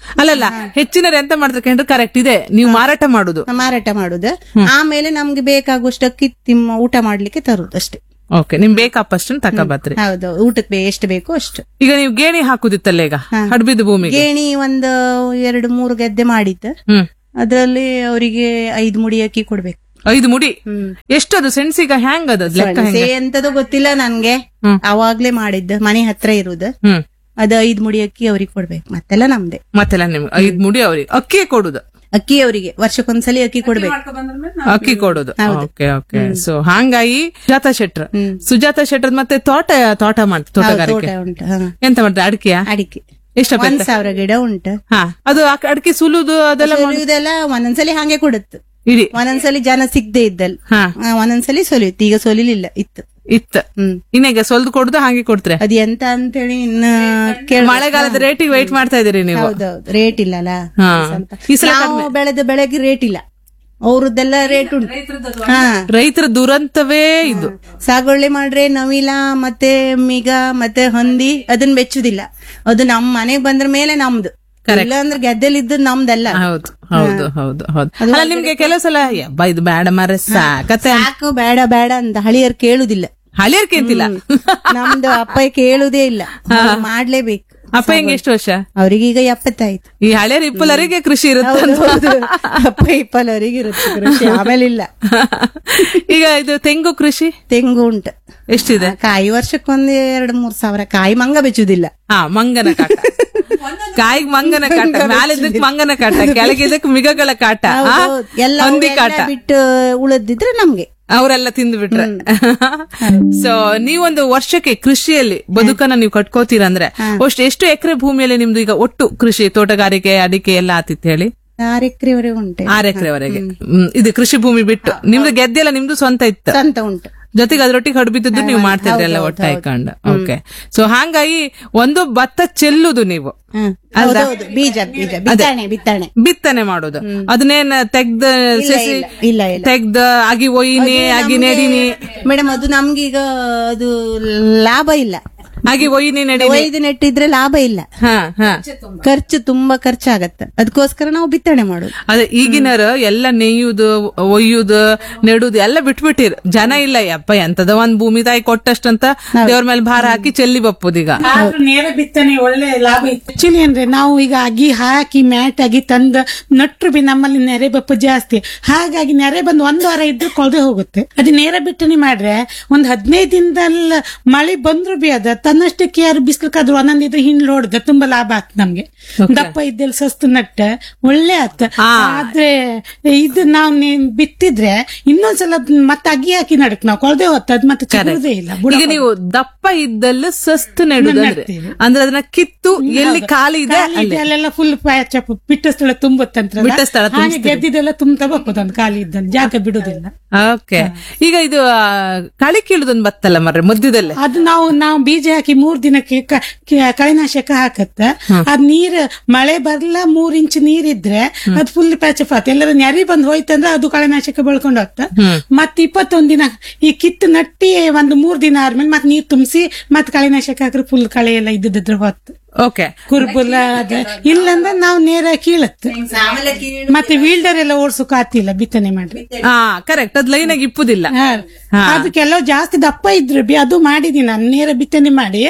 Speaker 1: ಅಲ್ಲಲ್ಲ ಹೆಚ್ಚಿನರು ಎಂತ ಮಾಡ್ತಾರೆ ಕಂಡ್ರೆ ಕರೆಕ್ಟ್ ಇದೆ, ನೀವು ಮಾರಾಟ ಮಾಡುದು.
Speaker 5: ಮಾರಾಟ ಮಾಡುದು, ಆಮೇಲೆ ನಮ್ಗೆ ಬೇಕಾಗುವಷ್ಟು ಅಕ್ಕಿ ಊಟ ಮಾಡ್ಲಿಕ್ಕೆ ತರುದು ಅಷ್ಟೇ.
Speaker 1: ಓಕೆ, ನಿಮ್ ಬೇಕಪ್ಪಷ್ಟು ತಕೊಂಬತ್ರಿ.
Speaker 5: ಹೌದು, ಊಟಕ್ಕೆ ಎಷ್ಟು ಬೇಕು ಅಷ್ಟು.
Speaker 1: ಈಗ ನೀವು ಗೇಣಿ ಹಾಕುದಿತ್ತಲ್ಲ ಈಗ ಹಡ್ಬಿದ್ದು ಭೂಮಿಗೆ?
Speaker 5: ಗೇಣಿ ಒಂದು 2-3 ಗದ್ದೆ ಮಾಡಿತ್ತು. ಅದ್ರಲ್ಲಿ ಅವರಿಗೆ 5 ಮುಡಿ ಅಕ್ಕಿ ಕೊಡ್ಬೇಕು.
Speaker 1: 5 ಮುಡಿ? ಎಷ್ಟು ಅದು ಸೆಣಸಿಗ ಹ್ಯಾಂಗ್ ಅದ ಲೆಕ್ಕ?
Speaker 5: ಎಂತದೋ ಗೊತ್ತಿಲ್ಲ ನನ್ಗೆ, ಅವಾಗ್ಲೇ ಮಾಡಿದ್ದ, ಮನೆ ಹತ್ರ ಇರುದು. ಅದು 5 ಮುಡಿ ಅಕ್ಕಿ ಅವ್ರಿಗೆ ಕೊಡ್ಬೇಕು, ಮತ್ತೆಲ್ಲ ನಮ್ದೆ.
Speaker 1: ಮತ್ತೆಲ್ಲ ನಿಮ್ಗೆ 5 ಮುಡಿ ಅವ್ರಿಗೆ ಅಕ್ಕಿ ಕೊಡುದು?
Speaker 5: ಅಕ್ಕಿ ಅವರಿಗೆ ವರ್ಷಕ್ಕೊಂದ್ಸಲಿ ಅಕ್ಕಿ ಕೊಡ್ಬೇಕು,
Speaker 1: ಅಕ್ಕಿ ಕೊಡುದು. Okay okay. ಸೊ ಹಂಗಾಗಿ ಸುಜಾತ ಶೆಟ್ಟರ್ ಮತ್ತೆ ತೋಟ ಮಾಡ್ತಾರೆ, ತೋಟಗಾರಿಕೆ
Speaker 5: ಉಂಟು.
Speaker 1: ಎಂತ ಮಾಡ್ತಾರೆ? ಅಡಿಕೆ ಎಷ್ಟು?
Speaker 5: 1,000 ಗಿಡ ಉಂಟು.
Speaker 1: ಅದು ಅಡಿಕೆ ಸುಲುದು ಅದೆಲ್ಲ
Speaker 5: ಇದೆಲ್ಲ ಒಂದೊಂದ್ಸಲಿ ಹಂಗೆ ಕೊಡುತ್ತೆ.
Speaker 1: ಇಡೀ
Speaker 5: ಒಂದೊಂದ್ಸಲಿ ಜನ ಸಿಗದೆ ಇದ್ದಲ್, ಒಂದೊಂದ್ಸಲಿ ಸೊಲಿಯುತ್ತೆ. ಈಗ ಸೊಲಿಲಿಲ್ಲ, ಇತ್ತು.
Speaker 1: ಇನ್ನೀಗ ಸೊಲ್ದು ಕೊಡುದು ಹಾಗೆ ಕೊಡ್ತಾರೆ.
Speaker 5: ಅದ್ ಎಂತ ಅಂತೇಳಿ ಇನ್ನ
Speaker 1: ಮಳೆಗಾಲದ ರೇಟಿಗೆ ವೈಟ್ ಮಾಡ್ತಾ ಇದೀರಿ ನೀವು?
Speaker 5: ಹೌದೌದು, ರೇಟ್ ಇಲ್ಲಲ್ಲ. ನಾವು ಬೆಳೆದ ಬೆಳೆಗೆ ರೇಟ್ ಇಲ್ಲ, ಅವ್ರದ್ದೆಲ್ಲ ರೇಟ್ ಉಂಟು.
Speaker 1: ರೈತರ ದುರಂತವೇ ಇದು.
Speaker 5: ಸಾಗುವಳಿ ಮಾಡ್ರೆ ನವಿಲ ಮತ್ತೆ ಮಿಗ ಮತ್ತೆ ಹೊಂದಿ ಅದನ್ನ ಬೆಚ್ಚುದಿಲ್ಲ. ಅದು ನಮ್ ಮನೆಗ್ ಬಂದ್ರ ಮೇಲೆ ನಮ್ದು, ಇಲ್ಲ ಅಂದ್ರೆ ಗೆದ್ದೆಲಿದ್ದು ನಮ್ದಲ್ಲ.
Speaker 1: ಹೌದು ಹೌದು ಹೌದು ಹೌದು. ಅಲ್ಲ ನಿಮ್ಗೆ ಕೆಲವು ಸಲ ಇದು ಬೇಡ ಮರ
Speaker 5: ಸಾಕು ಬೇಡ ಬೇಡ ಅಂತ ಹಳಿಯರ್ ಕೇಳುದಿಲ್ಲ.
Speaker 1: ಹಳಿಯರ್ ಕೇಳ್ತಿಲ್ಲ,
Speaker 5: ನಮ್ದು ಅಪ್ಪ ಕೇಳುದೇ ಇಲ್ಲ, ಮಾಡ್ಲೇಬೇಕು.
Speaker 1: ಅಪ್ಪ ಹೆಂಗೆ ಎಷ್ಟು ವರ್ಷ?
Speaker 5: ಅವ್ರಿಗೆ ಈಗ 70 ಆಯ್ತು.
Speaker 1: ಈ ಹಳೆಯರ್ ಇಪ್ಪಲವರಿಗೆ ಕೃಷಿ ಇರುತ್ತೆ.
Speaker 5: ಅಪ್ಪ ಇಪ್ಪಲವರಿಗೆ ಇರುತ್ತೆ ಕೃಷಿ, ಆಮೇಲೆ ಇಲ್ಲ.
Speaker 1: ಈಗ ಇದು ತೆಂಗು ಕೃಷಿ?
Speaker 5: ತೆಂಗು ಉಂಟು.
Speaker 1: ಎಷ್ಟಿದೆ?
Speaker 5: ಕಾಯಿ ವರ್ಷಕ್ಕೊಂದು 2-3 ಸಾವಿರ. ಕಾಯಿ ಮಂಗ ಬೆಚ್ಚುದಿಲ್ಲ.
Speaker 1: ಮಂಗನ ಕಾಟ. ಕಾಯಿಗೆ ಮಂಗನ ಕಾಟ, ಮ್ಯಾಲಿದ್ದಕ್ ಮಂಗನ ಕಾಟ, ಕೆಳಗಿದ್ದಕ್ ಮಿಗಗಳ ಕಾಟ, ಹಂದಿ ಕಾಟ.
Speaker 5: ಬಿಟ್ಟು ಉಳಿದಿದ್ರೆ ನಮ್ಗೆ
Speaker 1: ಅವರೆಲ್ಲ ತಿಂದು ಬಿಟ್ರೆ. ಸೊ ನೀವೊಂದು ವರ್ಷಕ್ಕೆ ಕೃಷಿಯಲ್ಲಿ ಬದುಕನ್ನ ನೀವು ಕಟ್ಕೋತೀರಂದ್ರೆ ಎಷ್ಟು ಎಕರೆ ಭೂಮಿಯಲ್ಲಿ ನಿಮ್ದು ಈಗ ಒಟ್ಟು ಕೃಷಿ, ತೋಟಗಾರಿಕೆ, ಅಡಿಕೆ ಎಲ್ಲ ಆತಿತ್ತು ಹೇಳಿ?
Speaker 5: 6 ಎಕರೆವರೆಗೆ ಉಂಟು.
Speaker 1: 6 ಎಕರೆವರೆಗೆ. ಇದು ಕೃಷಿ ಭೂಮಿ ಬಿಟ್ಟು ನಿಮ್ದು ಗೆದ್ದೆ ಎಲ್ಲ ನಿಮ್ದು ಸ್ವಂತ ಇತ್ತು?
Speaker 5: ಸ್ವಂತ ಉಂಟು.
Speaker 1: ಜೊತೆಗೆ ಅದ್ರೊಟ್ಟಿಗೆ ಹಡ್ಬಿದ್ದು ನೀವು ಮಾಡ್ತಿದ್ರಿ ಎಲ್ಲ ಒಟ್ಟಾಯ್ಕೊಂಡು. ಓಕೆ. ಸೊ ಹಾಗಾಗಿ ಒಂದು ಭತ್ತ ಚೆಲ್ಲುದು ನೀವು,
Speaker 5: ಬೀಜ
Speaker 1: ಬಿತ್ತನೆ ಮಾಡೋದು, ಅದನ್ನೇನ್ ತೆಗ್ದ ತೆಗ್ದ ಆಗಿ ಒಯ್ಯಿನಿ ಆಗಿ ನೆಡಿನಿ
Speaker 5: ಮೇಡಮ್, ಅದು ನಮ್ಗೀಗ ಅದು ಲಾಭ ಇಲ್ಲ.
Speaker 1: ಹಾಗೆ ಒಯ್ಯಿನಿ
Speaker 5: ಒಯ್ದು ನೆಟ್ಟಿದ್ರೆ ಲಾಭ ಇಲ್ಲ, ಖರ್ಚು ತುಂಬಾ ಖರ್ಚಾಗತ್ತೆ. ಅದಕ್ಕೋಸ್ಕರ ನಾವು ಬಿತ್ತನೆ ಮಾಡೋದು.
Speaker 1: ಅದೇ ಈಗಿನರು ಎಲ್ಲ ನೆಯ್ಯುದು, ಒಯ್ಯುದು, ನೆಡುದು ಎಲ್ಲ ಬಿಟ್ಬಿಟ್ಟಿರ್. ಜನ ಇಲ್ಲ, ಯಪ್ಪ ಎಂತದ ಒಂದ್ ಭೂಮಿ ತಾಯಿ ಕೊಟ್ಟಷ್ಟಂತ ದೇವ್ರ ಮೇಲೆ ಭಾರ ಹಾಕಿ ಚೆಲ್ಲಿ ಬಪ್ಪುದೀಗ.
Speaker 4: ನೇರ ಬಿತ್ತನೆ ಒಳ್ಳೆ ಲಾಭ ಇತ್ತು. ಆಕ್ಚುಲಿ ಅಂದ್ರೆ ನಾವು ಈಗ ಅಗಿ ಹಾಕಿ ಮ್ಯಾಟ್ ಆಗಿ ತಂದ ನಟ್ರು ಬಿ ನಮ್ಮಲ್ಲಿ ನೆರೆ ಬಪ್ಪು ಜಾಸ್ತಿ. ಹಾಗಾಗಿ ನೆರೆ ಬಂದು 1 ವಾರ ಇದ್ದು ಕೊಳದೆ ಹೋಗುತ್ತೆ. ಅದು ನೇರ ಬಿತ್ತನೆ ಮಾಡ್ರೆ ಒಂದ್ 15 ದಿನದಲ್ಲಿ ಮಳೆ ಬಂದ್ರು ಬಿ ಅದ ತನ್ನಷ್ಟಕ್ಕೆ ಯಾರು ಬಿಸ್ಲಕ್ಕಾದ್ರು ಒಂದೊಂದಿದ್ರೆ ಹಿಂಡ್ ನೋಡಿದ್ರೆ ತುಂಬಾ ಲಾಭ ಆತ್ ನಮ್ಗೆ. ದಪ್ಪ ಇದ್ದೆಲ್ಲ ಸಸ್ತು ನಟ್ಟ ಒಳ್ಳೆ ಆತ. ಆದ್ರೆ ಇದು ನಾವು ಬಿತ್ತಿದ್ರೆ ಇನ್ನೊಂದ್ಸಲ ಮತ್ತೆ ಅಗಿ ಹಾಕಿ ನಡಕ್ ನಾವು ಕೊಳದೆ ಹೊತ್ತದ್ ಮತ್ತೆ ಚಿಗುರುದೇ ಇಲ್ಲ.
Speaker 1: ಈಗ ನೀವು ದಪ್ಪ ಇದ್ದಲ್ಲ ಸಸ್ತು ನೆಡುದಂದ್ರೆ ಅಂದ್ರೆ ಅದನ್ನ ಕಿತ್ತು ಎಲ್ಲಿ ಖಾಲಿ ಇದೆ
Speaker 4: ಅಲ್ಲೆಲ್ಲ ಫುಲ್ ಬಿಟ್ಟ ಸ್ಥಳ ತುಂಬುತ್ತಂತ, ಗೆದ್ದಿದ್ದೆಲ್ಲ ತುಂಬತಾ ಬಪ್ಪದೊಂದು ಖಾಲಿ ಇದ್ದಲ್ಲಿ ಜಾಗ ಬಿಡುದಿಲ್ಲ.
Speaker 1: ಓಕೆ. ಈಗ ಇದು ಕಳಿ ಕೀಳುದೊಂದು ಬತ್ತಲ್ಲ ಮರ್ರೆ ಮಧ್ಯದಲ್ಲೇ,
Speaker 4: ಅದು ನಾವು ಬೀಜ ಹಾಕಿ 3 ದಿನಕ್ಕೆ ಕಳೆನಾಶಕ ಹಾಕತ್ತ. ಅದ್ ನೀರ್ ಮಳೆ ಬರ್ಲ 3 ಇಂಚ್ ನೀರಿದ್ರೆ ಅದು ಫುಲ್ ಪ್ಯಾಚಫಾತ್ ಎಲ್ಲರ ನೆರಿ ಬಂದ್ ಹೋಯ್ತಂದ್ರೆ ಅದು ಕಳೆನಾಶಕ ಬೆಳ್ಕೊಂಡು ಹೋಗ್ತ. ಮತ್ 21 ದಿನ ಈ ಕಿತ್ತು ನಟ್ಟಿ ಒಂದು 3 ದಿನ ಆದ್ಮೇಲೆ ಮತ್ ನೀರ್ ತುಂಬಿಸಿ ಮತ್ ಕಳೆನಾಶಕ ಹಾಕ್ರೆ ಫುಲ್ ಕಳೆ ಎಲ್ಲ ಇದ್ದಿದ್ರೆ ಹೊತ್ತು.
Speaker 1: ಓಕೆ.
Speaker 4: ಕುರ್ಬುಲ ಇಲ್ಲಂದ್ರೆ ನಾವು ನೇರ ಕೀಳತ್ತೆ. ಮತ್ತೆ ವೀಲ್ಡರ್ ಎಲ್ಲ ಓಡ್ಸೋಕ್ ಆಗ್ತಿಲ್ಲ ಬಿತ್ತನೆ ಮಾಡ್ರಿ.
Speaker 1: ಕರೆಕ್ಟ್, ಅದ್ ಲೈನ್ ಆಗಿ ಇಪ್ಪುದಿಲ್ಲ.
Speaker 4: ಅದಕ್ಕೆಲ್ಲ ಜಾಸ್ತಿ ದಪ್ಪ ಇದ್ರೆ ಬಿ ಅದು ಮಾಡಿದೀನಿ ನಾನು ನೇರ ಬಿತ್ತನೆ ಮಾಡಿ.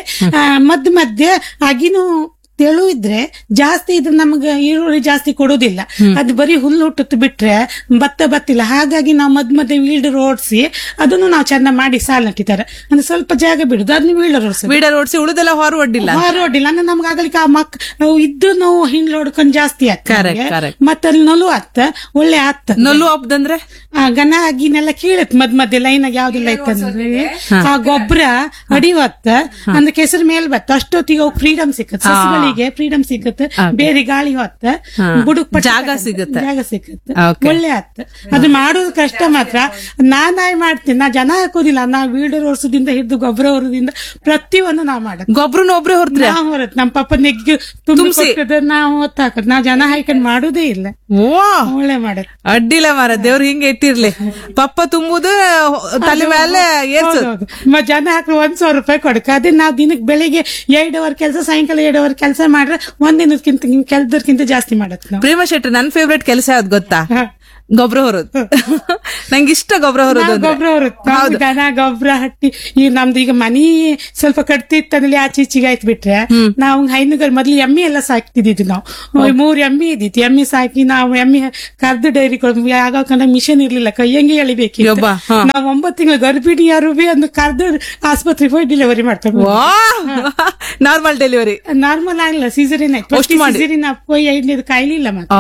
Speaker 4: ಮಧ್ಯೆ ಅಗಿನೂ ತೆಳು ಇದ್ರೆ ಜಾಸ್ತಿ ಇದ್ರೆ ನಮ್ಗೆ ಈರುಳ್ಳಿ ಜಾಸ್ತಿ ಕೊಡುದಿಲ್ಲ. ಅದು ಬರೀ ಹುಲ್ಲು ಹುಟ್ಟುತ್ತು ಬಿಟ್ರೆ ಭತ್ತ ಬತ್ತಿಲ್ಲ. ಹಾಗಾಗಿ ನಾವು ಮಧ್ಯೆ ವೀಲ್ಡರ್ ಓಡಿಸಿ ಅದನ್ನು ನಾವು ಚೆಂದ ಮಾಡಿ ಸಾಲ್ ನಟ್ಟಿದ್ದಾರೆ. ಅಂದ್ರೆ ಸ್ವಲ್ಪ ಜಾಗ ಬಿಡುದು, ಅದನ್ನ ವೀಲ್ಡರ್ ಓಡಿಸಿ
Speaker 1: ಉಳಿದೆಲ್ಲ ಹೊರವಡ್ಡಿಲ್ಲ
Speaker 4: ಅಂದ್ರೆ ನಮ್ಗೆ ಆಗಲಿಕ್ಕೆ ಆ ಇದ್ದು ನಾವು ಹಿಂಡ್ಲು ಹೊಡ್ಕೊಂಡ್ ಜಾಸ್ತಿ ಆಗ್ತದೆ. ಮತ್ತೆ ಅಲ್ಲಿ ನೊಲು ಆತ್ತ ಒಳ್ಳೆ ಆತ್ತ.
Speaker 1: ನೊಲು ಹಬ್ಬದಂದ್ರೆ
Speaker 4: ಗನ ಆಗಿನೆಲ್ಲ ಕೀಳತ್ ಮಧ್ಯ ಲೈನ್ ಆಗಿ ಯಾವ್ದಿಲ್ಲ ಇತ್ತಂದ್ರೆ ಆ ಗೊಬ್ಬರ ಅಡಿವತ್ತ ಅಂದ್ರೆ ಕೆಸರು ಮೇಲ್ ಬತ್ತ. ಅಷ್ಟೊತ್ತಿಗೆ ಫ್ರೀಡಮ್ ಸಿಕ್ಕತ್, ಸಸ್ಯಗಳಿಗೆ ಫ್ರೀಡಮ್ ಸಿಕ್ಕತ್ತೆ, ಬೇರೆ ಗಾಳಿ ಹೊತ್ತ ಬುಡುಕ್
Speaker 1: ಜಾಗ ಸಿಗುತ್ತೆ.
Speaker 4: ಒಳ್ಳೆ ಆತ್ತ. ಅದು ಮಾಡೋದು ಕಷ್ಟ ಮಾತ್ರ. ನಾನಾಯ್ ಮಾಡ್ತೀನಿ, ನಾ ಜನ ಹಾಕೋದಿಲ್ಲ. ನಾ ವೀಲ್ಡರ್ ಓಡಿಸೋದ್ರಿಂದ ಹಿಡಿದು ಗೊಬ್ಬರ ಹೊರದಿಂದ ಪ್ರತಿಯೊಂದು ನಾವ್ ಮಾಡೋದು.
Speaker 1: ಗೊಬ್ಬರನ ಒಬ್ರೆ ಹೊರದ್ರೆ
Speaker 4: ಹೊರತ್ ನಮ್ಮ ಪಾಪ ನೆಗ್ಗಿ ತುಂಬಿಸಿ ನಾವು ಹೊತ್ತ ಹಾಕೋದು. ನಾವ್ ಜನ ಹಾಕೊಂಡ್ ಮಾಡೋದೇ ಇಲ್ಲ. ಒಳ್ಳೆ ಮಾಡೋದು
Speaker 1: ಅಡ್ಡಿಲ್ಲ ಮಾರ, ದೇವ್ರು ಹಿಂಗೆ ಇಟ್ಟಿರ್ಲಿ. ಪಪ್ಪ ತುಂಬುದು ತಲೆ ಮೇಲೆ
Speaker 4: ಜನ ಹಾಕಿ 1,000 ರೂಪಾಯಿ ಕೊಡಕ. ಅದೇ ನಾವ್ ದಿನಕ್ಕೆ ಬೆಳಿಗ್ಗೆ 2 ಅವರ್ ಕೆಲಸ, ಸಾಯಂಕಾಲ 2 ಅವರ್ ಕೆಲಸ ಕೆಲಸ ಮಾಡ್ರೆ ಒಂದಿನಕ್ಕಿಂತ ಕೆಲಸದಕ್ಕಿಂತ ಜಾಸ್ತಿ ಮಾಡತ್ ನಾವು.
Speaker 1: ಪ್ರೇಮ ಶೆಟ್ಟಿ ನನ್ ಫೇವ್ರೇಟ್ ಕೆಲಸ ಯಾವ್ದು ಗೊತ್ತಾ? ಗೊಬ್ಬರ ಹೊರೋದು. ನಂಗೆ ಇಷ್ಟ ಗೊಬ್ಬರ ಹೊರೋದು.
Speaker 4: ಗೊಬ್ಬರ ಹೊರತ್ ದನ ಗೊಬ್ಬರ ಹಟ್ಟಿ ಈಗ ನಮ್ದು ಈಗ ಮನಿ ಸ್ವಲ್ಪ ಕಟ್ತಿತ್ತಂದ್ರೆ ಆಚೆ ಈಚೆಗೆ ಆಯ್ತು ಬಿಟ್ರೆ ನಾವು ಹೈನುಗಾರ ಮೊದ್ಲು ಎಮ್ಮೆ ಎಲ್ಲ ಸಾಕ್ತಿದ್ವಿ ನಾವು. 3 ಎಮ್ಮೆ ಇದ್ದಿತ್ತು. ಎಮ್ಮೆ ಸಾಕಿ ನಾವು ಎಮ್ಮೆ ಕರ್ದು ಡೈರಿ ಆಗ ಮಿಷನ್ ಇರ್ಲಿಲ್ಲ, ಕೈಯಂಗೆ ಎಳಿಬೇಕಿತ್ತು. ನಾವು 9 ತಿಂಗಳು ಗರ್ಭಿಣಿಯರು ಬಿ ಒಂದು ಕರ್ದು ಆಸ್ಪತ್ರೆಗೆ ಹೋಗಿ ಡೆಲಿವರಿ ಮಾಡ್ತಾರೆ.
Speaker 1: ನಾರ್ಮಲ್ ಡೆಲಿವರಿ
Speaker 4: ನಾರ್ಮಲ್ ಆಗಿಲ್ಲ, ಸೀಸರಿನ್ ಆಯ್ತು. ಸೀಸರಿನ್ ಅಪ್ಪೋಯ್ 5ನೇದು ಕಾಯಿಲೆ ಇಲ್ಲ ಮತ್ತೆ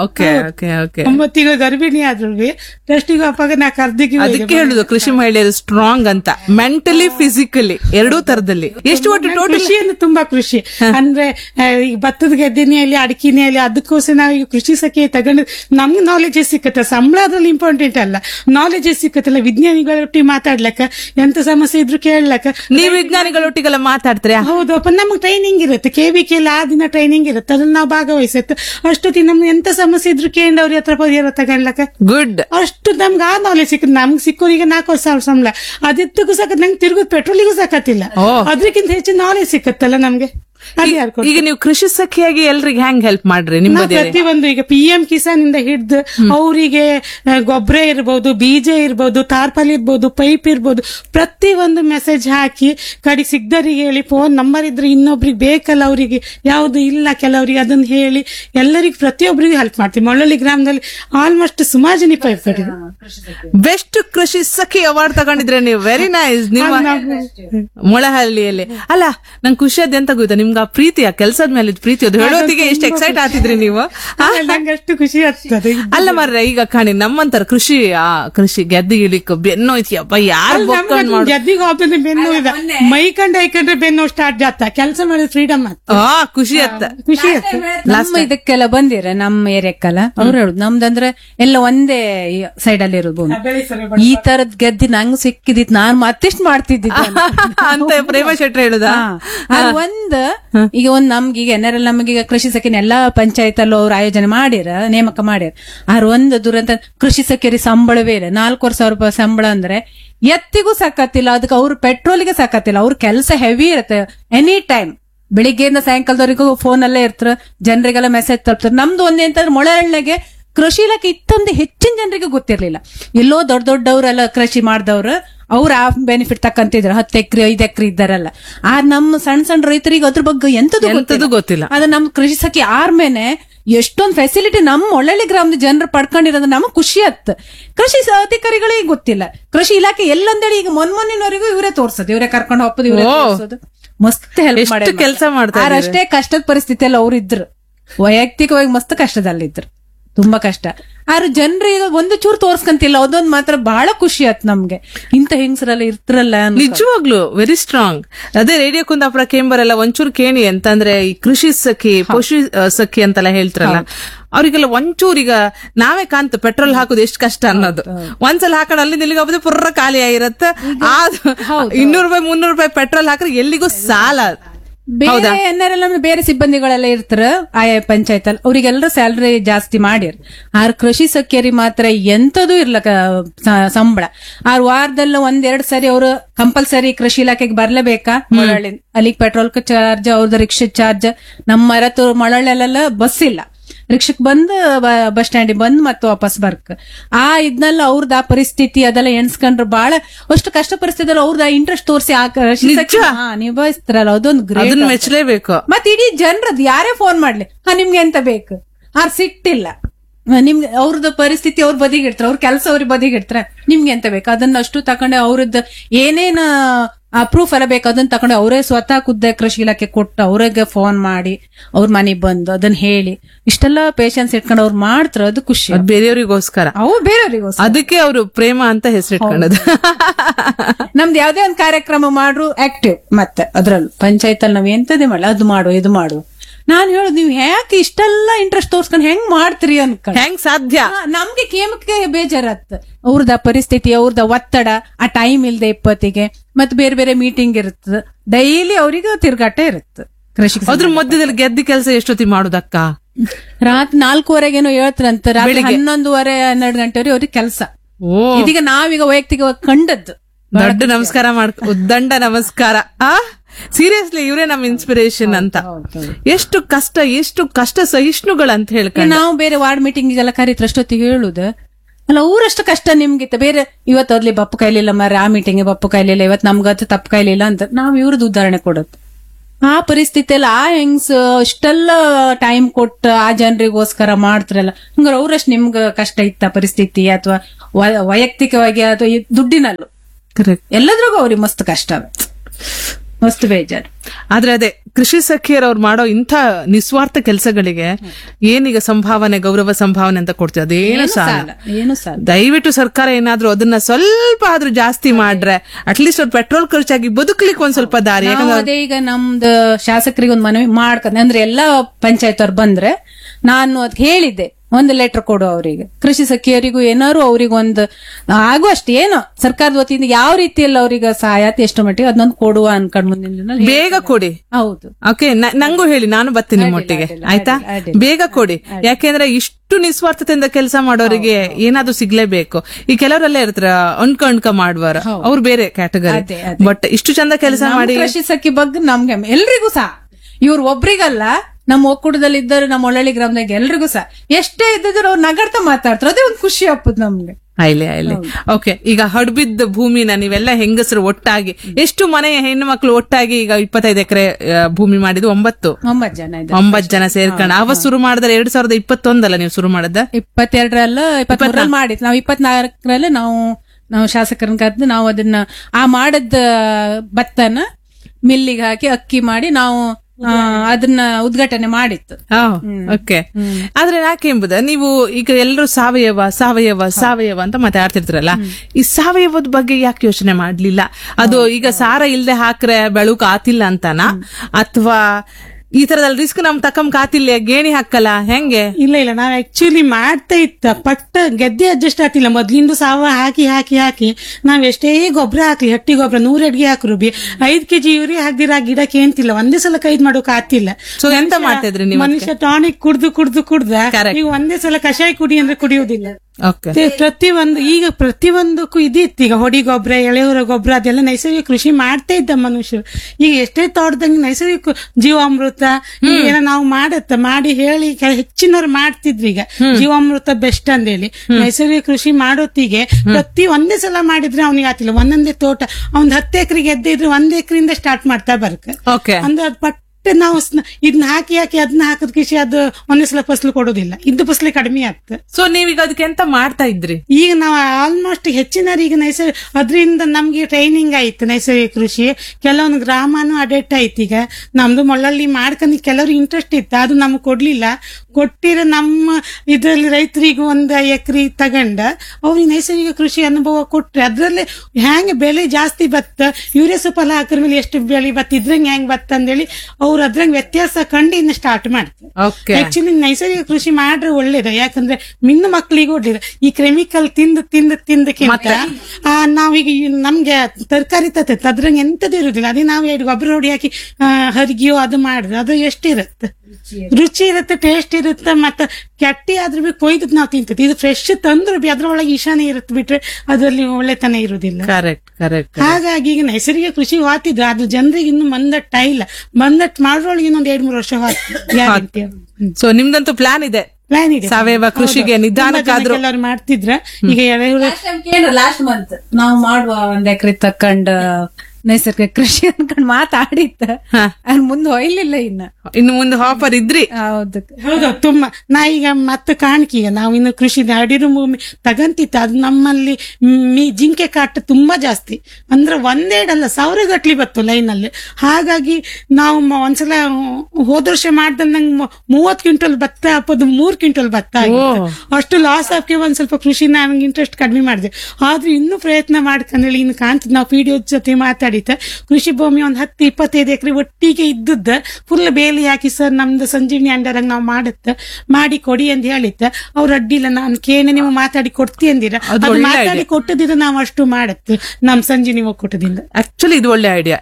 Speaker 4: 9 ತಿಂಗಳು ಗರ್ಭಿಣಿ ಆದ್ರೂ ಟೆಸ್ಟಿಗೆ ಅಪ್ಪಾಗ ನಾ ಕರ್ದಿಗೆ.
Speaker 1: ಅದಕ್ಕೆ ಹೇಳುದು ಕೃಷಿ ಮಹಿಳೆಯರು ಸ್ಟ್ರಾಂಗ್ ಅಂತ, ಮೆಂಟಲಿ ಫಿಸಿಕಲಿ ಎರಡೂ ತರದಲ್ಲಿ. ಎಷ್ಟು ಒಟ್ಟು ಟೋಟಲ್
Speaker 4: ಕೃಷಿಯನ್ನು ತುಂಬಾ ಖುಷಿ ಅಂದ್ರೆ ಈಗ ಭತ್ತದ ಗದ್ದೆನೇ ಅಲ್ಲಿ ಅಡಿಕೆನೇ ಅಲ್ಲಿ ಅದಕ್ಕೋಸ್ಕರ ನಾವು ಈಗ ಕೃಷಿ ಸಖಿ ತಗೊಂಡು ನಮ್ಗೆ ನಾಲೆಜ್ ಸಿಕ್ಕತ್ತೆ. ಸಂಬಳ ಅದ್ರಲ್ಲಿ ಇಂಪಾರ್ಟೆಂಟ್ ಅಲ್ಲ, ನಾಲೆಜ್ ಸಿಕ್ಕತ್ತಲ್ಲ. ವಿಜ್ಞಾನಿಗಳೊಟ್ಟಿಗೆ ಮಾತಾಡ್ಲಕ್ಕ, ಎಂತ ಸಮಸ್ಯೆ ಇದ್ರು ಕೇಳಲಕ್ಕ.
Speaker 1: ನೀವು ವಿಜ್ಞಾನಿಗಳೊಟ್ಟಿಗೆಲ್ಲ ಮಾತಾಡ್ತೀರಾ?
Speaker 4: ಹೌದಪ್ಪ, ನಮ್ಗೆ ಟ್ರೈನಿಂಗ್ ಇರುತ್ತೆ, KVK ಆ ದಿನ ಟ್ರೈನಿಂಗ್ ಇರುತ್ತೆ, ಅದ್ರಲ್ಲಿ ನಾವು ಭಾಗವಹಿಸುತ್ತೆ. ಅಷ್ಟೊತ್ತಿಗೆ ನಮ್ಗೆ ಎಂತ ಸಮಸ್ಯೆ ಇದ್ರು ಕೇಂದ್ರ ಅವ್ರ ಹತ್ರ ಪರಿಹಾರ ತಗೊಳ್ಲಕ್ಕ.
Speaker 1: ಗುಡ್.
Speaker 4: ಅಷ್ಟು ನಮ್ಗೆ ಆ ನಾಲೆಜ್ ಸಿಕ್ಕ. ನಮ್ಗೆ ಸಿಕ್ಕೋರಿಗೆ 4,000 ಸಂಬಳ, ಅದೆತ್ತಗೂ ಸಾಕತ್, ನಂಗೆ ತಿರುಗುದ್ ಪೆಟ್ರೋಲಿಗೂ ಸಾಕತ್ತಿಲ್ಲ. ಅದಕ್ಕಿಂತ ಹೆಚ್ಚು ನಾಲೆಜ್ ಸಿಕ್ಕತ್ತಲ್ಲ ನಮ್ಗೆ.
Speaker 1: ಈಗ ನೀವು ಕೃಷಿ ಸಖಿಯಾಗಿ ಎಲ್ರಿಗೆ ಹೆಂಗ್ ಹೆಲ್ಪ್ ಮಾಡ್ರಿ? ನಿಮ್ಮ
Speaker 4: ಪ್ರತಿಯೊಂದು ಈಗ PM ಕಿಸಾನ್ ಇಂದ ಹಿಡ್ದು ಅವರಿಗೆ ಗೊಬ್ಬರ ಇರ್ಬೋದು, ಬೀಜ ಇರ್ಬೋದು, ತಾರ್ಪಾಲ್ ಇರ್ಬೋದು, ಪೈಪ್ ಇರ್ಬೋದು, ಪ್ರತಿಯೊಂದು ಮೆಸೇಜ್ ಹಾಕಿ ಕಡೆ ಸಿಗ್ದರಿಗೆ ಹೇಳಿ, ಫೋನ್ ನಂಬರ್ ಇದ್ರೆ ಇನ್ನೊಬ್ರಿಗೆ ಬೇಕಲ್ಲ ಅವರಿಗೆ ಯಾವ್ದು ಇಲ್ಲ ಕೆಲವರಿಗೆ ಅದನ್ನ ಹೇಳಿ ಎಲ್ಲರಿಗೂ ಪ್ರತಿಯೊಬ್ಬರಿಗೂ ಹೆಲ್ಪ್ ಮಾಡ್ತೀವಿ. ಮಳ್ಳಳ್ಳಿ ಗ್ರಾಮದಲ್ಲಿ ಆಲ್ಮೋಸ್ಟ್ ಸುಮಾರು ಜನ ಪೈಪ್ ಕಟ್ಟಿದ್ರು.
Speaker 1: ಬೆಸ್ಟ್ ಕೃಷಿ ಸಖಿ ಅವಾರ್ಡ್ ತಗೊಂಡಿದ್ರೆ ನೀವು. Very nice. ನಿಮ್ಮ ಮೊಳಹಳ್ಳಿಯಲ್ಲಿ ಅಲ್ಲ, ನಂಗೆ ಖುಷಿ ಅದ ಎಂತ ಗೊತ್ತಾ, ನಿಮ್ಗೆ ಆ ಪ್ರೀತಿ, ಆ ಕೆಲಸದ ಮೇಲೆ ಪ್ರೀತಿ, ಅದು ಹೇಳೋದಿಗೆ ಎಷ್ಟು ಎಕ್ಸೈಟ್ ಆಗ್ತಿದ್ರಿ ನೀವು.
Speaker 4: ನಂಗೆ ಅಷ್ಟು ಖುಷಿ ಆಗ್ತದೆ.
Speaker 1: ಅಲ್ಲ ಮಾರ್ರೆ, ಈಗ ಕಾಣಿ ನಮ್ಮಂತರ ಕೃಷಿ ಗೆದ್ದಿಗಿಲಿಕ್ಕೆ ಬೆನ್ನು ಐತಿಯಪ್ಪ, ಯಾರು
Speaker 4: ಗೆದ್ದಿಗೆ ಹೋಗ್ತದೆ ಬೆನ್ನು ಇದೆ, ಮೈಕಂಡ್ರೆ ಬೆನ್ನು ಸ್ಟಾರ್ಟ್ ಜಾತ ಕೆಲಸ ಮಾಡಿದ ಫ್ರೀಡಮ್
Speaker 1: ಖುಷಿ ಅತ್ತ.
Speaker 4: ಖುಷಿ ಅತ್ತ.
Speaker 3: ನಮ್ಮ ಇದಕ್ಕೆಲ್ಲ ಬಂದಿರ ನಮ್ಮ ಏರಿಯಾಕ್ಕಲ್ಲ ಅವ್ರು ಹೇಳುದು ನಮ್ದಂದ್ರೆ ಎಲ್ಲ ಒಂದೇ ಸೈಡ್ ಅಲ್ಲಿ ಇರೋದು. ಈ ತರದ್ ಗೆದ್ದಿ ನಂಗ್ ಸಿಕ್ಕಿದಿತ್ ನಾನ್ ಮತ್ತಿಷ್ಟು ಮಾಡ್ತಿದ್ದಿದ್ದೆ
Speaker 1: ಅಂತ ಪ್ರೇಮ ಶೆಟ್ಟಿ ಹೇಳುದ.
Speaker 3: ಒಂದ್ ಈಗ ಒಂದ್ ನಮ್ಗೆ ಈಗ ಎನ್ಆರ್ಎಲ್ ನಮ್ಗೆ ಕೃಷಿ ಸಖಿನ ಎಲ್ಲಾ ಪಂಚಾಯತ್ ಅಲ್ಲೂ ಅವ್ರು ಆಯೋಜನೆ ಮಾಡ್ಯಾರ, ನೇಮಕ ಮಾಡ್ಯಾರ. ಒಂದು ದುರಂತ ಕೃಷಿ ಸಖಿಯರಿ ಸಂಬಳವೇ ಇಲ್ಲ. 4,000 ರೂಪಾಯಿ ಸಂಬಳ ಅಂದ್ರೆ ಎತ್ತಿಗೂ ಸಾಕತ್ತಿಲ್ಲ, ಅದಕ್ಕೆ ಅವ್ರು ಪೆಟ್ರೋಲ್ಗೆ ಸಾಕತ್ತಿಲ್ಲ. ಅವ್ರ ಕೆಲಸ ಹೆವಿ ಇರುತ್ತೆ, ಎನಿ ಟೈಮ್ ಬೆಳಿಗ್ಗೆಯಿಂದ ಸಾಯಂಕಾಲದವರೆಗೂ ಫೋನ್ ಅಲ್ಲೇ ಇರ್ತಾರ, ಜನರಿಗೆಲ್ಲ ಮೆಸೇಜ್ ತಲುಪ್ತಾರೆ. ನಮ್ದು ಒಂದೇ ಅಂತಂದ್ರೆ ಮೊಳಹಳ್ಳಿಗೆ ಕೃಷಿ ಇಲಾಖೆ ಇತ್ತೊಂದು ಹೆಚ್ಚಿನ ಜನರಿಗೆ ಗೊತ್ತಿರ್ಲಿಲ್ಲ. ಎಲ್ಲೋ ದೊಡ್ಡವರೆಲ್ಲ ಕೃಷಿ ಮಾಡ್ದವ್ರು ಅವ್ರ ಆ ಬೆನಿಫಿಟ್ ತಕ್ಕಂತಿದ್ರು, 10 ಎಕರೆ 5 ಎಕರೆ ಇದ್ದಾರಲ್ಲ. ಆ ನಮ್ಮ ಸಣ್ಣ ರೈತರಿಗೆ ಅದ್ರ ಬಗ್ಗೆ ಎಂತದ್ದು
Speaker 1: ಗೊತ್ತಿಲ್ಲ.
Speaker 3: ಅದ ನಮ್ ಕೃಷಿ ಸಖಿ ಆರ್ಮೇನೆ ಎಷ್ಟೊಂದು ಫೆಸಿಲಿಟಿ ನಮ್ಮ ಒಳ್ಳೊಳ್ಳೆ ಗ್ರಾಮದ ಜನರು ಪಡ್ಕೊಂಡಿರೋದು ನಮಗ್ ಖುಷಿ ಆತ್. ಕೃಷಿ ಅಧಿಕಾರಿಗಳಿಗೆ ಗೊತ್ತಿಲ್ಲ, ಕೃಷಿ ಇಲಾಖೆ ಎಲ್ಲಂದೇಳಿ ಈಗ ಮೊನ್ನಿನವರೆಗೂ ಇವರೇ ತೋರ್ಸೋದು, ಇವರೇ ಕರ್ಕೊಂಡು ಹೋಗೋದು, ಇವರೇ ತೋರ್ಸೋದು. ಮಸ್ತ್ ಹೆಲ್ಪ್ ಮಾಡಿ
Speaker 1: ಕೆಲಸ ಮಾಡ್ತಾರೆ.
Speaker 3: ಅಷ್ಟೇ ಕಷ್ಟದ ಪರಿಸ್ಥಿತಿಯಲ್ಲಿ ಅವ್ರು ಇದ್ರು, ವೈಯಕ್ತಿಕವಾಗಿ ಮಸ್ತ್ ಕಷ್ಟದಲ್ಲಿದ್ರು, ತುಂಬಾ ಕಷ್ಟ. ಆದ್ರೆ ಜನರಿಗೆ ಒಂದು ಚೂರು ತೋರ್ಸ್ಕಂತಿಲ್ಲ, ಅದೊಂದು ಮಾತ್ರ ಬಹಳ ಖುಷಿ ಆಯ್ತು ನಮ್ಗೆ. ಇಂತ ಹೆಂಗಸರೆಲ್ಲ ಇರ್ತಿರಲ್ಲ
Speaker 1: ನಿಜವಾಗ್ಲು. Very strong. ಅದೇ ರೇಡಿಯೋ ಕುಂದಾಪುರ ಕೇಂಬರೆಲ್ಲ ಒಂಚೂರು ಕೇಳಿ ಅಂತಂದ್ರೆ ಈ ಕೃಷಿ ಸಖಿ, ಪಶು ಸಖಿ ಅಂತೆಲ್ಲ ಹೇಳ್ತಾರಲ್ಲ, ಅವ್ರಿಗೆಲ್ಲ ಒಂಚೂರು ಈಗ ನಾವೇ ಕಾಂತ ಪೆಟ್ರೋಲ್ ಹಾಕೋದು ಎಷ್ಟು ಕಷ್ಟ ಅನ್ನೋದು. ಒಂದ್ಸಲ ಹಾಕೊಂಡು ಅಲ್ಲಿ ನಿಲ್ಲಿಗೆ ಹೋಗೋದು ಪುರ್ರ ಖಾಲಿ ಆಗಿರತ್ತೆ. 200 ರೂಪಾಯಿ 300 ರೂಪಾಯಿ ಪೆಟ್ರೋಲ್ ಹಾಕ್ರೆ ಎಲ್ಲಿಗೂ ಸಾಲ.
Speaker 3: ಬೇರೆ ಎನ್ಆರ್ಎಲ್ ಬೇರೆ ಸಿಬ್ಬಂದಿಗಳೆಲ್ಲ ಇರ್ತಾರ ಆಯಾ ಪಂಚಾಯತ್ ಅಲ್ಲಿ, ಅವ್ರಿಗೆಲ್ಲರೂ ಸ್ಯಾಲರಿ ಜಾಸ್ತಿ ಮಾಡಿರ್. ಆರ್ ಕೃಷಿ ಸಖಿಯರಿ ಮಾತ್ರ ಎಂತದೂ ಇರ್ಲಕ ಸಂಬಳ. ಆರ್ ವಾರದಲ್ಲ 1-2 ಸರಿ ಅವರು ಕಂಪಲ್ಸರಿ ಕೃಷಿ ಇಲಾಖೆಗೆ ಬರ್ಲೇಬೇಕಾ. ಮೊಳಹಳ್ಳಿ ಅಲ್ಲಿಗೆ ಪೆಟ್ರೋಲ್ ಚಾರ್ಜ್, ಅವ್ರದ್ದು ರಿಕ್ಷಾ ಚಾರ್ಜ್. ನಮ್ಮ ಮರತು ಮೊಳಹಳ್ಳಿಯಲ್ಲೆಲ್ಲ ಬಸ್ ಇಲ್ಲ, ರಿಕ್ಷಕ್ ಬಂದ್ ಬಸ್ ಸ್ಟ್ಯಾಂಡ್ ಬಂದ್ ಮತ್ತೆ ವಾಪಸ್ ಬರ್ಕ್. ಇದನ್ನೆಲ್ಲ ಅವ್ರದ್ದು ಆ ಪರಿಸ್ಥಿತಿ ಅದೆಲ್ಲ ಎಣ್ಸ್ಕೊಂಡ್ರು ಬಹಳ ಅಷ್ಟು ಕಷ್ಟ ಪರಿಸ್ಥಿತಿ ಅವ್ರದ್ದು ಇಂಟ್ರೆಸ್ಟ್ ತೋರಿಸಿ ನಿಭಾಯಿಸ್ತಾರಲ್ಲ, ಅದೊಂದು ಗ್ರೇಟ್,
Speaker 1: ಮೆಚ್ಚಲೇಬೇಕು.
Speaker 3: ಮತ್ತೆ ಇಡೀ ಜನರದ್ದು ಯಾರೇ ಫೋನ್ ಮಾಡ್ಲಿ, ನಿಮ್ಗೆ ಎಂತ ಬೇಕು, ಸಿಟ್ಟಿಲ್ಲ ನಿಮ್ಗೆ, ಅವ್ರದ್ದು ಪರಿಸ್ಥಿತಿ ಅವ್ರ ಬದಿಗಿಡ್ತಾರ, ಅವ್ರ ಕೆಲಸ ಅವ್ರಿಗೆ ಬದಿಗಿಡ್ತಾರ, ನಿಮ್ಗೆ ಎಂತ ಬೇಕು ಅದನ್ನ ಅಷ್ಟು ತಕೊಂಡೆ ಅವ್ರದ್ದು ಏನೇನ ಪ್ರೂಫ್ ಎಲ್ಲ ಬೇಕು ಅದನ್ನ ತಗೊಂಡು ಅವರೇ ಸ್ವತಃ ಖುದ್ದ ಕೃಷಿ ಇಲಾಖೆ ಕೊಟ್ಟು ಅವ್ರಿಗೆ ಫೋನ್ ಮಾಡಿ ಅವ್ರ ಮನೆಗ್ ಬಂದು ಅದನ್ನ ಹೇಳಿ ಇಷ್ಟೆಲ್ಲ ಪೇಷನ್ಸ್ ಇಟ್ಕೊಂಡು ಅವ್ರು ಮಾಡ್ತಾರ. ಅದು ಖುಷಿ,
Speaker 1: ಬೇರೆಯವರಿಗೋಸ್ಕರ,
Speaker 3: ಅವ್ರು ಬೇರೆಯವರಿಗೋಸ್ಕರ.
Speaker 1: ಅದಕ್ಕೆ ಅವರು ಪ್ರೇಮ ಅಂತ ಹೆಸರಿಟ್ಕೊಂಡದು.
Speaker 3: ನಮ್ದು ಯಾವ್ದೇ ಒಂದು ಕಾರ್ಯಕ್ರಮ ಮಾಡ್ರು ಆಕ್ಟಿವ್, ಮತ್ತೆ ಅದ್ರಲ್ಲೂ ಪಂಚಾಯತ್ ಅಲ್ಲಿ ನಾವ್ ಎಂತದೇ ಮಾಡಲ್ಲ, ಅದು ಮಾಡು ಇದು ಮಾಡು. ನಾನ್ ಹೇಳುದು ನೀವು ಯಾಕೆ ಇಷ್ಟೆಲ್ಲ ಇಂಟ್ರೆಸ್ಟ್ ತೋರ್ಸ್ಕೊಂಡು ಹೆಂಗ್ ಮಾಡ್ತೀರಿ ಅನ್ಕೊಂಡು,
Speaker 1: ಹೆಂಗ್ ಸಾಧ್ಯ?
Speaker 3: ನಮ್ಗೆ ಕೇಮಕ್ಕೆ ಬೇಜಾರತ್, ಅವ್ರದ ಪರಿಸ್ಥಿತಿ, ಅವ್ರದ ಒತ್ತಡ, ಆ ಟೈಮ್ ಇಲ್ದೆ 20ಗೆ ಮತ್ತೆ ಬೇರೆ ಬೇರೆ ಮೀಟಿಂಗ್ ಇರುತ್ತೆ, ಡೈಲಿ ಅವ್ರಿಗೆ ತಿರ್ಗಾಟ ಇರುತ್ತೆ ಕೃಷಿ.
Speaker 1: ಅದ್ರ ಮಧ್ಯದಲ್ಲಿ ಗೆದ್ದಿ ಕೆಲಸ ಎಷ್ಟೊತ್ತಿ ಮಾಡುದಕ್ಕ?
Speaker 3: ರಾತ್ರಿ 4:15 ಹೇಳ್ತಾರಂತ, ರಾತ್ರಿ 11:30-12 ಗಂಟೆವರೆಗೆ ಅವ್ರಿಗೆ ಕೆಲಸ. ಇದೀಗ ನಾವೀಗ ವೈಯಕ್ತಿಕವಾಗಿ ಕಂಡದ್ದು.
Speaker 1: ದೊಡ್ಡ ನಮಸ್ಕಾರ ಉದ್ದಂಡ ನಮಸ್ಕಾರ. ಸೀರಿಯಸ್ಲಿ ಇವರೇ ನಮ್ ಇನ್ಸ್ಪಿರೇಷನ್ ಅಂತ. ಎಷ್ಟು ಕಷ್ಟ ಸಹಿಷ್ಣುಗಳಂತ ಹೇಳ್ಕೊಂಡು
Speaker 3: ನಾವು ಬೇರೆ ವಾರ್ಡ್ ಮೀಟಿಂಗ್ ಕರೀತ್ರ ಅಷ್ಟೊತ್ತಿಗೆ ಹೇಳುದು ಅಲ್ಲ, ಊರಷ್ಟು ಕಷ್ಟ ನಿಮ್ಗಿತ್ತ. ಬೇರೆ ಇವತ್ತು ಅದ್ಲಿ ಬಪ್ಪು ಕೈಲಿಲ್ಲ ಮರ, ಆ ಮೀಟಿಂಗ್ ಬಪ್ಪು ಕೈಲಿಲ್ಲ, ಇವತ್ತು ನಮ್ಗತ್ತು ತಪ್ಪು ಕೈಲಿಲ್ಲ ಅಂತ ನಾವ್ ಇವ್ರದ್ದು ಉದಾಹರಣೆ ಕೊಡೋದು. ಆ ಪರಿಸ್ಥಿತಿಯಲ್ಲಿ ಆ ಹೆಂಗ್ಸ್ ಇಷ್ಟೆಲ್ಲ ಟೈಮ್ ಕೊಟ್ಟು ಆ ಜನರಿಗೋಸ್ಕರ ಮಾಡ್ತಾರಲ್ಲ, ಹಂಗಾರೆ ಅವ್ರಷ್ಟು ನಿಮ್ಗ ಕಷ್ಟ ಇತ್ತ ಪರಿಸ್ಥಿತಿ ಅಥವಾ ವೈಯಕ್ತಿಕವಾಗಿ ಅಥವಾ ದುಡ್ಡಿನಲ್ಲೂ ಎಲ್ಲದ್ರಿಗೂ ಅವ್ರಿಗೆ ಮಸ್ತ್ ಕಷ್ಟ, ಮಸ್ತ್ ಬೇಜಾರು.
Speaker 1: ಆದ್ರೆ ಅದೇ ಕೃಷಿ ಸಖಿಯರವ್ರು ಮಾಡೋ ಇಂಥ ನಿಸ್ವಾರ್ಥ ಕೆಲಸಗಳಿಗೆ ಏನೀಗ ಸಂಭಾವನೆ, ಗೌರವ ಸಂಭಾವನೆ ಅಂತ ಕೊಡ್ತೀವಿ, ಅದೇನು ಸಾಲ. ದಯವಿಟ್ಟು ಸರ್ಕಾರ ಏನಾದ್ರೂ ಅದನ್ನ ಸ್ವಲ್ಪ ಆದ್ರೂ ಜಾಸ್ತಿ ಮಾಡ್ರೆ ಅಟ್ಲೀಸ್ಟ್ ಅವ್ರು ಪೆಟ್ರೋಲ್ ಖರ್ಚಾಗಿ ಬದುಕ್ಲಿಕ್ಕೆ ಒಂದ್ ಸ್ವಲ್ಪ ದಾರಿ.
Speaker 3: ಅದೇ ಈಗ ನಮ್ದು ಶಾಸಕರಿಗೆ ಒಂದು ಮನವಿ ಮಾಡ್ಕೊಂಡೆ, ಅಂದ್ರೆ ಎಲ್ಲಾ ಪಂಚಾಯತ್ ಅವ್ರು ಬಂದ್ರೆ ನಾನು ಅದ್ ಹೇಳಿದ್ದೆ, ಒಂದು ಲೆಟರ್ ಕೊಡು ಅವರಿಗೆ, ಕೃಷಿ ಸಖಿಯರಿಗೂ ಏನಾರು ಅವ್ರಿಗೊಂದು ಆಗುವಷ್ಟು ಏನೋ ಸರ್ಕಾರದ ವತಿಯಿಂದ ಯಾವ ರೀತಿಯಲ್ಲಿ ಅವ್ರಿಗೆ ಸಹಾಯ ಎಷ್ಟು ಮಟ್ಟಿಗೆ ಅದನ್ನೊಂದು ಕೊಡುವ ಅನ್ಕೊಂಡ್ ಮುಂದಿನ ದಿನ
Speaker 1: ಬೇಗ ಕೊಡಿ.
Speaker 3: ಹೌದು,
Speaker 1: ಓಕೆ, ನಂಗೂ ಹೇಳಿ, ನಾನು ಬರ್ತೀನಿ ನಿಮ್ಮೊಟ್ಟಿಗೆ, ಆಯ್ತಾ? ಬೇಗ ಕೊಡಿ. ಯಾಕೆಂದ್ರೆ ಇಷ್ಟು ನಿಸ್ವಾರ್ಥತೆಯಿಂದ ಕೆಲಸ ಮಾಡೋರಿಗೆ ಏನಾದ್ರು ಸಿಗ್ಲೇಬೇಕು. ಈ ಕೆಲವರೆಲ್ಲ ಇರ್ತಾರ ಅಣ್ಕ ಮಾಡುವಾರ, ಅವ್ರು ಬೇರೆ ಕ್ಯಾಟಗರಿ. ಬಟ್ ಇಷ್ಟು ಚಂದ ಕೆಲಸ ಮಾಡಿ
Speaker 3: ಕೃಷಿ ಸಖಿ ಬಗ್ಗೆ ನಮ್ಗೆ ಎಲ್ರಿಗೂ ಸಹ, ಇವ್ರು ಒಬ್ರಿಗಲ್ಲ, ನಮ್ಮ ಒಕ್ಕೂಟದಲ್ಲಿ ಇದ್ದರು, ನಮ್ಮ ಒಳ್ಳಳ್ಳಿ ಗ್ರಾಮದಾಗ ಎಲ್ರಿಗೂ ಸಹ ಎಷ್ಟೇ ಇದ್ದಿದ್ರು ಅವ್ರು ನಗಡ್ತಾ ಮಾತಾಡ್ತಾರೆ, ಅದೇ ಒಂದು ಖುಷಿ ಹಪ್ಪದ್ ನಮ್ಗೆ.
Speaker 1: ಆಯ್ಲೆ ಓಕೆ. ಈಗ ಹಡ್ಬಿದ್ದ ಭೂಮಿನ ನೀವೆಲ್ಲ ಹೆಂಗಸರು ಒಟ್ಟಾಗಿ, ಎಷ್ಟು ಮನೆಯ ಹೆಣ್ಣು ಮಕ್ಳು ಒಟ್ಟಾಗಿ ಈಗ 25 ಎಕರೆ ಭೂಮಿ ಮಾಡಿದ್ದು 9 ಜನ ಸೇರ್ಕೊಂಡು ಅವ ಶುರು ಮಾಡಿದ್ರೆ 2021 ನೀವು ಶುರು ಮಾಡದ?
Speaker 3: 22 ಮಾಡಿದ್ ನಾವು. 24 ನಾವು ಶಾಸಕರನ್ನ ಕರೆದು ನಾವು ಅದನ್ನ ಆ ಮಾಡದ ಭತ್ತನ ಮಿಲ್ಲಿಗೆ ಹಾಕಿ ಅಕ್ಕಿ ಮಾಡಿ ನಾವು ಅದನ್ನ ಉದ್ಘಾಟನೆ ಮಾಡಿತ್ತು.
Speaker 1: ಓಕೆ. ಆದ್ರೆ ಯಾಕೆ ಎಂಬುದ, ನೀವು ಈಗ ಎಲ್ಲರೂ ಸಾವಯವ ಅಂತ ಮಾತಾಡ್ತಿರ್ತಾರಲ್ಲ, ಈ ಸಾವಯವದ ಬಗ್ಗೆ ಯಾಕೆ ಯೋಚನೆ ಮಾಡ್ಲಿಲ್ಲ? ಅದು ಈಗ ಸಾರ ಇಲ್ದೆ ಹಾಕ್ರೆ ಬೆಳಕು ಆತಿಲ್ಲ ಅಂತಾನ, ಅಥವಾ ಈ ತರದಲ್ಲಿ ರಿಸ್ಕ್ ನಮ್ ತಕ್ಕಂ ಕಾತಿಲ್ಲ, ಗೇಣಿ ಹಾಕಲ್ಲ, ಹೆಂಗೆ?
Speaker 4: ಇಲ್ಲ ನಾವ್ ಆಕ್ಚುಲಿ ಮಾಡ್ತಾ ಇತ್ತ, ಪಟ್ಟ ಗೆದ್ದೆ ಅಡ್ಜಸ್ಟ್ ಆಗ್ತಿಲ್ಲ. ಮೊದ್ಲಿಂದು ಸಾವ ಹಾಕಿ ನಾವ್ ಎಷ್ಟೇ ಗೊಬ್ಬರ ಹಾಕ್ಲಿ, ಹಟ್ಟಿ ಗೊಬ್ಬರ 100 ಅಡ್ಗೆ ಹಾಕ್ರು ಬಿ 5 kg ಯೂರಿಯಾ ಹಾಕ್ದಿರ ಗಿಡಕ್ಕೆ ಏನ್ತಿಲ್ಲ, ಒಂದೇ ಸಲ ಕೈದ್ ಮಾಡೋಕ್ ಆಗ್ತಿಲ್ಲ.
Speaker 1: ಸೊ ಎಂತ ಮಾಡ್ತಿದ್ರಿ ನೀವು?
Speaker 4: ಮನುಷ್ಯ ಟಾನಿಕ್ ಕುಡ್ದು ಈಗ ಒಂದೇ ಸಲ ಕಷಾಯ ಕುಡಿ ಅಂದ್ರೆ ಕುಡಿಯುವುದಿಲ್ಲ. ಪ್ರತಿಯೊಂದಕ್ಕೂ ಇದಿತ್ತು. ಈಗ ಹೊಡಿ ಗೊಬ್ಬರ, ಎಳೆಹುರ ಗೊಬ್ಬರ ಅದೆಲ್ಲ ನೈಸರ್ಗಿಕ ಕೃಷಿ ಮಾಡ್ತಾ ಇದ್ದ ಮನುಷ್ಯರು. ಈಗ ಎಷ್ಟೇ ತೋಟದಂಗೆ ನೈಸರ್ಗಿಕ ಜೀವಾಮೃತ ಏನೋ ನಾವು ಮಾಡಿ ಹೇಳಿ ಹೆಚ್ಚಿನವ್ರು ಮಾಡ್ತಿದ್ವಿ. ಈಗ ಜೀವಾಮೃತ ಬೆಸ್ಟ್ ಅಂದೇಳಿ ನೈಸರ್ಗಿಕ ಕೃಷಿ ಮಾಡೋತ್ತಿಗೆ ಒಂದೇ ಸಲ ಮಾಡಿದ್ರೆ ಅವ್ನಿಗೆ ಆತಿಲ್ಲ. ಒಂದೊಂದೇ ತೋಟ ಅವ್ನ್ 10 ಎಕರೆಗೆ ಎದ್ದಿದ್ರೆ 1 ಎಕರೆಯಿಂದ ಸ್ಟಾರ್ಟ್ ಮಾಡ್ತಾ ಬರ್ಕ, ಅಂದ್ರೆ ಅದು ಪಟ್ಟ ನಾವು ಇದನ್ನ ಹಾಕಿ ಅದನ್ನ ಹಾಕದ್ ಕೃಷಿ ಅದು ಒಂದೇ ಸಲ ಫಸಲು ಕೊಡೋದಿಲ್ಲ, ಇದ್ದು ಫಸಲು ಕಡಿಮೆ ಆಗ್ತದೆ.
Speaker 1: ಸೊ ನೀವೀಗ ಅದಕ್ಕೆ ಎಂತ ಮಾಡ್ತಾ ಇದ್ರಿ?
Speaker 4: ಈಗ ನಾವು ಆಲ್ಮೋಸ್ಟ್ ಹೆಚ್ಚಿನವರಿಗೆ ಅದರಿಂದ ನಮ್ಗೆ ಟ್ರೈನಿಂಗ್ ಆಯ್ತು ನೈಸರ್ಗಿಕ ಕೃಷಿ. ಕೆಲವೊಂದು ಗ್ರಾಮನೂ ಅಡೆಕ್ಟ್ ಆಯ್ತು. ಈಗ ನಮ್ದು ಮೊಳ್ಳಲ್ಲಿ ಮಾಡ್ಕೊಂಡು ಕೆಲವ್ರು ಇಂಟ್ರೆಸ್ಟ್ ಇತ್ತು, ಅದು ನಮ್ಗೆ ಕೊಡ್ಲಿಲ್ಲ. ಕೊಟ್ಟಿರೋ ನಮ್ಮ ಇದ್ರಲ್ಲಿ ರೈತರಿಗೆ 1 ಎಕರೆ ತಗೊಂಡ ಅವ್ರಿಗೆ ನೈಸರ್ಗಿಕ ಕೃಷಿ ಅನುಭವ ಕೊಟ್ರೆ ಅದ್ರಲ್ಲಿ ಹೆಂಗೆ ಬೆಳೆ ಜಾಸ್ತಿ ಬತ್ತ, ಯೂರಿಯಾ ಸೊಪ್ಪಲ್ಲ ಹಾಕಿದ ಮೇಲೆ ಎಷ್ಟು ಬೆಳೆ ಬತ್ತ, ಇದ್ರಂಗೆ ಹೆಂಗ್ ಬತ್ತ ಅಂದೇಳಿ ಅವ್ರು ಅದ್ರಂಗೆ ವ್ಯತ್ಯಾಸ ಕಂಡು ಇನ್ನು ಸ್ಟಾರ್ಟ್ ಮಾಡ್ತಾರೆ. ಆಕ್ಚುಲಿ ನೈಸರ್ಗಿಕ ಕೃಷಿ ಮಾಡ್ರೆ ಒಳ್ಳೇದು. ಯಾಕಂದ್ರೆ ಮಿನ್ನು ಮಕ್ಕಳಿಗೆ ಒಳ್ಳೇದು. ಈ ಕೆಮಿಕಲ್ ತಿಂದಕ್ಕಿಂತ ನಾವೀಗ ನಮ್ಗೆ ತರಕಾರಿ ತತ್ತ ಅದ್ರಂಗೆ ಎಂತದ್ದು ಇರುದಿಲ್ಲ. ಅದೇ ನಾವು 2 ಗೊಬ್ಬರ ಹೊಡಿ ಹಾಕಿ ಹರಿಗಿಯೋ ಅದು ಮಾಡಿದ್ರೆ ಅದು ಎಷ್ಟಿರುತ್ತೆ, ರುಚಿ ಇರುತ್ತೆ, ಟೇಸ್ಟ್ ಇರುತ್ತೆ. ಮತ್ತೆ ಕೆಟ್ಟಿ ಆದ್ರೂ ಬಿ ಕೊಯ್ದು ನಾವು ತಿಂತೇವೆ. ಇದು ಫ್ರೆಶ್ ತಂದ್ರು ಬಿ ಅದ್ರೊಳಗೆ ಈಶಾನೆ ಇರುತ್ತೆ, ಬಿಟ್ರೆ ಅದರಲ್ಲಿ ಒಳ್ಳೆತನ ಇರುದಿಲ್ಲ. ಹಾಗಾಗಿ ಈಗ ನೈಸರ್ಗಿಕ ಕೃಷಿ ಹೋಗ್ತಿದ್ರು, ಅದು ಜನರಿಗೆ ಇನ್ನು ಬಂದಟ್ ಮಾಡೋಳಿಗೆ ಇನ್ನೊಂದು 2-3 ವರ್ಷ ಹೋಗ್ತದೆ.
Speaker 1: ಸೊ ನಿಮ್ದಂತೂ ಪ್ಲಾನ್ ಇದೆ ಸಾವಯವ ಕೃಷಿಗೆ ನಿಧಾನಕ್ಕಾದ್ರೂ
Speaker 4: ಎಲ್ಲರೂ ಮಾಡ್ತಿದ್ರ. ಈಗ
Speaker 3: ಲಾಸ್ಟ್ ಮಂತ್ ನಾವು ಮಾಡುವ 1 ಎಕರೆ ತಕೊಂಡ್ ನೈಸರ್ಗಿಕ ಕೃಷಿ ಅನ್ಕೊಂಡ್ ಮಾತಾಡಿತ್ತ, ಮುಂದೆ ಹೊಯ್ಲಿಲ್ಲ.
Speaker 1: ಇನ್ನು ಮುಂದೆ ಆಫರ್ ಇದ್ರಿ?
Speaker 4: ಹೌದು, ತುಂಬಾ. ನಾ ಈಗ ಮತ್ತೆ ಕಾಣಿಕೆಗ ನಾವು ಇನ್ನು ಕೃಷಿ ಅಡಿರು ಭೂಮಿ ತಗಂತಿತ್ತು. ಅದು ನಮ್ಮಲ್ಲಿ ಜಿಂಕೆ ಕಾಟ ತುಂಬಾ ಜಾಸ್ತಿ, ಅಂದ್ರೆ 1-2 ಅಲ್ಲ 1000 ಗಟ್ಲಿ ಬತ್ತು ಲೈನ್ ಅಲ್ಲಿ. ಹಾಗಾಗಿ ನಾವು ಒಂದ್ಸಲ ಹೋದ ವರ್ಷ ಮಾಡ್ದಲ್ಲಿ ನಂಗೆ 30 ಕ್ವಿಂಟಲ್ ಭತ್ತ ಹಾಕೋದು 3 ಕ್ವಿಂಟಲ್ ಭತ್ತ ಆಗಿತ್ತು. ಅಷ್ಟು ಲಾಸ್ ಹಾಕಿ ಒಂದ್ ಸ್ವಲ್ಪ ಕೃಷಿ ನಂಗೆ ಇಂಟ್ರೆಸ್ಟ್ ಕಡಿಮೆ ಮಾಡಿದೆ. ಆದ್ರೂ ಇನ್ನೂ ಪ್ರಯತ್ನ ಮಾಡ್ಕೊಂಡೇಳಿ ಇನ್ನು ಕಾಣ್ತಿದ್. ನಾವು ಪಿಡಿಒ ಜೊತೆ ಮಾತಾಡಿ ಕೃಷಿ ಭೂಮಿ 10-25 ಎಕರೆ ಒಟ್ಟಿಗೆ ಇದ್ದದ್ದ ಫುಲ್ ಬೇಲಿ ಹಾಕಿ, ಸರ್ ನಮ್ದು ಸಂಜೀವಿನಿ ಅಂಡರ್ ನಾವು ಮಾಡಿ ಕೊಡಿ ಅಂತ ಹೇಳಿತ್ತ. ಅವ್ರು ಅಡ್ಡಿಲ್ಲ, ನಾನು ಕೇಳಿ ನೀವು ಮಾತಾಡಿ ಕೊಡ್ತಿ ಅಂದಿರ. ಮಾತಾಡಿ ಕೊಟ್ಟದಿದ್ರೆ ನಾವು ಅಷ್ಟು ಮಾಡತ್ತೆ ನಮ್ ಸಂಜೀವಿನಿ ಒಕ್ಕೂಟದಿಂದ.
Speaker 1: ಆಕ್ಚುಲಿ ಇದು ಒಳ್ಳೆ ಐಡಿಯಾ.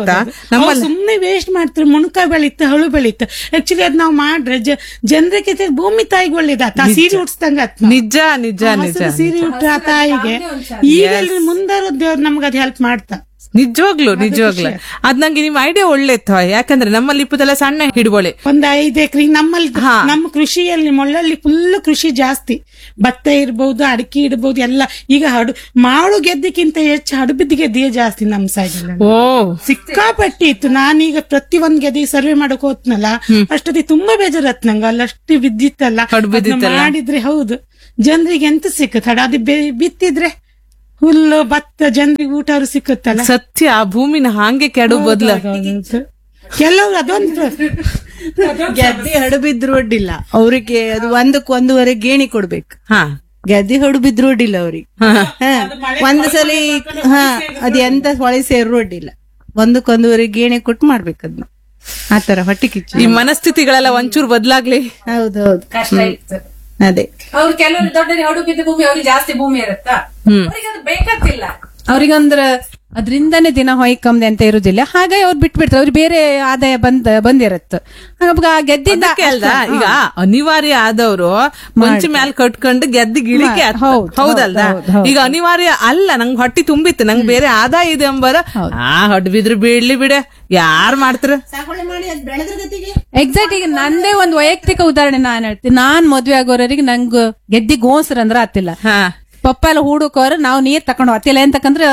Speaker 4: ಸುಮ್ನೆ ವೇಸ್ಟ್ ಮಾಡ್ತಾರೆ. ಮುಣಕ ಬೆಳೀತ, ಹಳು ಬೆಳೀತ. ಆಕ್ಚುಲಿ ಅದ್ ನಾವ್ ಮಾಡ್ರೆ ಜನರಿಗೆ ಭೂಮಿ ತಾಯಿಗೆ ಒಳ್ಳೇದಾತ. ಸೀರೆ ಉಡ್ಸ್ದಂಗ
Speaker 1: ನಿಜ ನಿಜ ನಿಜ
Speaker 4: ಸೀರೆ ಉಟ್ಟ ತಾಯಿಗೆ ಈಗ ಮುಂದಾರ ದೇವ್ರು ನಮ್ಗೆ ಅದ್ ಹೆಲ್ಪ್ ಮಾಡ್ತಾ.
Speaker 1: ನಿಜವಾಗ್ಲು ಅದ್ ನಂಗೆ ನಿಮ್ ಐಡಿಯಾ ಒಳ್ಳೆತ್ತು, ಯಾಕಂದ್ರೆ ನಮ್ಮಲ್ಲಿ ಇಪ್ಪದೆಲ್ಲ ಸಣ್ಣ ಹಿಡುವಳಿ
Speaker 4: ಒಂದ್ 5 ಎಕರೆ ನಮ್ಮಲ್ಲಿ ನಮ್ಮ ಕೃಷಿಯಲ್ಲಿ ಮೊಳ್ಳಲ್ಲಿ ಫುಲ್ ಕೃಷಿ ಜಾಸ್ತಿ, ಭತ್ತ ಇರ್ಬಹುದು, ಅಡಿಕೆ ಇಡಬಹುದು ಎಲ್ಲ. ಈಗ ಮಾಳು ಗೆದ್ದಿಕ್ಕಿಂತ ಹೆಚ್ಚು ಹಡುಬಿದ್ದ ಗೆದ್ದಿಯೇ ಜಾಸ್ತಿ ನಮ್ಮ ಸೈಡ್. ಸಿಕ್ಕಾಪಟ್ಟಿ ಇತ್ತು. ನಾನೀಗ ಪ್ರತಿ ಒಂದ್ ಗೆದ್ದಿ ಸರ್ವೆ ಮಾಡಕ್ ಹೋತ್ನಲ್ಲ, ಅಷ್ಟೊತ್ತಿ ತುಂಬಾ ಬೇಜಾರತ್ ನಂಗೆ. ಅಲ್ಲಷ್ಟು ಬಿದ್ದಿತ್ತಲ್ಲ ಮಾಡಿದ್ರೆ. ಹೌದು, ಜನರಿಗೆ ಎಂತ ಸಿಕ್ಕತ್ತ, ಅದು ಬಿತ್ತಿದ್ರೆ ಹುಲ್ಲು ಭತ್ತ ಜನರಿಗೆ ಊಟ ಸಿಕ್ಕುತ್ತಲ್ಲ.
Speaker 1: ಸತ್ಯ, ಆ ಭೂಮಿನ ಹಾಗೆ ಕೆಡು ಬದ್ಲ
Speaker 4: ಕೆಲವ್ರು ಅದೊಂದು
Speaker 5: ಗೆದ್ದೆ ಹಡಬಿದ್ರು ಒಡ್ಡಿಲ್ಲ ಅವ್ರಿಗೆ, ಅದು 1-1.5 ಗೇಣಿ ಕೊಡ್ಬೇಕು. ಗೆದ್ದೆ ಹೊಡಬಿದ್ರು ಒಡ್ಡಿಲ್ಲ ಅವ್ರಿಗೆ. ಒಂದ್ ಸಲಿ ಅದ್ ಎಂತ ಹೊಳೆ ಸೇರು ಒಡ್ಡಿಲ್ಲ, 1-1.5 ಗೇಣಿ ಕೊಟ್ಟು ಮಾಡ್ಬೇಕು ಅದನ್ನ. ಆತರ ಹೊಟ್ಟೆ ಕಿಚ್ಚು.
Speaker 1: ಈ ಮನಸ್ಥಿತಿಗಳೆಲ್ಲ ಒಂಚೂರು ಬದ್ಲಾಗ್ಲಿ.
Speaker 5: ಹೌದೌದು, ಅದೇ.
Speaker 3: ಅವ್ರು ಕೆಲವರು ದೊಡ್ಡ ಹಡುಬಿದ್ದ ಭೂಮಿ, ಅವ್ರಿಗೆ ಜಾಸ್ತಿ ಭೂಮಿ ಇರುತ್ತಾ, ಅವ್ರಿಗೆ ಅದು ಬೇಕಾಗ್ತಿಲ್ಲ. ಅವ್ರಿಗಂದ್ರ ಅದ್ರಿಂದಾನೇ ದಿನ ಹೊಯ್ಕಂದೆ ಅಂತ ಇರುದಿಲ್ಲ, ಹಾಗಾಗಿ ಅವ್ರು ಬಿಟ್ಬಿಡ್ತಾರೆ. ಅವ್ರಿಗೆ ಬೇರೆ ಆದಾಯ ಬಂದಿರತ್ತ. ಗೆದ್ದಿದ್ದ
Speaker 1: ಈಗ ಅನಿವಾರ್ಯ ಆದವರು ಮುಂಚೆ ಮ್ಯಾಲ ಕಟ್ಕೊಂಡು ಗೆದ್ದಿ ಗಿಳಿಕೆ ಹೌದಲ್ದ. ಈಗ ಅನಿವಾರ್ಯ ಅಲ್ಲ, ನಂಗ್ ಹೊಟ್ಟಿ ತುಂಬಿತ್ತು, ನಂಗ್ ಬೇರೆ ಆದಾಯ ಇದೆ ಎಂಬರ ಹೊಡ್ ಬಿದ್ರು ಬೀಳ್ಲಿ ಬಿಡ, ಯಾರ್ ಮಾಡ್ತಾರ.
Speaker 3: ಎಕ್ಸಾಕ್ಟ್. ಈಗ ನಂದೇ ಒಂದ್ ವೈಯಕ್ತಿಕ ಉದಾಹರಣೆ ನಾನ್ ಹೇಳ್ತೀನಿ. ನಾನ್ ಮದ್ವೆ ಆಗೋರಿಗೆ ನಂಗ್ ಗೆದ್ದಿ ಗೋಸ್ರ ಅಂದ್ರ ಆತಿಲ್ಲ. ಪಪ್ಪ ಎಲ್ಲ ಹೂಡಕೋರ ನಾವು ನೀರ್ ತಕೊಂಡ್ ಹೋಗ್ತಿಲ್ಲ ಎಂತಕಂದ್ರೆ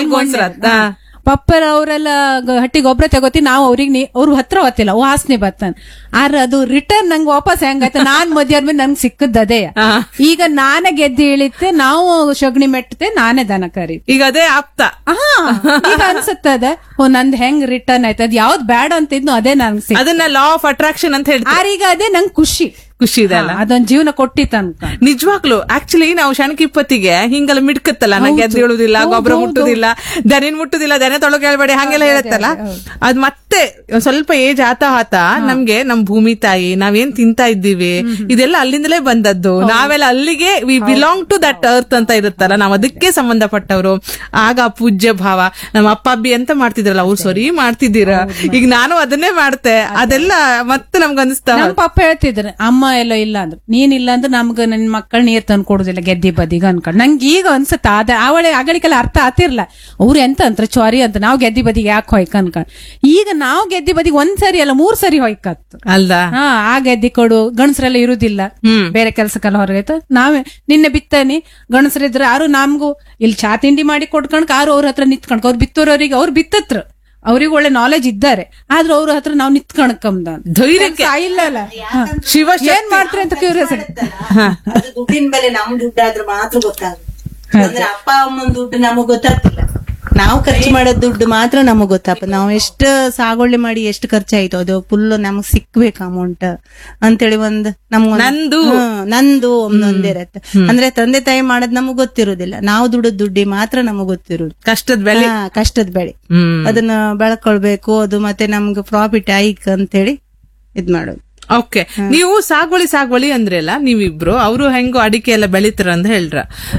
Speaker 3: ಪಪ್ಪರ ಅವರೆಲ್ಲ ಹಟ್ಟಿ ಗೊಬ್ಬರ ತಗೋತಿ, ನಾವು ಅವ್ರಿಗೆ ಅವ್ರ ಹತ್ರ ಹೊತ್ತಿಲ್ಲ, ವಾಸನೆ ಬರ್ತಾನೆ. ಆದ್ರೆ ಅದು ರಿಟರ್ನ್ ನಂಗೆ ವಾಪಸ್ ಹೆಂಗಾಯ್ತು, ನಾನ್ ಮದ್ವೆ ಆದ್ಮೇಲೆ ನಂಗೆ ಸಿಕ್ಕದ್ದೇ. ಈಗ ನಾನೇ ಗೆದ್ದಿ ಇಳಿತೆ, ನಾವು ಸಗಣಿ ಮೆಟ್ಟತೆ, ನಾನೇ ದನ ಕರಿ.
Speaker 1: ಈಗ ಅದೇ ಆಪ್ತ.
Speaker 3: ಈಗ ಅನ್ಸುತ್ತದ ನಂದ್ ಹೆಂಗ್ ರಿಟರ್ನ್ ಆಯ್ತು, ಅದ್ ಯಾವ್ದ್ ಬ್ಯಾಡ ಅಂತಿದ್ನು ಅದೇ ನಂಗೆ.
Speaker 1: ಅದನ್ನ ಲಾ ಆಫ್ ಅಟ್ರಾಕ್ಷನ್ ಅಂತ ಹೇಳ್ತಾರೆ.
Speaker 3: ಈಗ ಅದೇ ನಂಗೆ ಖುಷಿ
Speaker 1: ಇದೆ ಅಲ್ಲ,
Speaker 3: ಅದೊಂದ್ ಜೀವನ ಕೊಟ್ಟಿತ್ತ.
Speaker 1: ನಿಜವಾಗ್ಲು ಆಕ್ಚುಲಿ ನಾವು ಶಣಕಿಪ್ಪತ್ತಿಗೆ ಹಿಂಗೆಲ್ಲ ಮಿಡ್ಕತ್ತಲ್ಲ, ನಂಗೆ ಗೆದ್ದು ಹೇಳುದಿಲ್ಲ, ಗೊಬ್ಬರ ಮುಟ್ಟುದಿಲ್ಲ, ದನಿನ್ ಮುಟ್ಟುದಿಲ್ಲ, ದನ ತೊಳಗೆ ಹೇಳ್ಬೇಡಿ ಹಂಗೆಲ್ಲ ಹೇಳತ್ತಲ್ಲ. ಅದ್ ಮತ್ತೆ ಸ್ವಲ್ಪ ಏಜ್ ಆತ ನಮ್ಗೆ ನಮ್ ಭೂಮಿ ತಾಯಿ ನಾವೇನ್ ತಿಂತಾ ಇದ್ದೀವಿ ಇದೆಲ್ಲ ಅಲ್ಲಿಂದಲೇ ಬಂದದ್ದು. ನಾವೆಲ್ಲ ಅಲ್ಲಿಗೆ we belong to that earth ಅಂತ ಇರುತ್ತಲ್ಲ, ನಾವ್ ಅದಕ್ಕೆ ಸಂಬಂಧಪಟ್ಟವ್ರು. ಆಗ ಪೂಜ್ಯ ಭಾವ, ನಮ್ಮ ಅಪ್ಪ ಅಬ್ಬಿ ಎಂತ ಮಾಡ್ತಿದ್ರಲ್ಲ, ಅವ್ರು ಸರಿ ಮಾಡ್ತಿದ್ದೀರ, ಈಗ ನಾನು ಅದನ್ನೇ ಮಾಡ್ತೆ, ಅದೆಲ್ಲ ಮತ್ತೆ ನಮ್ಗೆ ಅನಿಸ್ತಾ.
Speaker 3: ನಮ್ ಪಪ್ಪ ಹೇಳ್ತಿದ್ರೆ, ಅಮ್ಮ ಎಲ್ಲ ಇಲ್ಲ ಅಂದ್ರು, ನೀನಿಲ್ಲ ಅಂದ್ರೆ ನಮ್ಗ ನನ್ ಮಕ್ಕಳ ನೀರ್ ತಂದು ಕೊಡುದಿಲ್ಲ ಗೆದ್ದಿ ಬದಿಗ ಅನ್ಕೊಂಡ್. ನಂಗೆ ಈಗ ಅನ್ಸುತ್ತ ಅವಳಿಗೆಲ್ಲ ಅರ್ಥ ಆತಿರ್ಲ, ಅವ್ರು ಎಂತ ಅಂತ ಚಾರಿ ಅಂತ, ನಾವ್ ಗೆದ್ದಿ ಬದಿಗೆ ಯಾಕೆ ಹೊಯ್ಕ ಅನ್ಕೊಂಡ್. ಈಗ ನಾವ್ ಗೆದ್ದಿ ಬದಿಗೆ 1 ಸರಿ ಅಲ್ಲ 3 ಸರಿ ಹೊಯ್ಕತ್ತು
Speaker 1: ಅಲ್ದಾ.
Speaker 3: ಆ ಗೆದ್ದಿ ಕೊಡು, ಗಣಸರೆಲ್ಲ ಇರುದಿಲ್ಲ, ಬೇರೆ ಕೆಲ್ಸಕ್ಕೆಲ್ಲ ಹೊರಗಾಯ್ತು. ನಾವೇ ನಿನ್ನೆ ಬಿತ್ತಾನಿ, ಗಣಸರಿದ್ರೆ ಯಾರು ನಮ್ಗೂ ಇಲ್ಲಿ ಚಾ ತಿಂಡಿ ಮಾಡಿ ಕೊಟ್ಕೊಂಡ್ ಯಾರು ಅವ್ರ ಹತ್ರ ನಿತ್ಕೊಂಡ್, ಅವ್ರು ಬಿತ್ತೋರವ್ರಿಗೆ ಅವ್ರು ಬಿತ್ತತ್ರ, ಅವ್ರಿಗೆ ಒಳ್ಳೆ ನಾಲೆಜ್ ಇದ್ದಾರೆ, ಆದ್ರೆ ಅವ್ರ ಹತ್ರ ನಾವ್ ನಿತ್ಕಣಕಂದ
Speaker 1: ಧೈರ್ಯಕ್ಕೆ
Speaker 3: ಇಲ್ಲಲ್ಲ. ಶಿವ ಏನ್ ಮಾಡ್ತಾರೆ ಅಂತ ಕ್ಯೂರಿಯಾಸಿಟಿ.
Speaker 5: ದುಡ್ಡಿನ ಬೆಲೆ ನಮ್ ದುಡ್ಡಾದ್ರೆ ಮಾತ್ರ ಗೊತ್ತಾಗುತ್ತೆ. ಅಪ್ಪ ಅಮ್ಮನ ದುಡ್ಡು ನಮಗ್ ಗೊತ್ತಾಗ್ತಿಲ್ಲ, ನಾವು ಖರ್ಚು ಮಾಡೋದ್ ದುಡ್ಡು ಮಾತ್ರ ನಮಗ್ ಗೊತ್ತಪ್ಪ. ನಾವು ಎಷ್ಟು ಸಾಗುವಳಿ ಮಾಡಿ ಎಷ್ಟು ಖರ್ಚಾಯ್ತು ಅದು ಫುಲ್ ನಮಗ್ ಸಿಕ್ಬೇಕು ಅಮೌಂಟ್ ಅಂತೇಳಿ ಒಂದ್ ನಂದು ಒಂದೊಂದಿರತ್ತೆ. ಅಂದ್ರೆ ತಂದೆ ತಾಯಿ ಮಾಡೋದ್ ನಮಗ್ ಗೊತ್ತಿರುದಿಲ್ಲ, ನಾವು ದುಡ್ಡಿ ಮಾತ್ರ ನಮಗ್ ಗೊತ್ತಿರುದು. ಕಷ್ಟದ ಬೆಳೆ ಅದನ್ನ ಬೆಳ್ಕೊಳ್ಬೇಕು, ಅದು ಮತ್ತೆ ನಮ್ಗೆ ಪ್ರಾಫಿಟ್ ಆಯ್ಕ್ ಅಂತೇಳಿ ಇದ್ ಮಾಡೋದು.
Speaker 1: ಓಕೆ, ನೀವು ಸಾಗುವಳಿ ಅಂದ್ರೆ ಅಲ್ಲ ನೀವಿಬ್ರು, ಅವರು ಹೆಂಗೋ ಅಡಿಕೆ ಎಲ್ಲ ಬೆಳಿತಾರ ಅಂತ ಹೇಳ್ರ.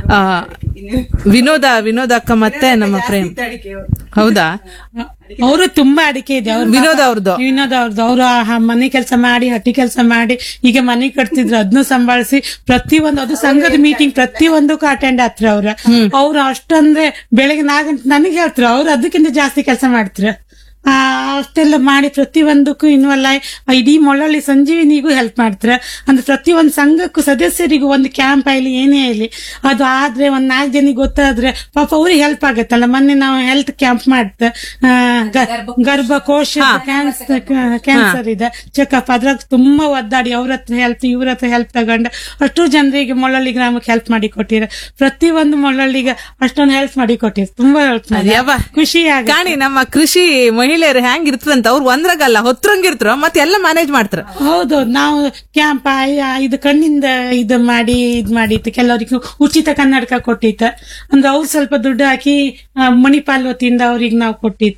Speaker 1: ವಿನೋದ ಅಕ್ಕ ಮತ್ತೆ ನಮ್ಮ ಪ್ರೇಮ್, ಹೌದಾ?
Speaker 4: ಅವರು ತುಂಬಾ ಅಡಿಕೆ ಇದೆ.
Speaker 1: ವಿನೋದ್ ಅವ್ರದ್ದು
Speaker 4: ಅವರು ಮನೆ ಕೆಲಸ ಮಾಡಿ ಹಟ್ಟಿ ಕೆಲಸ ಮಾಡಿ ಈಗ ಮನೆ ಕಟ್ತಿದ್ರು, ಅದನ್ನು ಸಂಭಾಳಿಸಿ ಪ್ರತಿಯೊಂದು, ಅದು ಸಂಘದ ಮೀಟಿಂಗ್ ಪ್ರತಿಯೊಂದಕ್ಕೂ ಅಟೆಂಡ್ ಆತ್ರ ಅವ್ರು ಅಷ್ಟಂದ್ರೆ ಬೆಳಗ್ಗೆ 4 ಗಂಟೆ ನನಗೆ ಹೇಳ್ತಾರೆ, ಅವ್ರು ಅದಕ್ಕಿಂತ ಜಾಸ್ತಿ ಕೆಲಸ ಮಾಡ್ತಾರೆ. ಅಷ್ಟೆಲ್ಲ ಮಾಡಿ ಪ್ರತಿಯೊಂದಕ್ಕೂ ಇನ್ವಾಲ್ವ್ ಆಗಿ ಇಡೀ ಮೊಳಲಿ ಸಂಜೀವಿನಿಗೂ ಹೆಲ್ಪ್ ಮಾಡ್ತಾರೆ. ಅಂದ್ರೆ ಪ್ರತಿಯೊಂದು ಸಂಘಕ್ಕೂ ಸದಸ್ಯರಿಗೂ ಒಂದು ಕ್ಯಾಂಪ್ ಆಗಲಿ ಏನೇ ಆಗಲಿ, ಅದು ಆದ್ರೆ 4 ಜನಿಗೆ ಗೊತ್ತಾದ್ರೆ ಪಾಪ ಅವ್ರಿಗೆ ಹೆಲ್ಪ್ ಆಗತ್ತಲ್ಲ. ಮೊನ್ನೆ ನಾವು ಹೆಲ್ತ್ ಕ್ಯಾಂಪ್ ಮಾಡ್ತ ಗರ್ಭಕೋಶ ಕ್ಯಾನ್ಸರ್ ಇದೆ ಚೆಕಪ್, ಅದ್ರಾಗ ತುಂಬಾ ಒದ್ದಾಡಿ ಅವ್ರ ಹತ್ರ ಹೆಲ್ಪ್ ಇವ್ರ ಹತ್ರ ಹೆಲ್ಪ್ ತಗೊಂಡು ಅಷ್ಟು ಜನರಿಗೆ ಮೊಳಲಿ ಗ್ರಾಮಕ್ಕೆ ಹೆಲ್ಪ್ ಮಾಡಿ ಕೊಟ್ಟಿರ. ಪ್ರತಿಯೊಂದು ಮೊಳಲಿಗೆ ಅಷ್ಟೊಂದು ಹೆಲ್ಪ್ ಮಾಡಿ ಕೊಟ್ಟಿರ, ತುಂಬಾ ಹೆಲ್ಪ್ ಮಾಡಿ ಖುಷಿ ಆಗಿ.
Speaker 1: ನಮ್ಮ ಕೃಷಿ ಮಹಿಳೆಯರು ಹೆಂಗ್ ಇರ್ತದಂತ ಅವ್ರು ಒಂದ್ರಾಗಲ್ಲ ಹೊತ್ತರಂಗಿರ್ತಾರ, ಮತ್ತೆ ಎಲ್ಲ ಮ್ಯಾನೇಜ್ ಮಾಡ್ತಾರ.
Speaker 4: ಹೌದು, ನಾವು ಕ್ಯಾಂಪ್ ಇದು ಕಣ್ಣಿಂದ ಇದು ಮಾಡಿ ಕೆಲವರಿಗೆ ಉಚಿತ ಕನ್ನಡಕ ಕೊಟ್ಟಿತ್ತ, ಅಂದ್ರೆ ಅವ್ರು ಸ್ವಲ್ಪ ದುಡ್ಡು ಹಾಕಿ ಮಣಿಪಾಲ್ ವತಿಯಿಂದ ಅವ್ರಿಗೆ ನಾವು ಕೊಟ್ಟಿತ್ತ,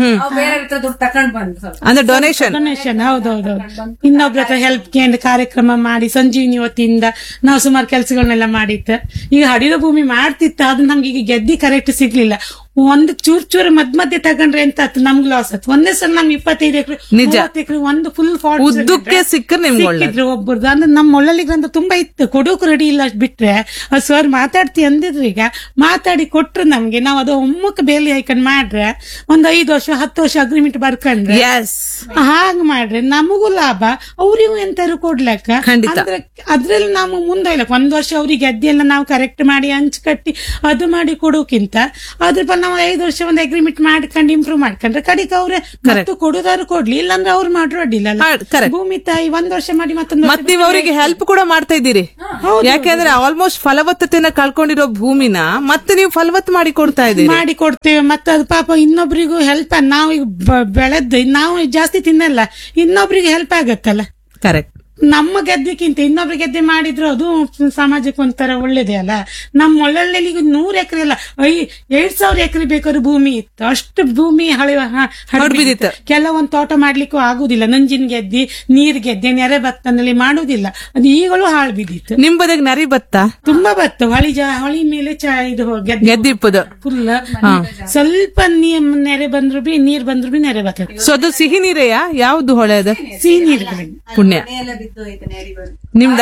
Speaker 1: ಅಂದ್ರೆ ಡೊನೇಷನ್.
Speaker 4: ಹೌದೌದು, ಇನ್ನೊಬ್ರ ಹತ್ರ ಹೆಲ್ಪ್ ಕೇಂದ್ರ ಕಾರ್ಯಕ್ರಮ ಮಾಡಿ ಸಂಜೀವಿನಿ ವತಿಯಿಂದ ನಾವು ಸುಮಾರು ಕೆಲಸಗಳನ್ನೆಲ್ಲ ಮಾಡಿತ್ತ. ಈಗ ಹಡಿದ ಭೂಮಿ ಮಾಡ್ತಿತ್ತ, ಅದು ನಮ್ಗೆ ಈಗ ಗೆದ್ದಿ ಕರೆಕ್ಟ್ ಸಿಗ್ಲಿಲ್ಲ. ಒಂದು ಚೂರ್ ಮಧ್ಯೆ ತಗೊಂಡ್ರೆ ಎಂತ ಆಯ್ತು ನಮ್ಗೆ ಲಾಸ್ ಆಯ್ತು. ಒಂದೇ ಸಲ ನಮ್ಗೆ 25 ಎಕರೆ
Speaker 1: ನಿಜ.
Speaker 4: 30 ಎಕರೆ ಒಂದು ಫುಲ್
Speaker 1: ಉದ್ದಕ್ಕೆ ಸಿಕ್ಕ ನಿಮ್ಗೆ
Speaker 4: ಸಿಕ್ಕಿದ್ರು ಒಬ್ಬರದು. ಅಂದ್ರೆ ನಮ್ಮ ಒಳ್ಳಲಿಗ್ರಂತ ತುಂಬಾ ಇತ್ತು, ಕೊಡೋಕು ರೆಡಿ ಇಲ್ಲ ಅಷ್ಟ್ ಬಿಟ್ರೆ ಸರ್ ಮಾತಾಡ್ತಿ ಅಂದಿದ್ರು. ಈಗ ಮಾತಾಡಿ ಕೊಟ್ರು ನಮ್ಗೆ, ನಾವ್ ಅದು ಒಮ್ಮಕ್ಕೆ ಬೇಲಿ ಹಾಕೊಂಡ್ ಮಾಡ್ರೆ ಒಂದ್ 5 ವರ್ಷ 10 ವರ್ಷ ಅಗ್ರಿಮೆಂಟ್ ಬರ್ಕೊಂಡ್ರೆ ಹಾಗ್ ಮಾಡ್ರೆ ನಮಗೂ ಲಾಭ, ಅವ್ರಿಗೂ ಎಂತಾರು ಕೊಡ್ಲಕ್ಕ.
Speaker 1: ಖಂಡಿತ.
Speaker 4: ಅಂದ್ರೆ ಅದ್ರಲ್ಲಿ ನಾವು ಮುಂದೆ ಇಲ್ಲ 1 ವರ್ಷ ಅವ್ರಿಗೆ ಗೆದ್ದಿ ಎಲ್ಲ ನಾವು ಕರೆಕ್ಟ್ ಮಾಡಿ ಹಂಚ್ ಕಟ್ಟಿ ಅದು ಮಾಡಿ ಕೊಡೋಕ್ಕಿಂತ ಅದ್ರ ನಾವು 5 ವರ್ಷ ಒಂದು ಅಗ್ರಿಮೆಂಟ್ ಮಾಡ್ಕೊಂಡು ಇಂಪ್ರೂವ್ ಮಾಡ್ಕೊಂಡ್ರೆ ಕಡಿಕ ಅವ್ರೆ ಮತ್ತು ಕೊಡುದಾರು ಕೊಡ್ಲಿ, ಇಲ್ಲಾಂದ್ರೆ ಅವ್ರು ಮಾಡ್ರು ಅಡ್ಡಿಲ್ಲ. ಭೂಮಿ ತಾಯಿ 1 ವರ್ಷ ಮಾಡಿ ಮತ್ತೊಂದು
Speaker 1: ಮತ್ ನೀವ್ ಅವರಿಗೆ ಹೆಲ್ಪ್ ಕೂಡ ಮಾಡ್ತಾ ಇದ್ದೀರಿ. ಯಾಕೆಂದ್ರೆ ಆಲ್ಮೋಸ್ಟ್ ಫಲವತ್ತತೆನ ಕಳ್ಕೊಂಡಿರೋ ಭೂಮಿನ ಮತ್ತೆ ನೀವು ಫಲವತ್ತು ಮಾಡಿ ಕೊಡ್ತಾ ಇದ್ದೀರಿ.
Speaker 4: ಮಾಡಿ ಕೊಡ್ತೇವೆ. ಮತ್ತೆ ಅದು ಪಾಪ ಇನ್ನೊಬ್ರಿಗೂ ಹೆಲ್ಪ್, ನಾವು ಈಗ ಬೆಳೆದ್ದು ನಾವು ಜಾಸ್ತಿ ತಿನ್ನಲ್ಲ, ಇನ್ನೊಬ್ರಿಗೆ ಹೆಲ್ಪ್ ಆಗತ್ತಲ್ಲ.
Speaker 1: ಕರೆಕ್ಟ್.
Speaker 4: ನಮ್ಮ ಗೆದ್ದೆಕ್ಕಿಂತ ಇನ್ನೊಬ್ರ ಗೆದ್ದೆ ಮಾಡಿದ್ರು ಅದು ಸಮಾಜಕ್ಕೆ ಒಂಥರ ಒಳ್ಳೇದೇ ಅಲ್ಲ. ನಮ್ಮ ಒಳ್ಳೊಳ್ಳೆಲಿ 100 ಎಕರೆ ಅಲ್ಲ 2,000 ಎಕರೆ ಬೇಕಾದ್ರೂ ಭೂಮಿ ಇತ್ತು, ಅಷ್ಟು ಭೂಮಿ
Speaker 1: ಹಳಬಿದ್ದಿತ್ತು.
Speaker 4: ಕೆಲವೊಂದು ತೋಟ ಮಾಡ್ಲಿಕ್ಕೂ ಆಗುದಿಲ್ಲ, ನಂಜಿನ ಗೆದ್ದಿ ನೀರ್ ಗೆದ್ದೆ ನೆರೆ ಭತ್ತನಲ್ಲಿ ಮಾಡುದಿಲ್ಲ, ಅದು ಈಗಲೂ ಹಾಳು ಬಿದ್ದಿತ್ತು.
Speaker 1: ನಿಮ್ ಬದಕ್ ನರಿ ಭತ್ತ
Speaker 4: ತುಂಬಾ ಭತ್ತ ಹೊಳಿ ಮೇಲೆ ಇದು
Speaker 1: ಗೆದ್ದಿಪ್ಪದು
Speaker 4: ಫುಲ್ ಸ್ವಲ್ಪ ನೆರೆ ಬಂದ್ರು ಬಿ ನೀರ್ ಬಂದ್ರು ಬಿ ನೆರೆ ಬರ್ತದೆ.
Speaker 1: ಸೊ ಅದು ಸಿಹಿ ನೀರೆಯಾ ಯಾವ್ದು ಹೊಳೆ ಅದ?
Speaker 4: ಸಿಹಿ ನೀರ್
Speaker 1: ಪುಣ್ಯ ನಿಮ್ದ.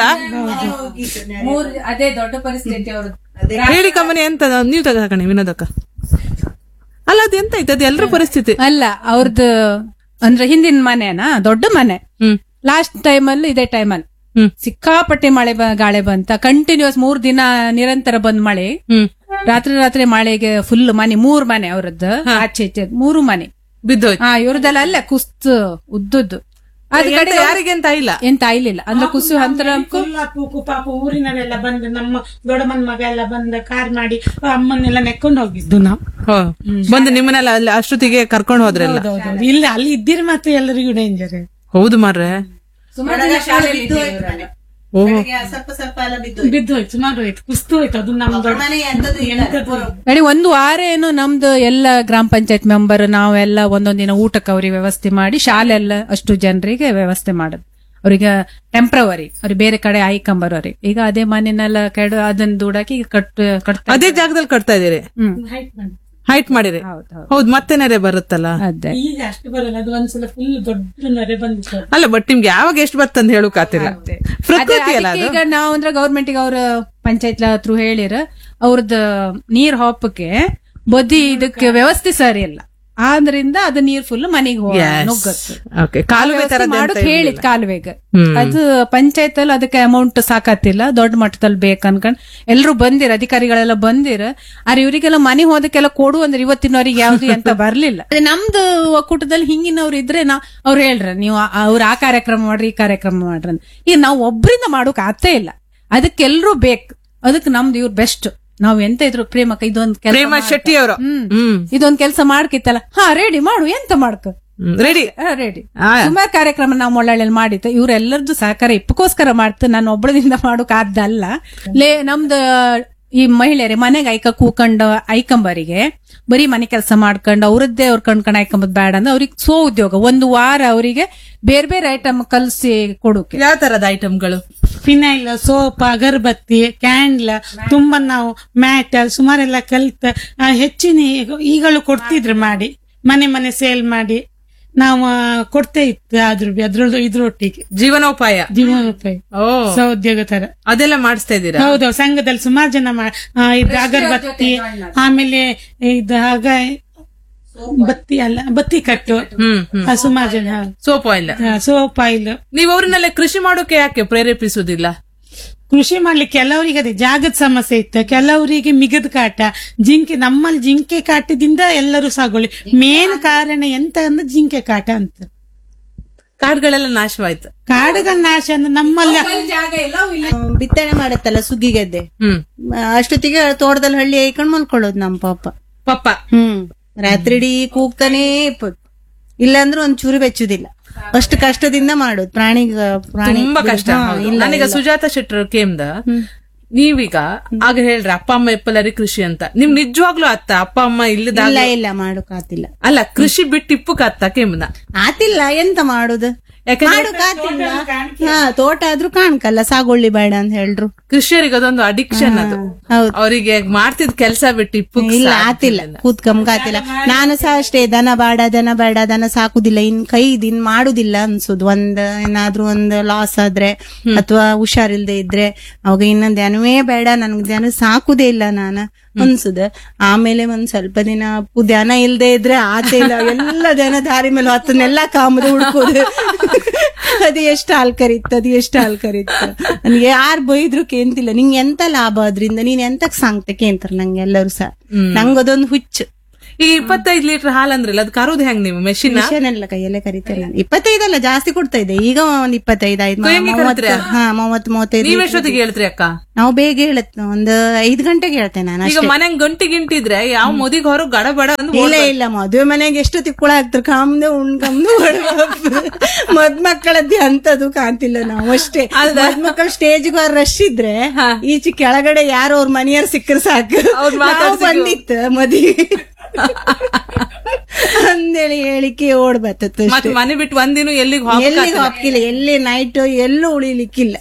Speaker 3: ಅದೇ ದೊಡ್ಡ ಪರಿಸ್ಥಿತಿ ಅವರು.
Speaker 1: ಹೇಳಿ ಕಮ್ಮನಿ ಎಂತ ನೀವ್ ತಗೊಂಡಿ ವಿನೋದಕ್ಕ? ಅಲ್ಲ ಅದು ಎಂತ ಐತೆ, ಅದು ಎಲ್ರ ಪರಿಸ್ಥಿತಿ
Speaker 3: ಅಲ್ಲ ಅವ್ರದ್ದು. ಅಂದ್ರೆ ಹಿಂದಿನ ಮನೆನಾ ದೊಡ್ಡ ಮನೆ, ಲಾಸ್ಟ್ ಟೈಮಲ್ಲಿ ಇದೇ ಟೈಮಲ್ಲಿ ಸಿಕ್ಕಾಪಟ್ಟೆ ಮಳೆ ಗಾಳಿ ಬಂತ. ಕಂಟಿನ್ಯೂಸ್ 3 ದಿನ ನಿರಂತರ ಬಂದ್ ಮಳೆ, ರಾತ್ರಿ ಮಳೆಗೆ ಫುಲ್ ಮನೆ 3 ಮನೆ ಅವ್ರದ್ದು ಆಚೆ 3 ಮನೆ
Speaker 1: ಬಿದ್ದೋಯ್ತು.
Speaker 3: ಇವ್ರದೆಲ್ಲ ಅಲ್ಲೇ ಕುಸ್ತು ಉದ್ದುದ್ದು. ಅದ್ ಕಡೆ
Speaker 1: ಯಾರಿಗೆ ಎಂತ ಇಲ್ಲ,
Speaker 3: ಎಂತ ಆಯ್ಲಿಲ್ಲ ಅಂದ್ರೆ ಕುಸು ಹಂತರ
Speaker 4: ಪಾಪ ಊರಿನವರೆಲ್ಲ ಬಂದು ನಮ್ಮ ದೊಡ್ಡಮ್ಮನ ಮಗ ಎಲ್ಲ ಬಂದ ಕಾರ್ ಮಾಡಿ ಅಮ್ಮನ್ನೆಲ್ಲ ನೆಕ್ಕೊಂಡು ಹೋಗಿದ್ದು ನಾವು.
Speaker 1: ಬಂದು ನಿಮ್ಮನ್ನೆಲ್ಲ ಅಲ್ಲಿ ಅಷ್ಟೊತ್ತಿಗೆ ಕರ್ಕೊಂಡು ಹೋದ್ರಲ್ಲ?
Speaker 4: ಇಲ್ಲ ಅಲ್ಲಿ ಇದ್ದೀರಿ ಮತ್ತೆ ಎಲ್ಲರಿಗೂ ಡೇಂಜರ್.
Speaker 1: ಹೌದು ಮಾರ್ರೆ.
Speaker 5: ಸ್ವಲ್ಪ ಸ್ವಲ್ಪ ಎಲ್ಲ
Speaker 4: ಬಿದ್ದು ಹೋಯ್ತು, ಸುಮಾರು ಹೋಯ್ತು, ಕುಸ್ತು ಹೋಯ್ತು. ಅದು ನಮ್ಮ
Speaker 3: ನೋಡಿ 1 ವಾರ ಏನು ನಮ್ದು ಎಲ್ಲ ಗ್ರಾಮ ಪಂಚಾಯತ್ ಮೆಂಬರ್ ನಾವೆಲ್ಲ ಒಂದೊಂದ್ ದಿನ ಊಟಕ್ಕೆ ಅವ್ರಿಗೆ ವ್ಯವಸ್ಥೆ ಮಾಡಿ, ಶಾಲೆ ಎಲ್ಲ ಅಷ್ಟು ಜನರಿಗೆ ವ್ಯವಸ್ಥೆ ಮಾಡೋದು. ಅವ್ರಿಗೆ ಟೆಂಪ್ರವರಿ ಅವ್ರಿಗೆ ಬೇರೆ ಕಡೆ ಆಯ್ಕೊಂಬರೋರಿ. ಈಗ ಅದೇ ಮನೆನೆಲ್ಲ ಕೆಡು ಅದನ್ನ ದುಡಾಕಿ ಕಟ್ತಾ
Speaker 1: ಅದೇ ಜಾಗದಲ್ಲಿ ಕಟ್ತಾ ಇದೀರಿ, ಹೈಟ್ ಮಾಡಿರಿ. ಹೌದು, ಮತ್ತೆ ನೆರೆ ಬರುತ್ತಲ್ಲ.
Speaker 4: ಈಗ ಅಷ್ಟು ಬರಲ್ಲ, ಅದು ಒಂದ್ಸಲ ಫುಲ್ ದೊಡ್ಡ ನೆರೆ ಬಂದಿತ್ತು.
Speaker 1: ಅಲ್ಲ ಬಟ್ ನಿಮ್ಗೆ ಯಾವಾಗ ಎಷ್ಟು ಬರ್ತಂತ ಹೇಳೋಕಾತಿಲ್ಲ, ಪ್ರಕೃತಿ ಅಲ್ಲ ಅದು.
Speaker 3: ಈಗ ನಾವು ಅಂದ್ರೆ ಗೌರ್ಮೆಂಟ್ಗೆ ಅವ್ರ ಪಂಚಾಯತ್ ಹತ್ರ ಹೇಳಿರ ಅವ್ರದ್ದು ನೀರ್ ಹಾಪಕ್ಕೆ ಬದಿ ಇದಕ್ಕೆ ವ್ಯವಸ್ಥೆ ಸರಿ ಇಲ್ಲ, ಆದ್ರಿಂದ ಅದು ನೀರ್ ಫುಲ್ ಮನೆಗೆ ನುಗ್ಗತ್ತೆ.
Speaker 1: ಕಾಲುವೆ ತರ
Speaker 3: ಹೇಳಿದ್ ಕಾಲುವೆಗೆ ಅದು ಪಂಚಾಯತ್ ಅಲ್ಲಿ ಅದಕ್ಕೆ ಅಮೌಂಟ್ ಸಾಕತ್ತಿಲ್ಲ, ದೊಡ್ಡ ಮಟ್ಟದಲ್ಲಿ ಬೇಕನ್ಕೊಂಡ್ ಎಲ್ರು ಬಂದಿರ, ಅಧಿಕಾರಿಗಳೆಲ್ಲ ಬಂದಿರ. ಆದ್ರೆ ಇವರಿಗೆಲ್ಲ ಮನೆ ಹೋದಕ್ಕೆಲ್ಲ ಕೊಡು ಅಂದ್ರೆ ಇವತ್ತಿನವರಿಗೆ ಯಾವ್ದು ಅಂತ ಬರ್ಲಿಲ್ಲ. ನಮ್ದು ಒಕ್ಕೂಟದಲ್ಲಿ ಹಿಂಗಿನವ್ರು ಇದ್ರೆ ಅವ್ರು ಹೇಳ್ರ ನೀವು ಅವ್ರ ಆ ಕಾರ್ಯಕ್ರಮ ಮಾಡ್ರಿ ಈ ಕಾರ್ಯಕ್ರಮ ಮಾಡ್ರಿ. ಈಗ ನಾವು ಒಬ್ರಿಂದ ಮಾಡೋಕ್ ಆಗ್ತಾ ಇಲ್ಲ, ಅದಕ್ಕೆಲ್ರು ಬೇಕು. ಅದಕ್ಕೆ ನಮ್ದು ಇವ್ರು ಬೆಸ್ಟ್. ನಾವ್ ಎಂತ ಇದ್ರು ಪ್ರೇಮಕ್ಕ ಇದೊಂದ್
Speaker 1: ಪ್ರೇಮ ಶೆಟ್ಟಿ ಅವರು
Speaker 3: ಇದೊಂದ್ ಕೆಲಸ ಮಾಡ್ಕಿತ್ತಲ್ಲ, ರೆಡಿ ಮಾಡು ಎಂತ ಮಾಡ್ಕೊ ರೆಡಿ ಸುಮಾರು ಕಾರ್ಯಕ್ರಮ ನಾವು ಮೊಳ್ಳಳ್ಳಿಯಲ್ಲಿ ಮಾಡಿತ್ತು. ಇವ್ರೆಲ್ಲರದ್ದು ಸಹಕಾರ ಇಪ್ಪಕ್ಕೋಸ್ಕರ ಮಾಡ್ತು, ನಾನು ಒಬ್ಬಳದಿಂದ ಮಾಡೋಕ್ ಆದ್ದಲ್ಲ. ನಮ್ದು ಈ ಮಹಿಳೆಯರೇ ಮನೆಗೆ ಕೂಕೊಂಡು ಐಕಂಬರಿಗೆ ಬರೀ ಮನೆ ಕೆಲಸ ಮಾಡ್ಕೊಂಡು ಅವ್ರದ್ದೇ ಅವ್ರ ಕಣ್ಕೊಂಡ್ ಐಕಂಬದ್ ಬೇಡ ಅಂದ್ರೆ ಅವ್ರಿಗೆ ಉದ್ಯೋಗ 1 ವಾರ ಅವರಿಗೆ ಬೇರೆ ಬೇರೆ ಐಟಮ್ ಕಲ್ಸಿ ಕೊಡೋಕೆ.
Speaker 1: ಯಾವ ತರದ ಐಟಮ್ಗಳು?
Speaker 4: ಫಿನೈಲ್, ಸೋಪ್, ಅಗರಬತ್ತಿ, ಕ್ಯಾಂಡ್ಲ್, ತುಂಬಾ ನಾವು ಮ್ಯಾಟ್ ಸುಮಾರೆಲ್ಲ ಕಲ್ತ ಹೆಚ್ಚಿನ ಈಗಲೂ ಕೊಡ್ತಿದ್ರು ಮಾಡಿ, ಮನೆ ಸೇಲ್ ಮಾಡಿ ನಾವು ಕೊಡ್ತೇ ಇತ್ತು. ಅದ್ರದ್ದು ಇದ್ರೊಟ್ಟಿಗೆ ಜೀವನೋಪಾಯ ಸಹೋದ್ಯೋಗ ತರ
Speaker 1: ಅದೆಲ್ಲ ಮಾಡಿಸ್ತಾ ಇದ್ದೀರಾ?
Speaker 4: ಹೌದು, ಸಂಘದಲ್ಲಿ ಸುಮಾರು ಜನ ಇದು ಅಗರಬತ್ತಿ, ಆಮೇಲೆ ಇದು ಬತ್ತಿ ಅಲ್ಲ ಬತ್ತಿ ಕಟ್ಟು, ಸುಮಾರು ಜನ
Speaker 1: ಸೋಪ್ ಆಯಿಲ್. ನೀವು ಅವ್ರನ್ನೆಲ್ಲ ಕೃಷಿ ಮಾಡೋಕೆ ಯಾಕೆ ಪ್ರೇರೇಪಿಸುವುದಿಲ್ಲ?
Speaker 4: ಕೃಷಿ ಮಾಡ್ಲಿಕ್ಕೆ ಕೆಲವರಿಗೆ ಅದೇ ಜಾಗದ ಸಮಸ್ಯೆ ಇತ್ತು, ಕೆಲವರಿಗೆ ಮಿಗದ ಕಾಟ, ನಮ್ಮಲ್ಲಿ ಜಿಂಕೆ ಕಾಟದಿಂದ ಎಲ್ಲರೂ ಸಾಗೋಳಿ. ಮೇನ್ ಕಾರಣ ಎಂತ ಅಂದ್ರೆ ಜಿಂಕೆ ಕಾಟ ಅಂತ.
Speaker 1: ಕಾಡುಗಳೆಲ್ಲ ನಾಶವಾಯ್ತು.
Speaker 4: ಕಾಡುಗಳ ನಾಶ ಅಂದ್ರೆ ನಮ್ಮಲ್ಲಿ
Speaker 5: ಬಿತ್ತನೆ ಮಾಡತ್ತಲ್ಲ ಸುಗ್ಗಿಗೆದ್ದೆ, ಅಷ್ಟೊತ್ತಿಗೆ ತೋಟದಲ್ಲಿ ಹಳ್ಳಿ ಐಕೊಂಡ್ ಮಲ್ಕೊಳ್ಳೋದು ನಮ್ಮ ಪಾಪ. ರಾತ್ರಿ ಇಡೀ ಕೂಗ್ತಾನೆ ಇಲ್ಲಾಂದ್ರೆ ಒಂದ್ ಚೂರು ಬೆಚ್ಚುದಿಲ್ಲ, ಅಷ್ಟು ಕಷ್ಟದಿಂದ ಮಾಡೋದು. ಪ್ರಾಣಿ
Speaker 1: ತುಂಬಾ ಕಷ್ಟ. ನನಗ ಸುಜಾತ ಶೆಟ್ಟರ್ ಕೇಮ್ದ ನೀವೀಗ ಆಗ ಹೇಳ್ರಿ ಅಪ್ಪ ಅಮ್ಮ ಎಪ್ಪಲರಿ ಕೃಷಿ ಅಂತ, ನಿಮ್ ನಿಜವಾಗ್ಲೂ ಅತ್ತ ಅಪ್ಪ ಅಮ್ಮ
Speaker 5: ಇಲ್ಲ ಮಾಡೋಕ್ ಆತಿಲ್ಲ.
Speaker 1: ಅಲ್ಲ ಕೃಷಿ ಬಿಟ್ಟು ಇಪ್ಪಕ್ ಅತ್ತ ಕೇಮ್ದ
Speaker 5: ಆತಿಲ್ಲ, ಎಂತ ಮಾಡುದು?
Speaker 1: ಯಾಕಂದ್ರೆ
Speaker 5: ಹಾ ತೋಟ ಆದ್ರೂ ಕಾಣ್ಕಲ್ಲ ಸಾಗುವಳಿ ಬೇಡ ಅಂತ ಹೇಳ್ರು.
Speaker 1: ಕೃಷಿಯರಿಗೆ ಅದೊಂದು ಅಡಿಕ್ಷನ್ ಅದು.
Speaker 5: ಹೌದು.
Speaker 1: ಅವರಿಗೆ ಮಾಡ್ತಿದ್ ಕೆಲಸ ಬಿಟ್ಟು
Speaker 5: ಇಲ್ಲ ಆತಿಲ್ಲ ಕೂತ್ಕಂಬ ಆತಿಲ್ಲ. ನಾನು ಸಹ ಅಷ್ಟೇ ದನ ಬೇಡ ದನ ಸಾಕುದಿಲ್ಲ, ಇನ್ ಮಾಡುದಿಲ್ಲ ಅನ್ಸುದು. ಏನಾದ್ರೂ ಒಂದ್ ಲಾಸ್ ಆದ್ರೆ ಅಥವಾ ಹುಷಾರಿಲ್ದೆ ಇದ್ರೆ ಅವಾಗ ಇನ್ನೊಂದ್ ದನವೇ ಬೇಡ, ನನ್ಗೆ ದನ ಸಾಕುದೇ ಇಲ್ಲ ನಾನು ಅನ್ಸುದ. ಆಮೇಲೆ ಒಂದ್ ಸ್ವಲ್ಪ ದಿನ ದನ ಇಲ್ದೆ ಇದ್ರೆ ಆತೆ ಇಲ್ಲ, ಎಲ್ಲ ದನ ದಾರಿ ಮೇಲೆ ಹತ್ತನ್ನೆಲ್ಲ ಕಾಮದು ಹುಡ್ಕೋದು. ಅದು ಎಷ್ಟು ಹಾಲ್ ಕರಿತ್ತು ನನ್ಗೆ ಯಾರು ಬೈದ್ರು ಕೇಂತಿಲ್ಲ. ನಿಂಗೆ ಎಂತ ಲಾಭ ಅದ್ರಿಂದ, ನೀನ್ ಎಂತಕ್ ಸಾಂಗ್ತೆ ಕೇಂತಾರ ನಂಗೆ ಎಲ್ಲರೂ ಸಹ. ನಂಗದೊಂದು ಹುಚ್ಚು.
Speaker 1: ಈ 25 ಲೀಟರ್ ಹಾಲ್ ಅಂದ್ರಲ್ಲ, ಅದ್ ಕರೋದು ಹೆಂಗ್ ನೀವು? ಮೆಷಿನ್
Speaker 5: ಎಲ್ಲ ಕೈಯಲ್ಲೇ ಕರಿತೇನೆ ನಾನು. 25 ಜಾಸ್ತಿ ಕೊಡ್ತಾ ಇದ್ದೆ, ಈಗ ಒಂದ್ 25 30
Speaker 1: ನೀವೆಷ್ಟೊತ್ತಿಗೆ ಹೇಳ್ತೀರಿ ಅಕ್ಕ?
Speaker 5: ನಾವು ಬೇಗ ಹೇಳತ್ ಒಂದ್ 5 ಗಂಟೆಗೆ ಹೇಳ್ತೇನೆ ನಾನು.
Speaker 1: ಈಗ ಮನೆಗ್ ಗಂಟಿಗಿಂಟಿದ್ರೆ ಯಾವ ಮುದಿಗ್ ಹೊರ ಗಡಬಡ
Speaker 5: ಇಲ್ಲ ಮದುವೆ ಮನೆಗೆ ಎಷ್ಟು ತಿಕ್ಕುಳ ಆಗ್ತಾರೆ, ಕಾಮ್ದು ಉಣ್ಕಮ್ದು ಮದ್ಮಕ್ಕಳದ್ದೇ ಅಂತದು ಕಾಣ್ತಿಲ್ಲ ನಾವು ಅಷ್ಟೇ. ಮದ್ಮಕ್ಕಳು ಸ್ಟೇಜ್ಗೆ ರಶ್ ಇದ್ರೆ ಈಚೆ ಕೆಳಗಡೆ ಯಾರು ಅವ್ರ ಮನೆಯವ್ರು ಸಿಕ್ಕರು ಸಾಕು, ಬಂದಿತ್ತು ಮದುವೆ ಅಂದೇಳಿ ಹೇಳಿಕೆ ಓಡ್ ಬರ್ತದೆ.
Speaker 1: ಮನೆ ಬಿಟ್ಟು ಒಂದಿನ ಎಲ್ಲಿಗೆ
Speaker 5: ಹಾಕಿಲ್ಲ, ಎಲ್ಲಿ ನೈಟ್ ಎಲ್ಲೂ ಉಳಿಲಿಕ್ಕಿಲ್ಲ,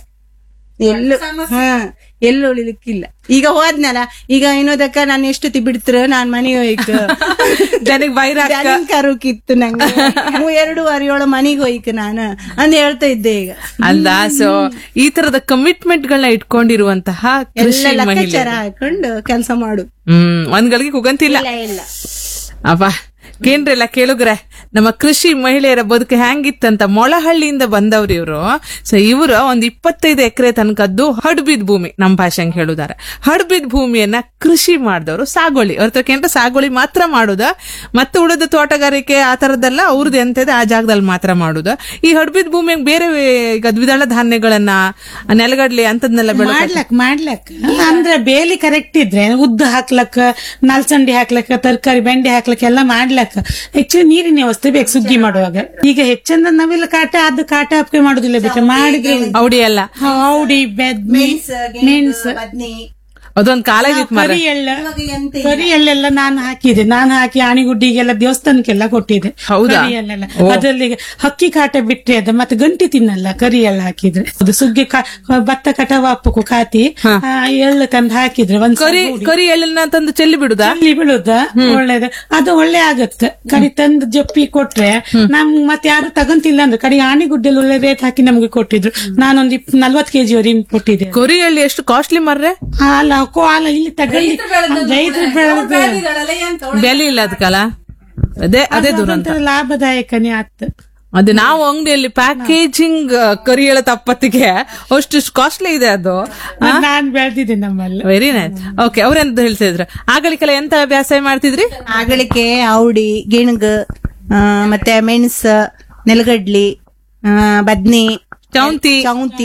Speaker 5: ಎಲ್ಲೂ ಉಳಿಲಿಕ್ಕಿಲ್ಲ. ಈಗ ಹೋದ್ನಲ್ಲ, ಈಗ ಏನೋದಕ್ಕ ನಾನು ಎಷ್ಟು ಬಿಡ್ತಿರ ನಾನ್ ಮನೆಗೆ ಹೋಯ್ಕ
Speaker 1: ಜನಕ್
Speaker 5: ಕರುಕಿತ್ತು ನಂಗೆ 2:15 ಮನೆಗೆ ಹೋಯ್ಕ ನಾನು ಅಂದ್ ಹೇಳ್ತಾ ಇದ್ದೆ. ಈಗ
Speaker 1: ಅಲ್ಲ, ಸೊ ಈ ತರದ ಕಮಿಟ್ಮೆಂಟ್ ಗಳನ್ನ ಇಟ್ಕೊಂಡಿರುವಂತಹ
Speaker 5: ಲೆಕ್ಕಾಚಾರ ಹಾಕೊಂಡು ಕೆಲಸ ಮಾಡು.
Speaker 1: ಒಂದ್ ಗಳಿಗೆ ಕುಗಂತಿಲ್ಲ
Speaker 5: ಇಲ್ಲ
Speaker 1: ಅಪ್ಪ. ಕೇಂದ್ರೆಲ್ಲ ಕೇಳುಗ್ರೆ, ನಮ್ಮ ಕೃಷಿ ಮಹಿಳೆಯರ ಬದುಕು ಹೆಂಗಿತ್ತಂತ ಮೊಳಹಳ್ಳಿಯಿಂದ ಬಂದವ್ರು ಇವ್ರು. ಸೊ ಇವರು ಒಂದ್ 25 ಎಕರೆ ತನಕದ್ದು ಹಡ್ಬಿದ್ ಭೂಮಿ, ನಮ್ಮ ಭಾಷೆಂಗ್ ಹೇಳುದಾರೆ. ಹಡ್ಬಿದ್ ಭೂಮಿಯನ್ನ ಕೃಷಿ ಮಾಡಿದವರು ಸಾಗುವಳಿ. ಅವ್ರ ತಕ್ಕ ಸಾಗುವಳಿ ಮಾತ್ರ ಮಾಡುದ, ಮತ್ತೆ ಉಳಿದ ತೋಟಗಾರಿಕೆ ಆ ತರದ್ದೆಲ್ಲ ಅವ್ರದ್ದು ಎಂತದೆ ಆ ಜಾಗದಲ್ಲಿ ಮಾತ್ರ ಮಾಡುದ. ಈ ಹಡ್ಬಿದ್ ಭೂಮಿಯಾಗ ಬೇರೆ ಈಗ ದ್ವಿದಳ ಧಾನ್ಯಗಳನ್ನ, ನೆಲಗಡ್ಲೆ ಅಂತದ್ನೆಲ್ಲ
Speaker 4: ಮಾಡ್ಲಕ್ ಅಂದ್ರೆ ಬೇಲಿ ಕರೆಕ್ಟ್ ಇದ್ರೆ ಉದ್ದ ಹಾಕ್ಲಕ್, ನಾಲ್ಸಂಡಿ ಹಾಕ್ಲಕ್, ತರಕಾರಿ ಬೆಂಡೆ ಹಾಕ್ಲಕ್ ಎಲ್ಲ ಮಾಡ್ಲಕ್. ಆಕ್ಚುಲಿ ನೀರಿನ ವ್ಯವಸ್ಥೆ ಬೇಕು ಸುಗ್ಗಿ ಮಾಡುವಾಗ. ಈಗ ಹೆಚ್ಚಂದ ನಾವೆಲ್ಲ ಕಾಟ ಅಪ್ಕೆ ಮಾಡುದಿಲ್ಲ, ಬಿಟ್ಟರೆ ಮಾಡಿದ್ರೆ
Speaker 1: ಔಡಿ ಎಲ್ಲ
Speaker 4: ಔಡಿ ಮೆಣಸು
Speaker 1: ಅದೊಂದ್ ಕಾಲ
Speaker 4: ಕರಿ ಎಳ್ಳೆಲ್ಲ ನಾನು ಹಾಕಿ ಆಣಿಗುಡ್ಡಿಗೆಲ್ಲ ದೇವಸ್ಥಾನಕ್ಕೆಲ್ಲ ಕೊಟ್ಟಿದೆ. ಎಳ್ಳೆಲ್ಲ ಅದ್ರಲ್ಲಿ ಹಕ್ಕಿ ಕಾಟ ಬಿಟ್ರೆ ಅದ ಮತ್ತೆ ಗಂಟಿ ತಿನ್ನಲ್ಲ ಕರಿ ಎಳ್ಳು ಹಾಕಿದ್ರೆ. ಅದು ಸುಗ್ಗಿ ಭತ್ತ ಕಟಾವ ಹಪ್ಪಕ್ಕೂ ಕಾತಿ ಎಳ್ಳು ತಂದು ಹಾಕಿದ್ರೆ ಒಂದ್
Speaker 1: ಕರಿ ಎಳ್ಳನ್ನ ತಂದು ಚೆಲ್ಲಿ ಬಿಡುದ
Speaker 4: ಒಳ್ಳೇದು, ಅದು ಒಳ್ಳೆ ಆಗತ್ತೆ. ಕಡಿ ತಂದು ಜಪ್ಪಿ ಕೊಟ್ರೆ ನಮ್ ಮತ್ತೆ ಯಾರು ತಗಂತಿಲ್ಲ ಅಂದ್ರೆ ಕಡಿ ಆಣಿಗುಡ್ಡೆಲ್ಲ ಒಳ್ಳೆ ರೇಟ್ ಹಾಕಿ ನಮ್ಗೆ ಕೊಟ್ಟಿದ್ರು. ನಾನೊಂದ್ 40 kg ವರೆಗೆ ಕೊಟ್ಟಿದ್ದೆ.
Speaker 1: ಕರಿ ಎಳ್ಳು ಎಷ್ಟು ಕಾಸ್ಟ್ಲಿ ಮಾರ್ರೆ?
Speaker 4: ಇಲ್ಲಿ ತಗೊಳ್ಳಿ ರೈತರು
Speaker 1: ಬೆಲೆ ಇಲ್ಲ ಅದಕ್ಕಲ್ಲ, ಅದೇ ದುರಂತ.
Speaker 4: ಲಾಭದಾಯಕನೇ ಆತ್.
Speaker 1: ಅದು ನಾವು ಅಂಗಡಿಯಲ್ಲಿ ಪ್ಯಾಕೇಜಿಂಗ್ ಕರಿಯಳ ತಪ್ಪತ್ತಿಗೆ ಅಷ್ಟು ಕಾಸ್ಟ್ಲಿ ಇದೆ ಅದು.
Speaker 4: ನಾನ್ ಬೆಳೆದಿದ್ದೆ ನಮ್ಮಲ್ಲಿ.
Speaker 1: Very nice. ಓಕೆ, ಅವ್ರೆಂತ ಹೇಳ್ತಿದ್ರು? ಆಗಳಿಗೆಲ್ಲ ಎಂತ ವ್ಯಾಸಾಯ ಮಾಡ್ತಿದ್ರಿ?
Speaker 5: ಆಗಳಿಕೆ ಔಡಿ, ಗಿಣಗ್, ಮತ್ತೆ ಮೆಣಸು, ನೆಲಗಡ್ಲಿ, ಬದ್ನಿ, ಚೌಂತಿ,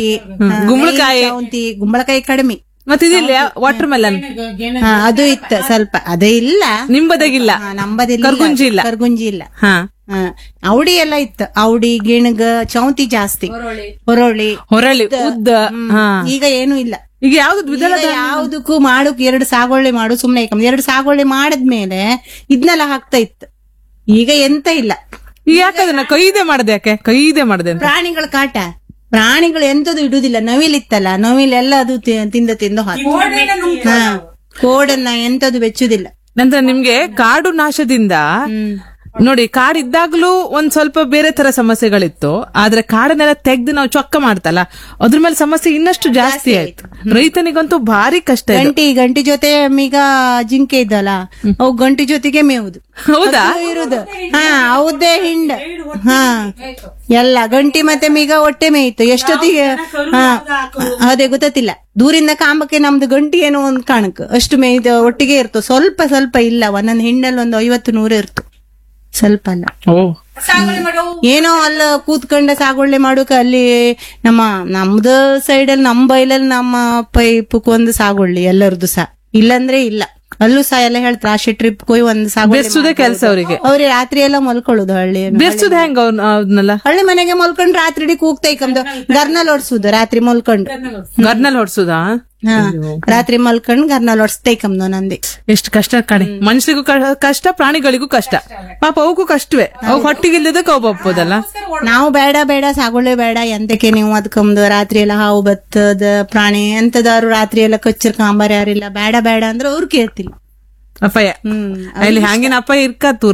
Speaker 5: ಗುಂಬಳಕಾಯಿ ಕಡಿಮೆ.
Speaker 1: ಮತ್ತಿದಿಲ್ಲ ವಾಟರ್ ಮೆಲನ್,
Speaker 5: ಅದು ಇತ್ತು ಸ್ವಲ್ಪ. ಅದೇ ಇಲ್ಲ
Speaker 1: ನಿಂಬದಾಗಿಲ್ಲ,
Speaker 5: ನಂಬದಿಲ್ಲ, ಕರ್ಗುಂಜಿ ಇಲ್ಲ. ಔಡಿ ಎಲ್ಲ ಇತ್ತು, ಔಡಿ, ಗಿಣಗ, ಚೌಂತಿ ಜಾಸ್ತಿ, ಹೊರಳಿ
Speaker 1: ಉದ್ದ.
Speaker 5: ಈಗ ಏನು ಇಲ್ಲ.
Speaker 1: ಈಗ ಯಾವ್ದು
Speaker 5: ಯಾವ್ದಕ್ಕೂ ಮಾಡೋಕ್ 2 ಸಾಗುವಳಿ ಮಾಡು ಸುಮ್ನೆ. 2 ಸಾಗುವಳಿ ಮಾಡದ್ಮೇಲೆ ಇದನ್ನೆಲ್ಲ ಹಾಕ್ತಾ ಇತ್ತು. ಈಗ ಎಂತ ಇಲ್ಲ.
Speaker 1: ಯಾಕದನ್ನ ಕೈದೆ ಮಾಡದೆ
Speaker 5: ಪ್ರಾಣಿಗಳ ಕಾಟ. ಪ್ರಾಣಿಗಳು ಎಂತದು ಇಡುದಿಲ್ಲ. ನವಿಲಿತ್ತಲ್ಲ, ನವಿಲೆಲ್ಲ ಅದು ತಿಂದು ಕೋಡನ್ನ ಎಂತದು ಬೆಚ್ಚುದಿಲ್ಲ.
Speaker 1: ನಂತರ ನಿಮ್ಗೆ ಕಾಡು ನಾಶದಿಂದ ನೋಡಿ, ಕಾಡಿದ್ದಾಗ್ಲೂ ಒಂದ್ ಸ್ವಲ್ಪ ಬೇರೆ ತರ ಸಮಸ್ಯೆಗಳಿತ್ತು. ಆದ್ರೆ ಕಾಡನ್ನೆಲ್ಲ ತೆಗ್ದು ನಾವು ಚೊಕ್ಕ ಮಾಡ್ತಲ್ಲ, ಅದ್ರ ಮೇಲೆ ಸಮಸ್ಯೆ ಇನ್ನಷ್ಟು ಜಾಸ್ತಿ ಆಯ್ತು. ರೈತನಿಗಂತೂ ಭಾರಿ ಕಷ್ಟ.
Speaker 5: ಗಂಟಿ ಜೊತೆ ಈಗ ಜಿಂಕೆ ಇದ್ದಲ್ಲ, ಅವು ಗಂಟಿ ಜೊತೆಗೆ ಮೇವುದು.
Speaker 1: ಹೌದಾ?
Speaker 5: ಇರುದು ಹೌದೇ ಹಿಂಡ. ಎಲ್ಲ ಗಂಟಿ ಮತ್ತೆ ಮೀಗ ಹೊಟ್ಟೆ ಮೇಯಿತ್ತು. ಎಷ್ಟೊತ್ತಿಗೆ ಅದೇ ಗೊತ್ತಿಲ್ಲ. ದೂರಿಂದ ಕಾಂಬಕ್ಕೆ ನಮ್ದು ಗಂಟಿ ಏನೋ ಒಂದ್ ಕಾಣಕ್ ಅಷ್ಟು ಮೇಯ್ದು ಒಟ್ಟಿಗೆ ಇರ್ತು. ಸ್ವಲ್ಪ ಇಲ್ಲ, ಒಂದೊಂದ್ ಹಿಂಡಲ್ಲಿ ಒಂದು 50-100 ಇರ್ತು. ಸ್ವಲ್ಪ ಅಲ್ಲ, ಏನೋ ಅಲ್ಲ ಕೂತ್ಕೊಂಡ ಸಾಗುವಳಿ ಮಾಡೋಕೆ. ಅಲ್ಲಿ ನಮ್ದು ಸೈಡಲ್ಲಿ ನಮ್ಮ ಬೈಲಲ್ಲಿ ನಮ್ಮ ಪೈಪಕ್ ಒಂದು ಸಾಗುವಳಿ ಎಲ್ಲರದು ಸಹ. ಇಲ್ಲಂದ್ರೆ ಇಲ್ಲ, ಅಲ್ಲೂ ಸಹ ಎಲ್ಲ ಹೇಳ್ತಾರೆ ಆಶೆ ಟ್ರಿಪ್ ಹೋಗಿ ಒಂದು
Speaker 1: ಸಾಗುವಳಿ ಕೆಲಸ ಅವ್ರಿಗೆ
Speaker 5: ರಾತ್ರಿ ಎಲ್ಲ ಮಲ್ಕೊಳ್ಳೋದು. ಹಳ್ಳಿ ಹಳ್ಳಿ ಮನೆಗೆ ಮಲ್ಕೊಂಡು ರಾತ್ರಿ ಕೂಗ್ತಾ ಇಕ್ಕಂದು ಗರ್ನಲ್ ಹೊಡ್ಸುದು. ರಾತ್ರಿ ಮಲ್ಕೊಂಡು
Speaker 1: ಗರ್ನಲ್ ಹೊಡ್ಸುದಾ?
Speaker 5: ರಾತ್ರಿ ಮಲ್ಕೊಂಡ್ ಗರ್ನಲ್ಲಿ ಹೊಡ್ಸ್ತೈಕಮ್ದು ನಂದಿ.
Speaker 1: ಎಷ್ಟು ಕಷ್ಟ ಕಣೆ, ಮನುಷ್ಯರಿಗೂ ಕಷ್ಟ, ಪ್ರಾಣಿಗಳಿಗೂ ಕಷ್ಟ. ಪಾಪ ಅವಕ್ಕೂ ಕಷ್ಟವೇ, ಅವ್ ಹೊಟ್ಟಿಗಿಲ್ದಕ್ಕೆ ಅವ್ ಬಪ್ಪೋದಲ್ಲ.
Speaker 5: ನಾವು ಬೇಡ ಬೇಡ ಸಾಗುಳೆ ಬೇಡ ಎಂತಕ್ಕೆ ನೀವು ಅದ್ಕಮ್ದು, ರಾತ್ರಿ ಎಲ್ಲ ಹಾವು ಬತ್ತದ ಪ್ರಾಣಿ ಎಂತದಾರು ರಾತ್ರಿ ಎಲ್ಲ ಕಚ್ಚರ್ ಯಾರಿಲ್ಲ, ಬೇಡ ಬೇಡ ಅಂದ್ರೆ ಅವ್ರು ಕೇಳ್ತಿಲ್ಲ.
Speaker 1: ಅಪ್ಪಯ್ಯ ಅಲ್ಲಿ ಹಂಗಿನ ಅಪ್ಪಯ್ಯ ಇರ್ಕತ್ತೂರ.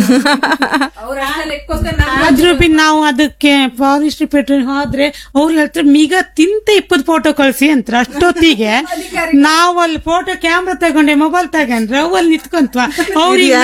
Speaker 4: ಆದ್ರೂ ಬಿ ನಾವು ಅದಕ್ಕೆ ಫಾರೆಸ್ಟ್ ಡಿಪಾರ್ಟ್ಮೆಂಟ್ ಹೋದ್ರೆ ಅವ್ರು ಹೇಳ್ತಾರೆ ಮೀಗ ತಿಂತ 20 ಫೋಟೋ ಕಳ್ಸಿ ಅಂತ. ಅಷ್ಟೊತ್ತಿಗೆ ನಾವು ಅಲ್ಲಿ ಫೋಟೋ ಕ್ಯಾಮ್ರಾ ತಗೊಂಡೆ ಮೊಬೈಲ್ ತಗೊಂಡ್ರೆ ಅವಲ್ಲಿ ನಿಂತ್ಕೊಂತ್ವ. ಅವ್ರಿಗೆ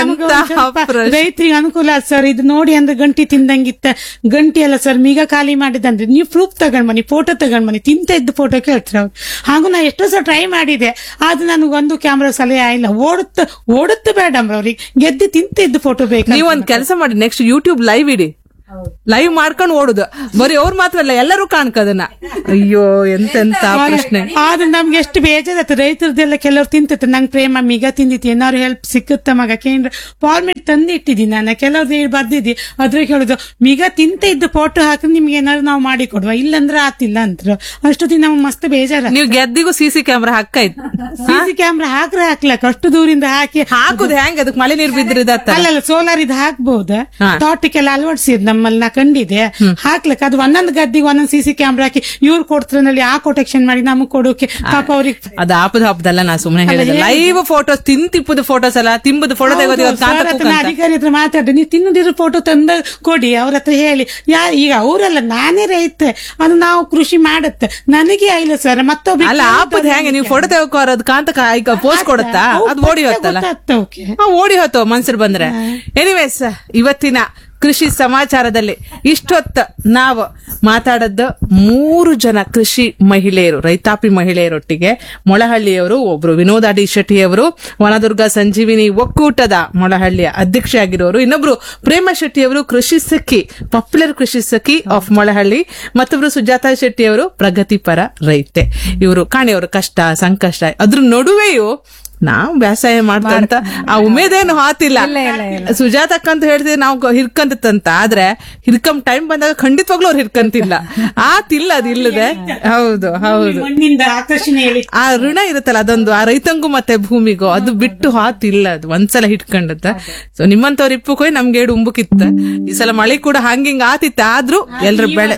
Speaker 4: ರೈತರಿಗೆ ಅನುಕೂಲ ಆಯ್ತು ಸರ್, ಇದು ನೋಡಿ ಅಂದ್ರೆ ಗಂಟಿ ತಿಂದಂಗಿತ್ತ, ಗಂಟಿ ಅಲ್ಲ ಸರ್ ಮೀಗ ಖಾಲಿ ಮಾಡಿದಂದ್ರೆ ನೀವು ಪ್ರೂಫ್ ತಗೊಂಡ್ ಬನ್ನಿ, ಫೋಟೋ ತಗೊಂಡ್ ಬನ್ನಿ, ತಿಂತ ಇದ್ದು ಫೋಟೋ ಕೇಳ್ತಾರೆ ಅವ್ರು. ಹಾಗೂ ನಾ ಎಷ್ಟೋ ಸಲ ಟ್ರೈ ಮಾಡಿದೆ, ಆದ್ರೆ ನನಗೆ ಒಂದು ಕ್ಯಾಮ್ರಾ ಸಲಹೆ ಆಯಿಲ್ಲ. ಓಡುತ್ತ ಬೇಡಮ್ರ ಅವ್ರಿಗೆ ಗೆದ್ದು ತಿಂತ ಇದ್ದು ಫೋಟೋ ಬೇಕು.
Speaker 1: ನೀವೊಂದ್ ಕೆಲಸ ಮಾಡಿ, ನೆಕ್ಸ್ಟ್ ಯೂಟ್ಯೂಬ್ ಲೈವ್ ಇಡಿ, ಲೈವ್ ಮಾಡ್ಕೊಂಡು ಓಡುದು. ಬರೀ ಅವ್ರು ಮಾತ್ರ ಅಲ್ಲ, ಎಲ್ಲರೂ ಕಾಣ್ಕದನ್ನ. ಅಯ್ಯೋ ಎಂತೆಂತ ಪ್ರಶ್ನೆ.
Speaker 4: ಆದ್ರೆ ನಮ್ಗೆ ಎಷ್ಟು ಬೇಜಾರತ್ತ, ರೈತರದೆಲ್ಲ ಕೆಲವ್ರು ತಿಂತೈತೆ. ನಂಗೆ ಪ್ರೇಮ ಮೀಗ ತಿಂದಿತ್ತು, ಏನಾರು ಹೆಲ್ಪ್ ಸಿಕ್ಕುತ್ತ ಮಗ ಕೇಂದ್ರ ಫಾರ್ಮೆಟ್ ತಂದು ಇಟ್ಟಿದ್ದೀನಿ ನಾನು. ಕೆಲವ್ರದ್ದು ಬರ್ದಿದ್ದಿ ಅದ್ರಾಗ ಹೇಳುದು ಮೀಗ ತಿಂತ ಇದ್ದು ಫೋಟೋ ಹಾಕಿದ್ರೆ ನಿಮ್ಗೆ ಏನಾದ್ರು ನಾವು ಮಾಡಿ ಕೊಡುವ, ಇಲ್ಲಂದ್ರೆ ಆತಿಲ್ಲ ಅಂತ. ಅಷ್ಟೊತ್ತಿ ನಮ್ಗೆ ಮಸ್ತ್ ಬೇಜಾರ.
Speaker 1: ನೀವು ಗೆದ್ದಿಗೂ ಸಿಸಿ ಕ್ಯಾಮ್ರಾ ಹಾಕಾಯ್ತು.
Speaker 4: ಸಿಸಿ ಕ್ಯಾಮ್ರಾ ಹಾಕ್ಲಕ್ ಅಷ್ಟು ದೂರಿಂದ
Speaker 1: ಹಾಕುದು ಹೆಂಗ್, ಅದಕ್ಕೆ ಮಳೆ ನೀರು ಬಿದ್ದಿರದ
Speaker 4: ಅಲ್ಲ ಸೋಲಾರ್ ಇದು ಹಾಕ್ಬಹುದು. ತೋಟಕ್ಕೆಲ್ಲ ಅಳವಡಿಸಿದ್ ನಮ್ಮಲ್ಲಿ ನಾ ಕಂಡಿದೆ. ಹಾಕ್ಲಕ್ ಅದು ಒಂದೊಂದು ಗದ್ದಿಗೆ ಒಂದೊಂದು ಸಿಸಿ ಕ್ಯಾಮ್ರಾ ಹಾಕಿ ಇವ್ರು ಕೊಡ್ತಾರೆ, ಆ ಕೊಟೆಕ್ಷನ್ ಮಾಡಿ ನಮಗ್ ಕೊಡೋಕೆ ಪಾಪ ಅವ್ರಿಗೆ.
Speaker 1: ಅದು ಆಪದ ಹಬ್ಬದಲ್ಲ, ನಾ ಸುಮ್ಮನೆ ಹೇಳಿದೆ. ಲೈವ್ ಫೋಟೋಸ್, ತಿಂತಿಪ್ಪದ ಫೋಟೋಸ್ ಅಲ್ಲ, ತಿಂಬುದು ಫೋಟೋ ತೆಗೋದು.
Speaker 4: ಅಧಿಕಾರಿ ಹತ್ರ ಮಾತಾಡ್ದೆ, ನೀವು ತಿನ್ನದಿರೋ ಫೋಟೋ ತಂದ ಕೊಡಿ ಅವ್ರ ಹತ್ರ ಹೇಳಿ. ಈಗ ಅವರಲ್ಲ, ನಾನೇ ರೈತ, ಅದು ನಾವು ಕೃಷಿ ಮಾಡತ್ತೆ, ನನಗೆ ಆಯ್ಲ ಸರ್ ಮತ್ತೊಬ್ಬ
Speaker 1: ಅಲ್ಲ. ಆಪದ ಹೆಂಗೆ ನೀವು ಫೋಟೋ ತೆಗೋದು ಕಾಂತ ಪೋಸ್ಟ್ ಕೊಡುತ್ತಾ, ಅದು ಓಡಿ ಹೋಗ್ತಲ್ಲ, ಓಡಿ ಹೋಗ್ತಾವ ಮನ್ಸರು ಬಂದ್ರೆ. ಎನಿವೇಸ್, ಇವತ್ತಿನ ಕೃಷಿ ಸಮಾಚಾರದಲ್ಲಿ ಇಷ್ಟೊತ್ತು ನಾವು ಮಾತಾಡದ್ದು 3 ಜನ ಕೃಷಿ ಮಹಿಳೆಯರು, ರೈತಾಪಿ ಮಹಿಳೆಯರೊಟ್ಟಿಗೆ. ಮೊಳಹಳ್ಳಿಯವರು ಒಬ್ರು ವಿನೋದ ಡಿ ಶೆಟ್ಟಿಯವರು, ವನದುರ್ಗ ಸಂಜೀವಿನಿ ಒಕ್ಕೂಟದ ಮೊಳಹಳ್ಳಿಯ ಅಧ್ಯಕ್ಷೆಯಾಗಿರೋರು. ಇನ್ನೊಬ್ರು ಪ್ರೇಮ ಶೆಟ್ಟಿಯವರು, ಕೃಷಿ ಸಖಿ, ಪಾಪ್ಯುಲರ್ ಕೃಷಿ ಸಖಿ ಆಫ್ ಮೊಳಹಳ್ಳಿ. ಮತ್ತೊಬ್ರು ಸುಜಾತಾ ಶೆಟ್ಟಿಯವರು, ಪ್ರಗತಿಪರ ರೈತೆ. ಇವರು ಕಾಣಿಯವರು ಕಷ್ಟ ಸಂಕಷ್ಟ ಅದ್ರ ನಡುವೆಯೂ ನಾವು ವ್ಯವಸಾಯ ಮಾಡ್ತಂತ ಆ ಉಮೇದೇನು ಹಾತಿಲ್ಲ. ಸುಜಾತಕ್ಕಂತ ಹೇಳ್ತೀವಿ ನಾವು ಹಿರ್ಕಂತಂತ, ಆದ್ರೆ ಹಿರ್ಕಂ ಟೈಮ್ ಬಂದಾಗ ಖಂಡಿತವಾಗ್ಲೂ ಅವ್ರು ಹಿರ್ಕಂತಿಲ್ಲ, ಆತಿಲ್ಲ, ಅದಿಲ್ಲದೆ. ಹೌದು ಹೌದು, ಆ ಋಣ ಇರುತ್ತಲ್ಲ ಅದೊಂದು, ಆ ರೈತಂಗೂ ಮತ್ತೆ ಭೂಮಿಗೂ, ಅದು ಬಿಟ್ಟು ಹಾತಿಲ್ಲ, ಅದು ಒಂದ್ಸಲ ಹಿಡ್ಕೊಂಡತ್ತ. ಸೊ ನಿಮ್ಮಂತವ್ರ ಇಪ್ಪಕ್ಕೋಯ್ ನಮ್ಗೆ 2 ಉಂಬುಕಿತ್ತ. ಈ ಸಲ ಮಳೆ ಕೂಡ ಹಂಗಿಂಗ್ ಆತಿತ್ತ, ಆದ್ರೂ ಎಲ್ರ ಬೆಳೆ.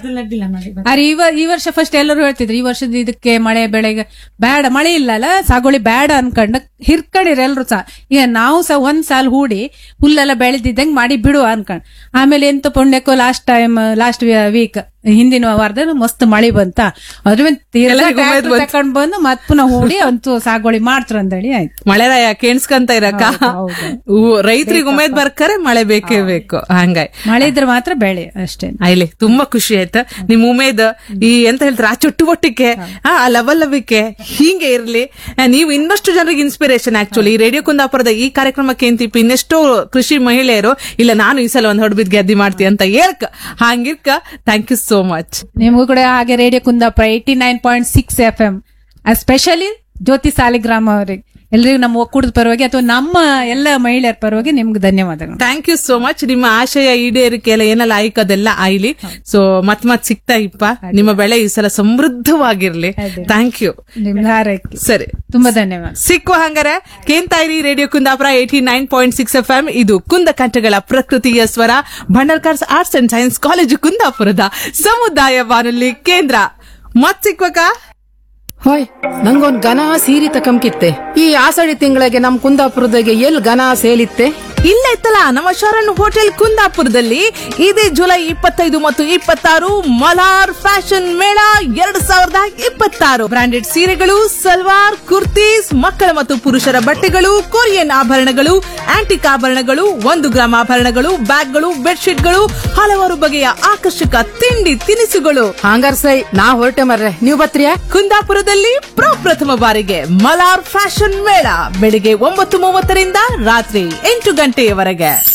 Speaker 3: ಈ ವರ್ಷ ಫಸ್ಟ್ ಎಲ್ಲರೂ ಹೇಳ್ತಿದ್ರು ಈ ವರ್ಷದ ಇದಕ್ಕೆ ಮಳೆ ಬೆಳೆಗೆ ಬೇಡ, ಮಳೆ ಇಲ್ಲಲ್ಲ, ಸಾಗುವಳಿ ಬೇಡ ಅನ್ಕೊಂಡ ಹಿರ್ಕೊಂಡಿರ ಎಲ್ರು ಸಹ. ಈಗ ನಾವು ಸಹ ಒಂದ್ ಸಾಲ ಹೂಡಿ ಹುಲ್ಲೆಲ್ಲ ಬೆಳೆದಿದ್ದಂಗ್ ಮಾಡಿ ಬಿಡುವ ಅನ್ಕೊಂಡ್, ಆಮೇಲೆ ಎಂತ ಪುಣ್ಯಕ್ಕೂ ಲಾಸ್ಟ್ ವೀಕ್ ಹಿಂದಿನ ವಾರದಲ್ಲಿ ಮಸ್ತ್ ಮಳಿ ಬಂತ, ಅದ್ರ ತಕೊಂಡ್ ಬಂದು ಮತ್ ಪುನಃ ಹೂಡಿ ಅಂತೂ ಸಾಗುವಳಿ ಮಾಡ್ತಾರ ಅಂತೇಳಿ ಆಯ್ತು.
Speaker 1: ಮಳೆರಾಯ ಕೇಣಿಸ್ಕೊಂತ ಇರಕ ರೈತರಿಗೆ ಉಮೇದ್ ಬರ್ಕರೆ ಮಳೆ ಬೇಕೇ ಬೇಕು. ಹಂಗಾಯ್
Speaker 3: ಮಳೆ ಇದ್ರೆ ಮಾತ್ರ ಬೆಳೆ ಅಷ್ಟೇ.
Speaker 1: ಇಲ್ಲಿ ತುಂಬಾ ಖುಷಿ ಆಯ್ತು. ನಿಮ್ ಉಮೇದ್ ಈ ಎಂತ ಹೇಳ್ತಾರೆ, ಆ ಚುಟ್ಟುಬೊಟ್ಟಿಗೆ, ಆ ಲವಲವಿಕೆ ಹಿಂಗೆ ಇರ್ಲಿ. ನೀವು ಇನ್ನಷ್ಟು ಜನರಿಗೆ ಇನ್ಸ್ಪಿರೇಷನ್. ಆಕ್ಚುಲಿ ಈ ರೇಡಿಯೋ ಕುಂದಾಪುರದ ಈ ಕಾರ್ಯಕ್ರಮಕ್ಕೆ ಅಂತಿಪ್ಪಿ ಇನ್ನೆಷ್ಟೋ ಕೃಷಿ ಮಹಿಳೆಯರು ಇಲ್ಲ ನಾನು ಈ ಸಲ ಒಂದ್ ಹೊಡ್ಬಿದ್ ಗೆದ್ದಿ ಮಾಡ್ತೀನಿ ಅಂತ ಹೇಳ್ಕ ಹಂಗಿರ್ಕ. Thank you so much.
Speaker 3: ನಿಮಗೂ ಕೂಡ ಹಾಗೆ ರೇಡಿಯೋ ಕುಂದಾಪುರ 89.6 FM, ಎಸ್ಪೆಷಲಿ ಜ್ಯೋತಿ ಸಾಲಿಗ್ರಾಮ ಅವರಿಗೆ, ಎಲ್ರಿಗೂ ನಮ್ಮ ಒಕ್ಕೂಟದ ಪರವಾಗಿ ಅಥವಾ ನಮ್ಮ ಎಲ್ಲ ಮಹಿಳೆಯರ ಪರವಾಗಿ ನಿಮ್ಗೆ ಧನ್ಯವಾದಗಳು.
Speaker 1: Thank you so much. ನಿಮ್ಮ ಆಶಯ ಈಡೇರಿಕೆ ಎಲ್ಲ ಏನೆಲ್ಲ ಆಯ್ಕದೆಲ್ಲ ಆಯ್ಲಿ. ಸೊ ಮತ್ ಸಿಗ್ತಾ ಇಪ್ಪ, ನಿಮ್ಮ ಬೆಳೆ ಈ ಸಲ ಸಮೃದ್ಧವಾಗಿರ್ಲಿ. Thank you. ಸರಿ,
Speaker 3: ತುಂಬಾ ಧನ್ಯವಾದ.
Speaker 1: ಸಿಕ್ಕುವ ಹಂಗಾರೆ ಕೇಂತಾಯಿರಿ ರೇಡಿಯೋ ಕುಂದಾಪುರ 89.6 FM. ಇದು ಕುಂದ ಕಂಠಗಳ ಪ್ರಕೃತಿಯ ಸ್ವರ, Bhandarkar's arts and science college ಕುಂದಾಪುರದ ಸಮುದಾಯ ಬಾನುಲಿ ಕೇಂದ್ರ. ಮತ್ ಸಿಕ್ವಕ
Speaker 6: ಹೋಯ್, ನಂಗೊಂದ್ ಘನ ಸೀರೆ ತಕಂಕಿತ್ತೆ. ಈ ಆಷಾಢಿ ತಿಂಗಳಿಗೆ ನಮ್ ಕುಂದಾಪುರದಾಗೆ ಎಲ್ ಘನ ಸೇಲಿತ್ತೆ?
Speaker 1: ಇಲ್ಲ ಇತ್ತಲ್ಲ, ನಮ್ಮ ಶರಣ್ ಹೋಟೆಲ್ ಕುಂದಾಪುರದಲ್ಲಿ ಇದೇ ಜುಲೈ 25 ಮತ್ತು 26 ಮಲಾರ್ ಫ್ಯಾಷನ್ ಮೇಳ 2026. ಬ್ರಾಂಡೆಡ್ ಸೀರೆಗಳು, ಸಲ್ವಾರ್, ಕುರ್ತೀಸ್, ಮಕ್ಕಳ ಮತ್ತು ಪುರುಷರ ಬಟ್ಟೆಗಳು, ಕೊರಿಯನ್ ಆಭರಣಗಳು, ಆಂಟಿಕ್ ಆಭರಣಗಳು, 1 ಗ್ರಾಮ್ ಆಭರಣಗಳು, ಬ್ಯಾಗ್ಗಳು, ಬೆಡ್ಶೀಟ್ಗಳು, ಹಲವಾರು ಬಗೆಯ ಆಕರ್ಷಕ ತಿಂಡಿ ತಿನಿಸುಗಳು.
Speaker 6: ಹಂಗಾರ್ ಸೈ, ನಾ ಹೊರಟೆ ಮರ್ರೆ, ನೀವು ಬತ್ರಿಯಾ?
Speaker 1: ಕುಂದಾಪುರದಲ್ಲಿ ಪ್ರಪ್ರಥಮ ಬಾರಿಗೆ ಮಲಾರ್ ಫ್ಯಾಷನ್ ಮೇಳ ಬೆಳಿಗ್ಗೆ 9:30 ರಿಂದ ರಾತ್ರಿ 8 ಗಂಟೆಯವರೆಗೆ.